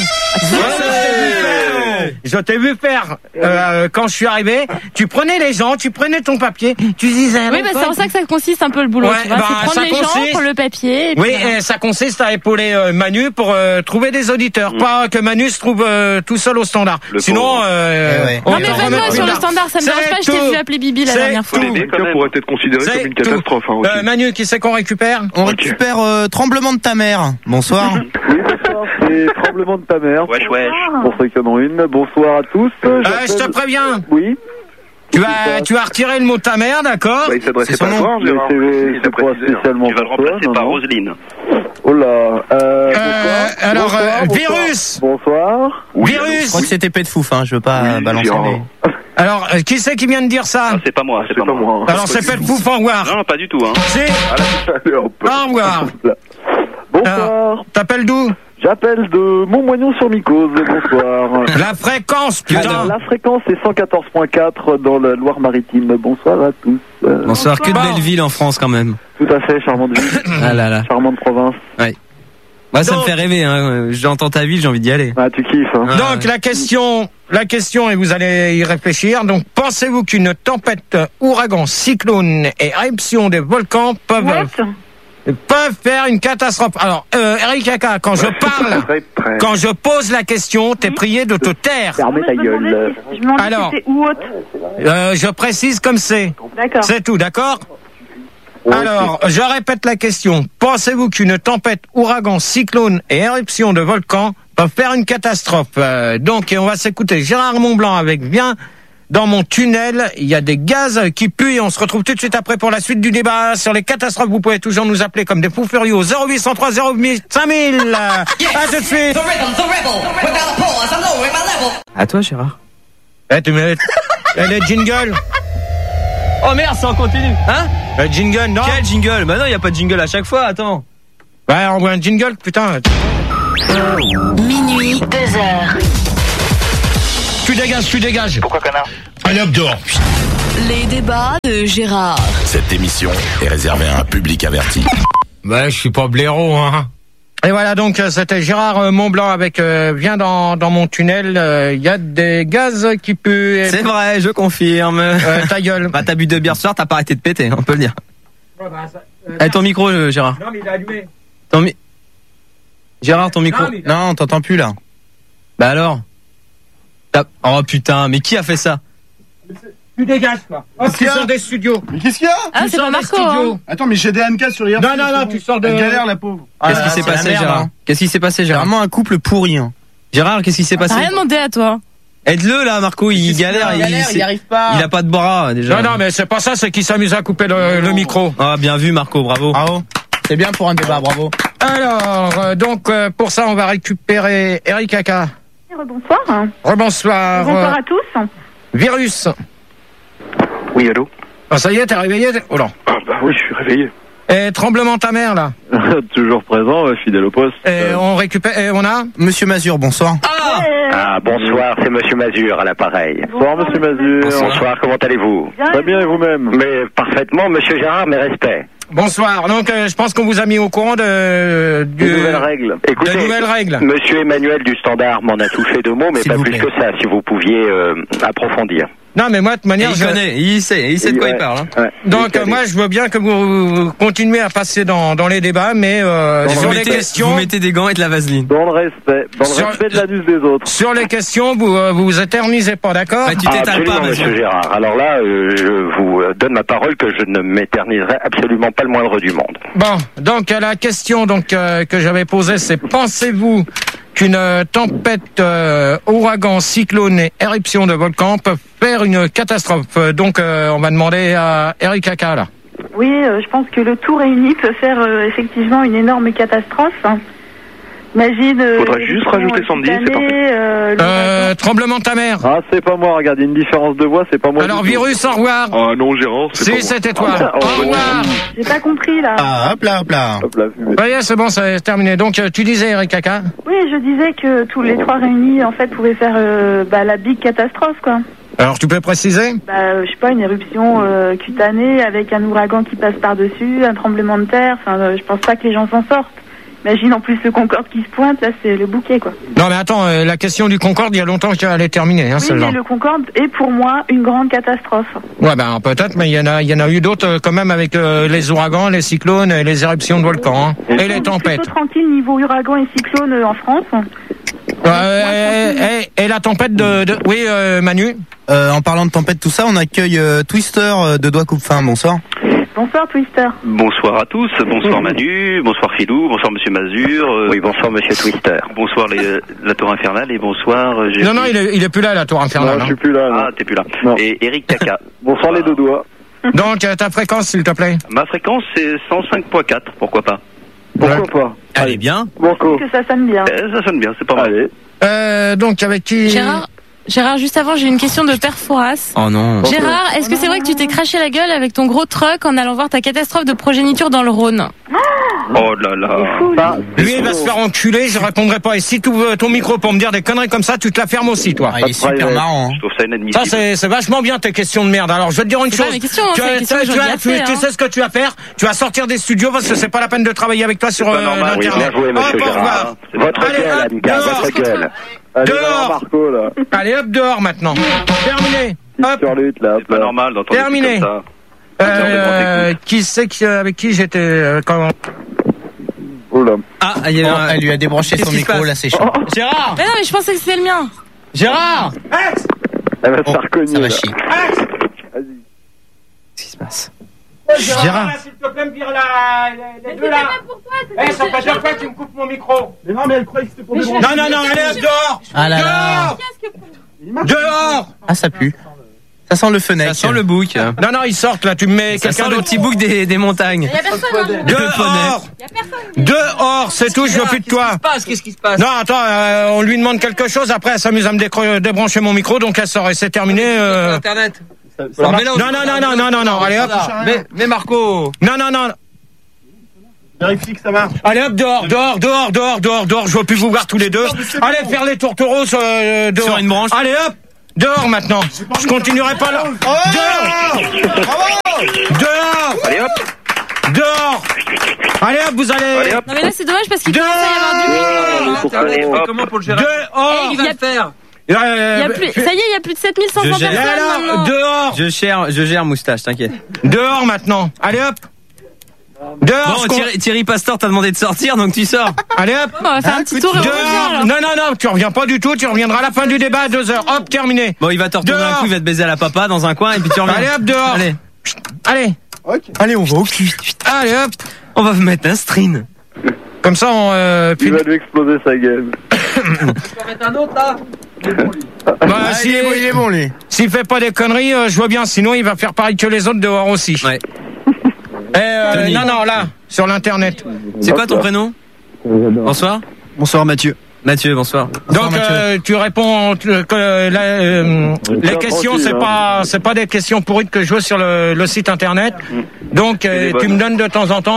[SPEAKER 1] Ouais, je t'ai vu faire, euh, quand je suis arrivé, tu prenais les gens, tu prenais ton papier, tu disais...
[SPEAKER 8] Oui, bah, c'est en ça que ça consiste un peu le boulot.
[SPEAKER 1] Ouais,
[SPEAKER 8] tu vois,
[SPEAKER 1] bah,
[SPEAKER 8] c'est
[SPEAKER 1] ça
[SPEAKER 8] prendre les gens,
[SPEAKER 1] consiste-
[SPEAKER 8] prendre le papier. Et
[SPEAKER 1] Oui,
[SPEAKER 8] puis voilà.
[SPEAKER 1] et ça consiste à épauler euh, Manu pour euh, trouver des auditeurs,
[SPEAKER 2] Mm.
[SPEAKER 1] pas que Manu se trouve euh, tout seul au standard.
[SPEAKER 2] Le
[SPEAKER 1] Sinon,
[SPEAKER 2] pauvre.
[SPEAKER 1] euh,
[SPEAKER 6] Eh ouais.
[SPEAKER 1] on
[SPEAKER 8] Non, mais
[SPEAKER 1] va
[SPEAKER 8] vraiment,
[SPEAKER 1] remettre
[SPEAKER 8] sur
[SPEAKER 1] une
[SPEAKER 8] le
[SPEAKER 1] barre.
[SPEAKER 8] standard, ça me
[SPEAKER 1] C'est
[SPEAKER 8] dérange pas. Je t'ai
[SPEAKER 1] tout.
[SPEAKER 8] vu appeler Bibi la
[SPEAKER 1] C'est
[SPEAKER 8] dernière fois.
[SPEAKER 1] tout.
[SPEAKER 2] l'aider, quand
[SPEAKER 11] Quelqu'un
[SPEAKER 2] même.
[SPEAKER 11] pourrait être considéré
[SPEAKER 1] C'est
[SPEAKER 11] comme une
[SPEAKER 1] tout.
[SPEAKER 11] catastrophe, hein, aussi.
[SPEAKER 1] Euh, Manu, qui c'est qu'on récupère?
[SPEAKER 6] On récupère euh, Tremblement de ta mère. Bonsoir.
[SPEAKER 3] Oui, bonsoir, c'est Tremblement de ta mère.
[SPEAKER 2] Wesh, wesh.
[SPEAKER 3] Pour ceux qui en ont une, bonsoir à tous.
[SPEAKER 1] Euh, je te préviens,
[SPEAKER 3] Oui,
[SPEAKER 1] tu as, tu as retiré le mot de ta mère, d'accord?
[SPEAKER 11] Bah, il s'adressait
[SPEAKER 6] C'est son
[SPEAKER 11] pas à
[SPEAKER 6] nom.
[SPEAKER 11] toi,
[SPEAKER 3] mais
[SPEAKER 11] Gérard.
[SPEAKER 3] c'est
[SPEAKER 11] Il
[SPEAKER 3] c'est
[SPEAKER 11] a
[SPEAKER 3] pas
[SPEAKER 11] précisé, hein.
[SPEAKER 3] spécialement
[SPEAKER 2] Tu vas le
[SPEAKER 3] pour toi,
[SPEAKER 2] remplacer
[SPEAKER 3] non,
[SPEAKER 2] par
[SPEAKER 3] non.
[SPEAKER 2] Roselyne.
[SPEAKER 3] Oh là, euh,
[SPEAKER 1] Euh,
[SPEAKER 3] bonsoir.
[SPEAKER 1] alors,
[SPEAKER 3] Bonsoir,
[SPEAKER 1] euh,
[SPEAKER 3] bonsoir.
[SPEAKER 1] virus.
[SPEAKER 3] Bonsoir.
[SPEAKER 11] Oui,
[SPEAKER 6] Je
[SPEAKER 1] Virus.
[SPEAKER 6] crois que c'était Pet Fouf, hein. Je veux pas
[SPEAKER 11] Oui,
[SPEAKER 6] balancer
[SPEAKER 11] Gérard.
[SPEAKER 6] des...
[SPEAKER 1] Alors, euh, qui c'est qui vient de dire ça?
[SPEAKER 2] Ah, c'est pas moi, c'est
[SPEAKER 11] C'est
[SPEAKER 2] pas
[SPEAKER 11] pas
[SPEAKER 2] moi.
[SPEAKER 11] moi. hein.
[SPEAKER 1] Alors, c'est Pet Pouf, au revoir.
[SPEAKER 2] Non, non, pas du tout, hein.
[SPEAKER 1] Si,
[SPEAKER 11] Allez, hop.
[SPEAKER 1] au revoir.
[SPEAKER 3] Bonsoir.
[SPEAKER 1] T'appelles d'où?
[SPEAKER 3] J'appelle de Montmoignon-sur-Mycose. Bonsoir.
[SPEAKER 1] La fréquence, putain.
[SPEAKER 3] Alors, la fréquence est cent quatorze virgule quatre dans la Loire-Maritime. Bonsoir à tous. Euh,
[SPEAKER 4] Bonsoir. Que de
[SPEAKER 8] Bonsoir.
[SPEAKER 4] belles villes en France quand même.
[SPEAKER 3] Tout à fait, charmante ville,
[SPEAKER 4] Ah là là.
[SPEAKER 3] charmante province.
[SPEAKER 4] Moi, ça
[SPEAKER 1] Donc-
[SPEAKER 4] me fait rêver, hein. J'entends ta ville, j'ai envie d'y aller.
[SPEAKER 3] Ah, tu kiffes, hein.
[SPEAKER 4] Ah,
[SPEAKER 1] Donc,
[SPEAKER 4] ouais.
[SPEAKER 1] la question, la question, et vous allez y réfléchir. Donc, pensez-vous qu'une tempête, ouragan, cyclone et éruption des volcans peuvent,
[SPEAKER 5] What?
[SPEAKER 1] peuvent faire une catastrophe? Alors, euh, Eric Kaka, quand je parle,
[SPEAKER 11] Très, très.
[SPEAKER 1] quand je pose la question, t'es prié de te taire.
[SPEAKER 3] Fermez ta
[SPEAKER 5] Je me demandais
[SPEAKER 3] gueule.
[SPEAKER 5] si- Je me demandais
[SPEAKER 1] Alors.
[SPEAKER 5] si c'était où autre.
[SPEAKER 1] Euh, je précise comme c'est.
[SPEAKER 5] D'accord.
[SPEAKER 1] C'est tout, d'accord?
[SPEAKER 3] Ok.
[SPEAKER 1] Alors, je répète la question. Pensez-vous qu'une tempête, ouragan, cyclone et éruption de volcan peuvent faire une catastrophe? Euh, donc, et on va s'écouter Gérard Montblanc avec Viens dans mon tunnel. Il y a des gaz qui puent et on se retrouve tout de suite après pour la suite du débat sur les catastrophes. Vous pouvez toujours nous appeler comme des fous furieux au zéro huit cent trois zéro cinq mille. À tout de suite.
[SPEAKER 4] À toi, Gérard.
[SPEAKER 1] Eh, tu mets. Eh, les jingles.
[SPEAKER 4] Oh merde, ça en continue. Hein?
[SPEAKER 1] Le jingle, non?
[SPEAKER 4] Quel jingle? Bah non, y a pas de jingle à chaque fois, attends.
[SPEAKER 1] Ouais, on voit un jingle, putain.
[SPEAKER 9] Minuit, deux heures.
[SPEAKER 1] Tu dégages, tu dégages.
[SPEAKER 7] Pourquoi connard?
[SPEAKER 1] Allez, hop, dehors.
[SPEAKER 9] Les débats de Gérard.
[SPEAKER 10] Cette émission est réservée à un public averti.
[SPEAKER 1] Bah, je suis pas blaireau, hein. Et voilà, donc, euh, c'était Gérard euh, Montblanc avec euh, Viens dans, dans mon tunnel, il euh, y a des gaz qui puent.
[SPEAKER 4] C'est vrai, je confirme.
[SPEAKER 1] Euh, ta gueule.
[SPEAKER 4] Bah, t'as bu deux bières ce soir, t'as pas arrêté de péter, on peut le dire.
[SPEAKER 1] Ouais, bah, ça, euh,
[SPEAKER 4] Eh, ton micro, euh, Gérard.
[SPEAKER 1] Non, mais il est allumé.
[SPEAKER 4] Ton mi... Gérard, ton micro.
[SPEAKER 1] Non, mais-
[SPEAKER 6] Non, on t'entend plus là.
[SPEAKER 4] Bah alors? T'as- Oh putain, mais qui a fait ça?
[SPEAKER 1] Tu dégages, quoi. Oh, tu sors des studios.
[SPEAKER 12] Mais qu'est-ce qu'il y a?
[SPEAKER 8] Ah,
[SPEAKER 1] Tu
[SPEAKER 8] c'est
[SPEAKER 1] sors
[SPEAKER 8] pas
[SPEAKER 1] des
[SPEAKER 8] Marco,
[SPEAKER 1] studios.
[SPEAKER 8] hein.
[SPEAKER 12] Attends, mais j'ai des M K sur hier.
[SPEAKER 1] Non, non, non, tu sors de-
[SPEAKER 12] Elle galère, la pauvre.
[SPEAKER 4] Qu'est-ce
[SPEAKER 6] Ah,
[SPEAKER 4] qui s'est
[SPEAKER 6] c'est la
[SPEAKER 4] passé,
[SPEAKER 6] merde,
[SPEAKER 4] Gérard?
[SPEAKER 6] hein.
[SPEAKER 4] Qu'est-ce qui s'est passé,
[SPEAKER 6] C'est
[SPEAKER 4] Gérard?
[SPEAKER 6] vraiment un couple pourri. Hein.
[SPEAKER 4] Gérard, qu'est-ce qui s'est
[SPEAKER 8] T'as
[SPEAKER 4] passé?
[SPEAKER 8] rien demandé à toi.
[SPEAKER 4] Aide-le là, Marco, il galère, il,
[SPEAKER 6] il
[SPEAKER 4] sait-
[SPEAKER 6] y arrive pas.
[SPEAKER 4] il a pas de bras déjà.
[SPEAKER 1] Non, non, mais c'est pas ça, c'est qu'il s'amuse à couper le, le micro.
[SPEAKER 4] Ah, bien vu, Marco, bravo.
[SPEAKER 6] Bravo. C'est bien pour un débat, bravo.
[SPEAKER 1] Alors, euh, donc, euh, pour ça, on va récupérer Eric Aka.
[SPEAKER 5] Bonsoir.
[SPEAKER 1] Rebonsoir.
[SPEAKER 5] Bonsoir
[SPEAKER 1] euh,
[SPEAKER 5] à tous.
[SPEAKER 1] Virus.
[SPEAKER 7] Oui, allô?
[SPEAKER 1] Ah, ça y est, t'es réveillé? Oh non.
[SPEAKER 7] Ah bah oui, je suis réveillé.
[SPEAKER 1] Et tremblement ta mère, là.
[SPEAKER 3] Toujours présent, euh, fidèle au poste.
[SPEAKER 1] Et on récupère, et on a?
[SPEAKER 6] Monsieur Mazur, bonsoir.
[SPEAKER 4] Ah!
[SPEAKER 13] Ah, bonsoir, c'est Monsieur Mazur à l'appareil.
[SPEAKER 3] Bonsoir, monsieur Mazur.
[SPEAKER 13] Bonsoir, comment allez-vous?
[SPEAKER 3] Très bien, et vous-même?
[SPEAKER 13] Mais parfaitement, Monsieur Gérard, mes respects.
[SPEAKER 1] Bonsoir. Donc, euh, je pense qu'on vous a mis au courant de, du-
[SPEAKER 3] Des nouvelles règles.
[SPEAKER 13] Écoutez,
[SPEAKER 1] de nouvelles règles.
[SPEAKER 13] Monsieur Emmanuel du Standard m'en a touché deux mots, mais
[SPEAKER 6] S'il
[SPEAKER 13] pas
[SPEAKER 6] vous
[SPEAKER 13] plus
[SPEAKER 6] plaît.
[SPEAKER 13] que ça, si vous pouviez euh, approfondir.
[SPEAKER 1] Non, mais moi, de toute manière,
[SPEAKER 4] il
[SPEAKER 1] je-
[SPEAKER 4] connaît, il sait, il sait de quoi
[SPEAKER 3] Ouais.
[SPEAKER 4] il parle. Hein.
[SPEAKER 3] Ouais.
[SPEAKER 1] donc, euh, moi, je veux bien que vous continuez à passer dans, dans les débats, mais euh,
[SPEAKER 3] Dans
[SPEAKER 1] sur
[SPEAKER 4] Vous
[SPEAKER 1] les
[SPEAKER 4] mettez,
[SPEAKER 1] questions,
[SPEAKER 4] vous mettez des gants et de la vaseline.
[SPEAKER 3] Dans le respect, dans le
[SPEAKER 1] Sur-
[SPEAKER 3] respect de l'anus des autres.
[SPEAKER 1] sur les questions, vous euh, vous, vous éternisez pas, d'accord?
[SPEAKER 4] Bah, tu
[SPEAKER 13] Ah,
[SPEAKER 4] t'étales
[SPEAKER 13] absolument,
[SPEAKER 4] pas,
[SPEAKER 13] Monsieur
[SPEAKER 4] Mazur.
[SPEAKER 13] Gérard. Alors là, euh, je vous euh, donne ma parole que je ne m'éterniserai absolument pas le moindre du monde.
[SPEAKER 1] Bon, donc euh, la question donc euh, que j'avais posée, c'est pensez-vous qu'une euh, tempête, euh, ouragan, cyclone et éruption de volcan peuvent faire une catastrophe? Euh, Donc, euh, on va demander à Eric Aka, là.
[SPEAKER 5] Oui, euh, je pense que le tout réuni peut faire euh, effectivement une énorme catastrophe. Imagine. Euh,
[SPEAKER 7] Faudrait juste rajouter Sandy, c'est
[SPEAKER 5] cette année,
[SPEAKER 7] parfait.
[SPEAKER 5] euh, le
[SPEAKER 1] Euh, tremblement de ta mère.
[SPEAKER 3] Ah, c'est pas moi, regardez, une différence de voix, c'est pas moi.
[SPEAKER 1] Alors,
[SPEAKER 3] du tout.
[SPEAKER 1] virus, au revoir.
[SPEAKER 7] Ah non, Gérard, c'est pas
[SPEAKER 1] Si,
[SPEAKER 7] moi.
[SPEAKER 1] c'était toi.
[SPEAKER 3] Ah,
[SPEAKER 1] Au
[SPEAKER 3] oh,
[SPEAKER 1] revoir.
[SPEAKER 5] J'ai pas compris là.
[SPEAKER 6] Ah, hop là, hop là.
[SPEAKER 3] Hop là, fumée.
[SPEAKER 1] Ça y est, c'est bon, c'est terminé. Donc, euh, tu disais, Eric Aka?
[SPEAKER 5] Oui, je disais que tous les trois réunis en fait pouvaient faire euh, bah, la big catastrophe quoi.
[SPEAKER 1] Alors, tu peux préciser?
[SPEAKER 5] Bah, euh, je sais pas, une éruption euh, cutanée avec un ouragan qui passe par-dessus, un tremblement de terre. Enfin, euh, je pense pas que les gens s'en sortent. Imagine en plus le Concorde qui se pointe, là c'est le bouquet quoi.
[SPEAKER 1] Non, mais attends, euh, la question du Concorde, il y a longtemps qu'elle est terminée, hein,
[SPEAKER 5] Oui,
[SPEAKER 1] celle-là.
[SPEAKER 5] mais le Concorde est pour moi une grande catastrophe.
[SPEAKER 1] Ouais, ben peut-être, mais il y en a, il y en a eu d'autres euh, quand même avec euh, les ouragans, les cyclones et les éruptions de volcans, hein, et les tempêtes.
[SPEAKER 5] Plutôt tranquille niveau ouragan et cyclone euh, en France.
[SPEAKER 1] Ouais, et, et la tempête de, de... oui, euh, Manu.
[SPEAKER 6] Euh, en parlant de tempête, tout ça, on accueille euh, Twister euh, de Doigt Coupe-Fin. Bonsoir.
[SPEAKER 5] Bonsoir Twister.
[SPEAKER 2] Bonsoir à tous, bonsoir Manu, bonsoir Philou, bonsoir Monsieur Mazur. euh,
[SPEAKER 13] Oui, bonsoir Monsieur Twister.
[SPEAKER 2] Bonsoir les- la Tour Infernale et bonsoir... euh, j'ai-
[SPEAKER 1] Non, non, il est, il est plus là, la tour
[SPEAKER 3] Non,
[SPEAKER 1] infernale.
[SPEAKER 3] je
[SPEAKER 1] hein.
[SPEAKER 3] suis plus là. non.
[SPEAKER 2] Ah, t'es plus là.
[SPEAKER 3] Non.
[SPEAKER 2] Et Eric Kaka.
[SPEAKER 3] Bonsoir les deux doigts.
[SPEAKER 1] Donc, euh, ta fréquence, s'il te plaît.
[SPEAKER 2] Ma fréquence c'est cent cinq virgule quatre, pourquoi pas?
[SPEAKER 3] Pourquoi
[SPEAKER 1] Ouais.
[SPEAKER 3] pas?
[SPEAKER 4] Allez, bien.
[SPEAKER 3] Banco.
[SPEAKER 5] Que ça sonne bien.
[SPEAKER 2] Eh, ça sonne bien, c'est pas mal.
[SPEAKER 3] Allez.
[SPEAKER 1] Euh, donc, avec qui?
[SPEAKER 8] Gérard, Gérard, juste avant, j'ai une question de Perforas.
[SPEAKER 4] Oh non.
[SPEAKER 8] Gérard, est-ce que c'est vrai que tu t'es craché la gueule avec ton gros truck en allant voir ta catastrophe de progéniture dans le Rhône?
[SPEAKER 2] Oh là là.
[SPEAKER 3] Ça,
[SPEAKER 1] Lui, il va se faire enculer, je répondrai pas. Et si tu ouvres ton micro pour me dire des conneries comme ça, tu te la fermes aussi, toi.
[SPEAKER 6] Ah, il est super
[SPEAKER 3] private.
[SPEAKER 6] marrant. Hein.
[SPEAKER 2] Je trouve ça inadmissible.
[SPEAKER 1] Ça, c'est, c'est vachement bien tes questions de merde. Alors, je vais te dire une
[SPEAKER 8] C'est pas
[SPEAKER 1] chose.
[SPEAKER 8] mes questions, hein,
[SPEAKER 1] tu,
[SPEAKER 8] c'est
[SPEAKER 1] as-
[SPEAKER 8] les questions
[SPEAKER 1] tu,
[SPEAKER 8] que
[SPEAKER 1] as-
[SPEAKER 8] je
[SPEAKER 1] tu, as-
[SPEAKER 8] dois
[SPEAKER 1] tu-
[SPEAKER 8] faire,
[SPEAKER 1] tu
[SPEAKER 8] hein.
[SPEAKER 1] sais ce que tu vas faire? Tu vas sortir des studios parce que c'est pas la peine de travailler avec toi sur
[SPEAKER 2] pas
[SPEAKER 1] euh,
[SPEAKER 2] normal, oui,
[SPEAKER 1] l'internet.
[SPEAKER 13] Bien joué, Monsieur
[SPEAKER 1] Hop, au revoir.
[SPEAKER 13] Gérard. Votre
[SPEAKER 1] Allez,
[SPEAKER 13] gueule,
[SPEAKER 1] hop,
[SPEAKER 13] Annika,
[SPEAKER 1] dehors.
[SPEAKER 13] votre gueule.
[SPEAKER 3] allez,
[SPEAKER 1] Dehors.
[SPEAKER 3] voir Marco, là.
[SPEAKER 1] Allez, hop, dehors maintenant. Terminé.
[SPEAKER 3] Petite
[SPEAKER 1] Hop.
[SPEAKER 3] surlutte, là.
[SPEAKER 2] C'est pas
[SPEAKER 3] hop là.
[SPEAKER 2] normal d'entendre des trucs
[SPEAKER 1] Terminé.
[SPEAKER 2] comme ça.
[SPEAKER 1] Euh, qui c'est qui, avec qui j'étais euh, quand...
[SPEAKER 3] Oh là.
[SPEAKER 4] Ah, il y
[SPEAKER 6] Oh,
[SPEAKER 4] a un...
[SPEAKER 6] elle lui a débranché
[SPEAKER 4] Qu'est-ce
[SPEAKER 6] son
[SPEAKER 4] qui se
[SPEAKER 6] micro,
[SPEAKER 4] passe
[SPEAKER 6] là c'est chaud.
[SPEAKER 4] Gérard
[SPEAKER 8] Mais non, mais je pensais que c'était le mien.
[SPEAKER 4] Gérard
[SPEAKER 3] Elle va se
[SPEAKER 6] Oh,
[SPEAKER 3] faire cogner,
[SPEAKER 6] ça va
[SPEAKER 3] là.
[SPEAKER 6] chier.
[SPEAKER 3] Vas-y.
[SPEAKER 4] Qu'est-ce qui se passe?
[SPEAKER 6] Gérard.
[SPEAKER 1] S'il te plaît, me dire la, les, les deux là. Eh, ça fait deux fois que tu me coupes mon micro.
[SPEAKER 12] Mais non, mais elle croyait que c'était pour
[SPEAKER 8] Mais
[SPEAKER 12] des
[SPEAKER 8] je-
[SPEAKER 12] branches.
[SPEAKER 1] Non, non, non, allez, hop, dehors.
[SPEAKER 6] Ah là là.
[SPEAKER 1] Dehors. Dehors.
[SPEAKER 6] Ah, ça pue. Ça sent le fenêtre.
[SPEAKER 4] Ça sent le bouc.
[SPEAKER 1] Non, non, ils sortent là, tu me mets
[SPEAKER 4] Ça
[SPEAKER 1] quelqu'un
[SPEAKER 4] sent le
[SPEAKER 1] d'autre.
[SPEAKER 4] petit bouc des, des montagnes.
[SPEAKER 8] Il y a personne. Hein.
[SPEAKER 1] Dehors Dehors, c'est tout, je veux plus de toi.
[SPEAKER 4] Qu'est-ce qui se passe?
[SPEAKER 1] Non, attends, euh, on lui demande quelque chose, après elle s'amuse à me décro- débrancher mon micro, donc elle sort et c'est terminé. Euh...
[SPEAKER 4] Internet.
[SPEAKER 1] Non, non, non, non, non, non, non, allez hop.
[SPEAKER 4] Mais, mais Marco.
[SPEAKER 1] Non, non, non.
[SPEAKER 12] Vérifie que ça marche.
[SPEAKER 1] Allez hop, dehors, dehors, dehors, dehors, dehors, dehors, je veux plus vous voir tous les deux. Allez faire les tourtereaux euh, dehors.
[SPEAKER 4] Sur une branche.
[SPEAKER 1] Allez hop, dehors maintenant. Je continuerai pas là. Dehors Dehors
[SPEAKER 2] Allez hop.
[SPEAKER 1] Dehors Allez hop, vous allez...
[SPEAKER 2] Allez hop.
[SPEAKER 8] Non mais là c'est dommage parce qu'il commence à y avoir du bruit.
[SPEAKER 2] Allez, hop.
[SPEAKER 4] Comment pour le gérer?
[SPEAKER 1] Dehors
[SPEAKER 8] Il y a-
[SPEAKER 4] faire.
[SPEAKER 8] Il y a plus, ça y est, il y a plus de sept mille cinq cents
[SPEAKER 4] Je gère.
[SPEAKER 8] personnes
[SPEAKER 1] Alors,
[SPEAKER 8] maintenant.
[SPEAKER 1] dehors
[SPEAKER 4] Je gère, je gère moustache, t'inquiète.
[SPEAKER 1] Dehors maintenant. Allez hop. Dehors.
[SPEAKER 4] Bon,
[SPEAKER 1] je con-
[SPEAKER 4] Thierry, Thierry Pastor t'a demandé de sortir, donc tu sors.
[SPEAKER 1] Allez hop.
[SPEAKER 8] On va faire un petit tour et on revient
[SPEAKER 1] Dehors.
[SPEAKER 8] alors.
[SPEAKER 1] Non, non, non, tu reviens pas du tout. Tu reviendras à la fin du débat à deux heures. Hop, terminé.
[SPEAKER 4] Bon, il va te retourner
[SPEAKER 1] Dehors.
[SPEAKER 4] un coup, il va te baiser à la papa dans un coin et puis tu reviens.
[SPEAKER 1] Allez hop, dehors.
[SPEAKER 4] Allez,
[SPEAKER 1] Allez.
[SPEAKER 6] Allez, on va au cul.
[SPEAKER 1] Allez hop.
[SPEAKER 4] on va vous mettre un string.
[SPEAKER 1] Comme ça, on... Euh,
[SPEAKER 3] Il
[SPEAKER 1] puis-
[SPEAKER 3] va lui exploser sa game.
[SPEAKER 4] On va mettre un autre là.
[SPEAKER 1] Bah,
[SPEAKER 6] Ah,
[SPEAKER 1] si-
[SPEAKER 6] il est bon, il est bon, lui.
[SPEAKER 1] S'il fait pas des conneries, euh, je vois bien. Sinon, il va faire pareil que les autres dehors aussi.
[SPEAKER 4] Ouais.
[SPEAKER 1] Eh, euh,
[SPEAKER 4] Tony.
[SPEAKER 1] non, non, là, sur l'internet.
[SPEAKER 4] C'est quoi ton prénom? Bonsoir.
[SPEAKER 6] Bonsoir, Mathieu.
[SPEAKER 4] Mathieu, bonsoir.
[SPEAKER 1] Donc euh, tu réponds euh, que euh, la, euh, les
[SPEAKER 3] Tiens,
[SPEAKER 1] questions
[SPEAKER 3] tranquille,
[SPEAKER 1] c'est
[SPEAKER 3] hein.
[SPEAKER 1] pas c'est pas des questions pourries que je vois sur le, le site internet. Donc euh, tu me donnes de temps en temps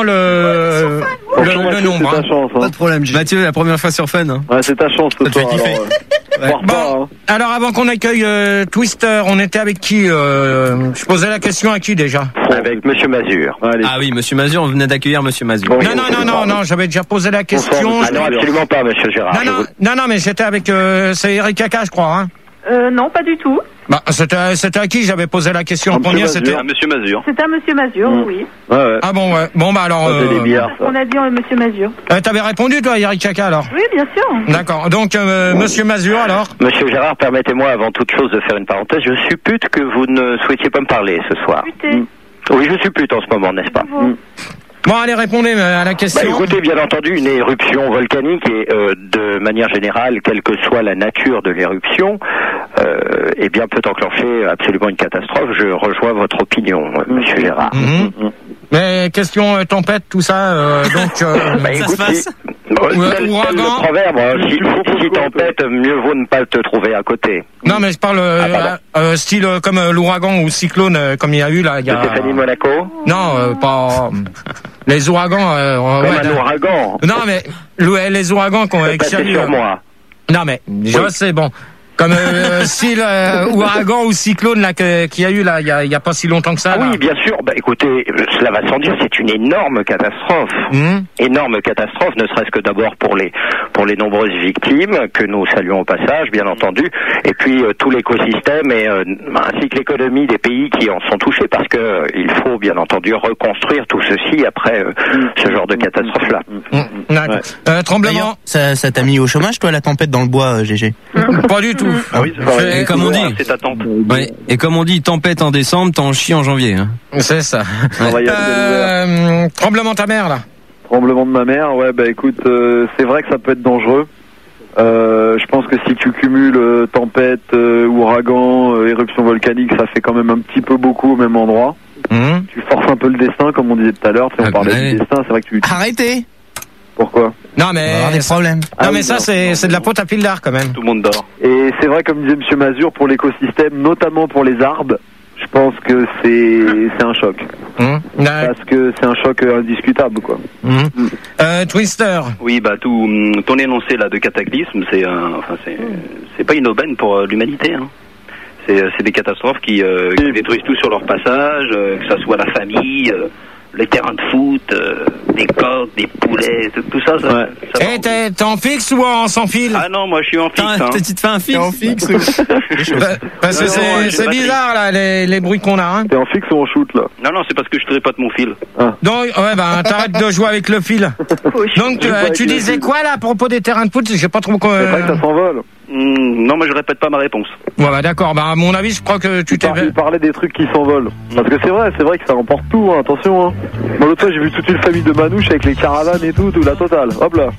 [SPEAKER 1] le le,
[SPEAKER 3] Franchement,
[SPEAKER 1] le
[SPEAKER 3] Mathieu,
[SPEAKER 1] nombre.
[SPEAKER 3] C'est
[SPEAKER 1] hein.
[SPEAKER 3] ta chance. Hein.
[SPEAKER 6] Pas de problème, j'ai.
[SPEAKER 4] Mathieu, la première fois sur Fun. Hein.
[SPEAKER 3] Ouais, c'est ta chance ce
[SPEAKER 6] Ça te fait
[SPEAKER 3] soir.
[SPEAKER 6] kiffer.
[SPEAKER 3] alors, euh, foire pas,
[SPEAKER 1] Bon,
[SPEAKER 3] hein.
[SPEAKER 1] alors avant qu'on accueille euh, Twister, on était avec qui euh, Je posais la question à qui déjà
[SPEAKER 13] Avec Monsieur Mazur.
[SPEAKER 3] Allez.
[SPEAKER 4] Ah oui, Monsieur Mazur, on venait d'accueillir Monsieur Mazur.
[SPEAKER 3] Bon.
[SPEAKER 1] Non, non, non, non, non, j'avais déjà posé la question.
[SPEAKER 13] Ah non, absolument pas, Monsieur Gérard.
[SPEAKER 1] Non,
[SPEAKER 13] Je
[SPEAKER 1] non,
[SPEAKER 13] vous-
[SPEAKER 1] non, non, mais j'étais avec euh, c'est Eric Kaka, je crois. Hein.
[SPEAKER 5] Euh, non, pas du tout.
[SPEAKER 1] Bah, c'était c'était à qui j'avais posé la question en
[SPEAKER 3] Monsieur
[SPEAKER 1] premier
[SPEAKER 3] Mazur.
[SPEAKER 1] C'était
[SPEAKER 2] Ah, Monsieur Mazur.
[SPEAKER 5] C'est à Monsieur Mazur,
[SPEAKER 3] Mm.
[SPEAKER 5] oui.
[SPEAKER 3] Ouais, ouais.
[SPEAKER 1] ah bon, ouais. Bon bah alors.
[SPEAKER 3] Ça, c'est des
[SPEAKER 1] Euh,
[SPEAKER 3] billards, ça.
[SPEAKER 5] On a dit euh, Monsieur Mazur.
[SPEAKER 1] euh, T'avais répondu toi, Eric Kaka alors.
[SPEAKER 5] Oui, bien sûr.
[SPEAKER 1] D'accord. Donc euh, Monsieur Mazur alors.
[SPEAKER 13] Monsieur Gérard, permettez-moi avant toute chose de faire une parenthèse. Je suppute que vous ne souhaitiez pas me parler ce soir.
[SPEAKER 5] Putain.
[SPEAKER 13] Oui, je suppute en ce moment, n'est-ce pas?
[SPEAKER 1] Bon, allez répondez euh, à la
[SPEAKER 13] Bah,
[SPEAKER 1] question.
[SPEAKER 13] écoutez, bien entendu, une éruption volcanique et euh, de manière générale, quelle que soit la nature de l'éruption, euh, eh bien peut enclencher absolument une catastrophe. Je rejoins votre opinion, euh, Monsieur Gérard.
[SPEAKER 1] Mhm. Mais question euh, tempête, tout ça. Euh, donc. Euh,
[SPEAKER 13] Bah,
[SPEAKER 4] Ça
[SPEAKER 13] écoute,
[SPEAKER 4] se passe.
[SPEAKER 13] si- euh,
[SPEAKER 1] Ouais,
[SPEAKER 13] tel- tel
[SPEAKER 1] ouragan.
[SPEAKER 13] le proverbe, hein, si, si tempête, mieux vaut ne pas te trouver à côté.
[SPEAKER 1] non, mais je parle euh,
[SPEAKER 13] Ah, pardon.
[SPEAKER 1] euh, style euh, comme euh, l'ouragan ou cyclone euh, comme il y a eu là. Il y
[SPEAKER 13] De
[SPEAKER 1] a...
[SPEAKER 13] Stéphanie Monaco,
[SPEAKER 1] Non, euh, pas les ouragans. Euh,
[SPEAKER 13] comme
[SPEAKER 1] ouais,
[SPEAKER 13] un
[SPEAKER 1] non.
[SPEAKER 13] ouragan.
[SPEAKER 1] Non, mais le- les ouragans qu'on
[SPEAKER 13] C'est
[SPEAKER 1] qui a
[SPEAKER 13] passé
[SPEAKER 1] eu,
[SPEAKER 13] sur
[SPEAKER 1] euh,
[SPEAKER 13] moi.
[SPEAKER 1] Non, mais je sais, bon. Comme euh, style euh, ouragan ou cyclone là que- qu'il y a eu là, il y a, il y a pas si longtemps que ça.
[SPEAKER 13] Ah
[SPEAKER 1] là.
[SPEAKER 13] oui, bien sûr. Bah écoutez, euh, cela va sans dire, c'est une énorme catastrophe.
[SPEAKER 1] Mhm.
[SPEAKER 13] Énorme catastrophe, ne serait-ce que d'abord pour les pour les nombreuses victimes que nous saluons au passage, bien entendu, et puis euh, tout l'écosystème et euh, ainsi que l'économie des pays qui en sont touchés, parce que euh, il faut bien entendu reconstruire tout ceci après euh, ce genre de catastrophe-là.
[SPEAKER 1] Mhm. D'accord. Euh, tremblement.
[SPEAKER 6] D'ailleurs, ça, ça t'a mis au chômage, toi, la tempête dans le bois, euh, G G?
[SPEAKER 1] Pas du tout.
[SPEAKER 13] Ah oui,
[SPEAKER 1] c'est-
[SPEAKER 4] Et comme on dit,
[SPEAKER 2] C'est ta tante.
[SPEAKER 4] ouais, et comme on dit, tempête en décembre, t'en chies en janvier. Hein.
[SPEAKER 1] C'est ça.
[SPEAKER 3] On va y aller,
[SPEAKER 1] Euh, tremblement de ta mère là.
[SPEAKER 3] Tremblement de ma mère, ouais, bah écoute, euh, c'est vrai que ça peut être dangereux. Euh, je pense que si tu cumules euh, tempête, euh, ouragan, euh, éruption volcanique, ça fait quand même un petit peu beaucoup au même endroit.
[SPEAKER 1] Mhm.
[SPEAKER 3] Tu forces un peu le destin, comme on disait tout à l'heure, tu sais, on
[SPEAKER 4] Ah,
[SPEAKER 3] parlait
[SPEAKER 4] ouais.
[SPEAKER 3] du destin, c'est vrai que tu...
[SPEAKER 6] Arrêtez!
[SPEAKER 3] Pourquoi?
[SPEAKER 1] Non
[SPEAKER 6] On va
[SPEAKER 1] mais
[SPEAKER 6] avoir des problèmes.
[SPEAKER 1] non
[SPEAKER 3] Ah
[SPEAKER 1] mais
[SPEAKER 3] oui,
[SPEAKER 1] ça
[SPEAKER 3] non,
[SPEAKER 1] c'est
[SPEAKER 3] non,
[SPEAKER 1] c'est de la pote à pile d'art quand même.
[SPEAKER 2] Tout le monde dort.
[SPEAKER 3] Et c'est vrai, comme disait Monsieur Mazur, pour l'écosystème, notamment pour les arbres, je pense que c'est c'est un choc.
[SPEAKER 1] Mhm. Ouais.
[SPEAKER 3] Parce que c'est un choc euh, indiscutable, quoi.
[SPEAKER 1] Mhm. Euh, Twister.
[SPEAKER 2] Oui, bah tout hum, ton énoncé là de cataclysme, c'est un, enfin c'est c'est pas une aubaine pour euh, l'humanité. Hein. C'est euh, c'est des catastrophes qui, euh, qui détruisent tout sur leur passage, euh, que ça soit la famille, euh, les terrains de foot, euh, des coqs, des poulets, tout, tout ça. ça,
[SPEAKER 3] Ouais.
[SPEAKER 2] ça va.
[SPEAKER 1] Eh, t'es t'es en fixe ou en sans fil?
[SPEAKER 2] Ah non, moi je suis en fixe.
[SPEAKER 4] Putain,
[SPEAKER 2] Hein.
[SPEAKER 4] tu te fais un fixe.
[SPEAKER 6] T'es en fixe?
[SPEAKER 1] Bah, parce que
[SPEAKER 2] Non, non,
[SPEAKER 1] c'est
[SPEAKER 2] j'ai
[SPEAKER 1] c'est
[SPEAKER 2] pas pris.
[SPEAKER 1] bizarre là les, les bruits qu'on a. Hein.
[SPEAKER 3] T'es en fixe ou en shoot, là?
[SPEAKER 2] Non, non, c'est parce que je trépote mon fil.
[SPEAKER 1] Donc ouais bah t'arrêtes de jouer avec le fil. Donc
[SPEAKER 3] Je joue
[SPEAKER 1] euh,
[SPEAKER 3] avec
[SPEAKER 1] tu
[SPEAKER 3] le
[SPEAKER 1] disais
[SPEAKER 3] fil.
[SPEAKER 1] quoi là à propos des terrains de foot? J'ai pas trop.
[SPEAKER 3] C'est vrai que ça s'envole.
[SPEAKER 2] Hum, non, mais je répète pas ma réponse.
[SPEAKER 1] Ouais bah d'accord. Bah à mon avis je crois que tu t'es.
[SPEAKER 3] Il parlait des trucs qui s'envolent. Parce que c'est vrai, c'est vrai que ça emporte tout, hein, attention. Hein. Moi l'autre fois j'ai vu toute une famille de manouches avec les caravanes et tout, tout la totale. Hop là.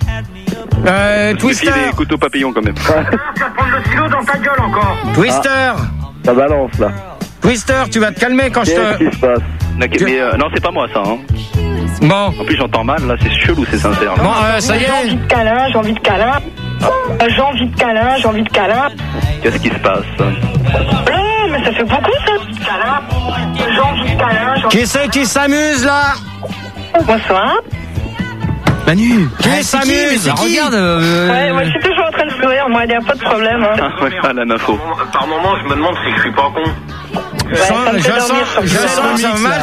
[SPEAKER 1] Euh,
[SPEAKER 2] Je
[SPEAKER 1] Twister.
[SPEAKER 2] méfie des couteaux papillons quand même.
[SPEAKER 1] Twister.
[SPEAKER 3] Ça balance là.
[SPEAKER 1] Twister, tu vas te calmer quand je
[SPEAKER 3] Qu'est-ce
[SPEAKER 1] te...
[SPEAKER 3] qui se passe?
[SPEAKER 2] Ok, mais, euh, non, c'est pas moi ça. Hein.
[SPEAKER 1] Bon.
[SPEAKER 2] En plus, j'entends mal, là, c'est chelou, c'est sincère.
[SPEAKER 1] Bon, euh, ça y
[SPEAKER 14] J'ai envie
[SPEAKER 1] est.
[SPEAKER 14] de câlin, j'ai envie de câlin. Euh, J'ai envie de câlin, j'ai envie de câlin.
[SPEAKER 2] Qu'est-ce qui se passe?
[SPEAKER 14] Oh, mais ça fait beaucoup ça. Câlin. J'ai envie de câlin, j'ai envie
[SPEAKER 1] Qui c'est qui s'amuse là?
[SPEAKER 14] Bonsoir.
[SPEAKER 4] Manu,
[SPEAKER 1] Qui
[SPEAKER 4] ah, c'est qui, mais
[SPEAKER 1] s'amuse?
[SPEAKER 4] c'est qui Regarde. euh,
[SPEAKER 14] Ouais, moi je suis toujours en train de sourire, moi il n'y a pas de problème. Hein.
[SPEAKER 2] Ah, ouais, ah, la info.
[SPEAKER 11] Par moment, je me demande si je suis pas con.
[SPEAKER 14] Ouais, ça me
[SPEAKER 1] je
[SPEAKER 14] fait
[SPEAKER 1] sens,
[SPEAKER 14] dormir, ça me
[SPEAKER 1] je
[SPEAKER 14] fait
[SPEAKER 1] sens
[SPEAKER 14] dormir.
[SPEAKER 1] que ça va mal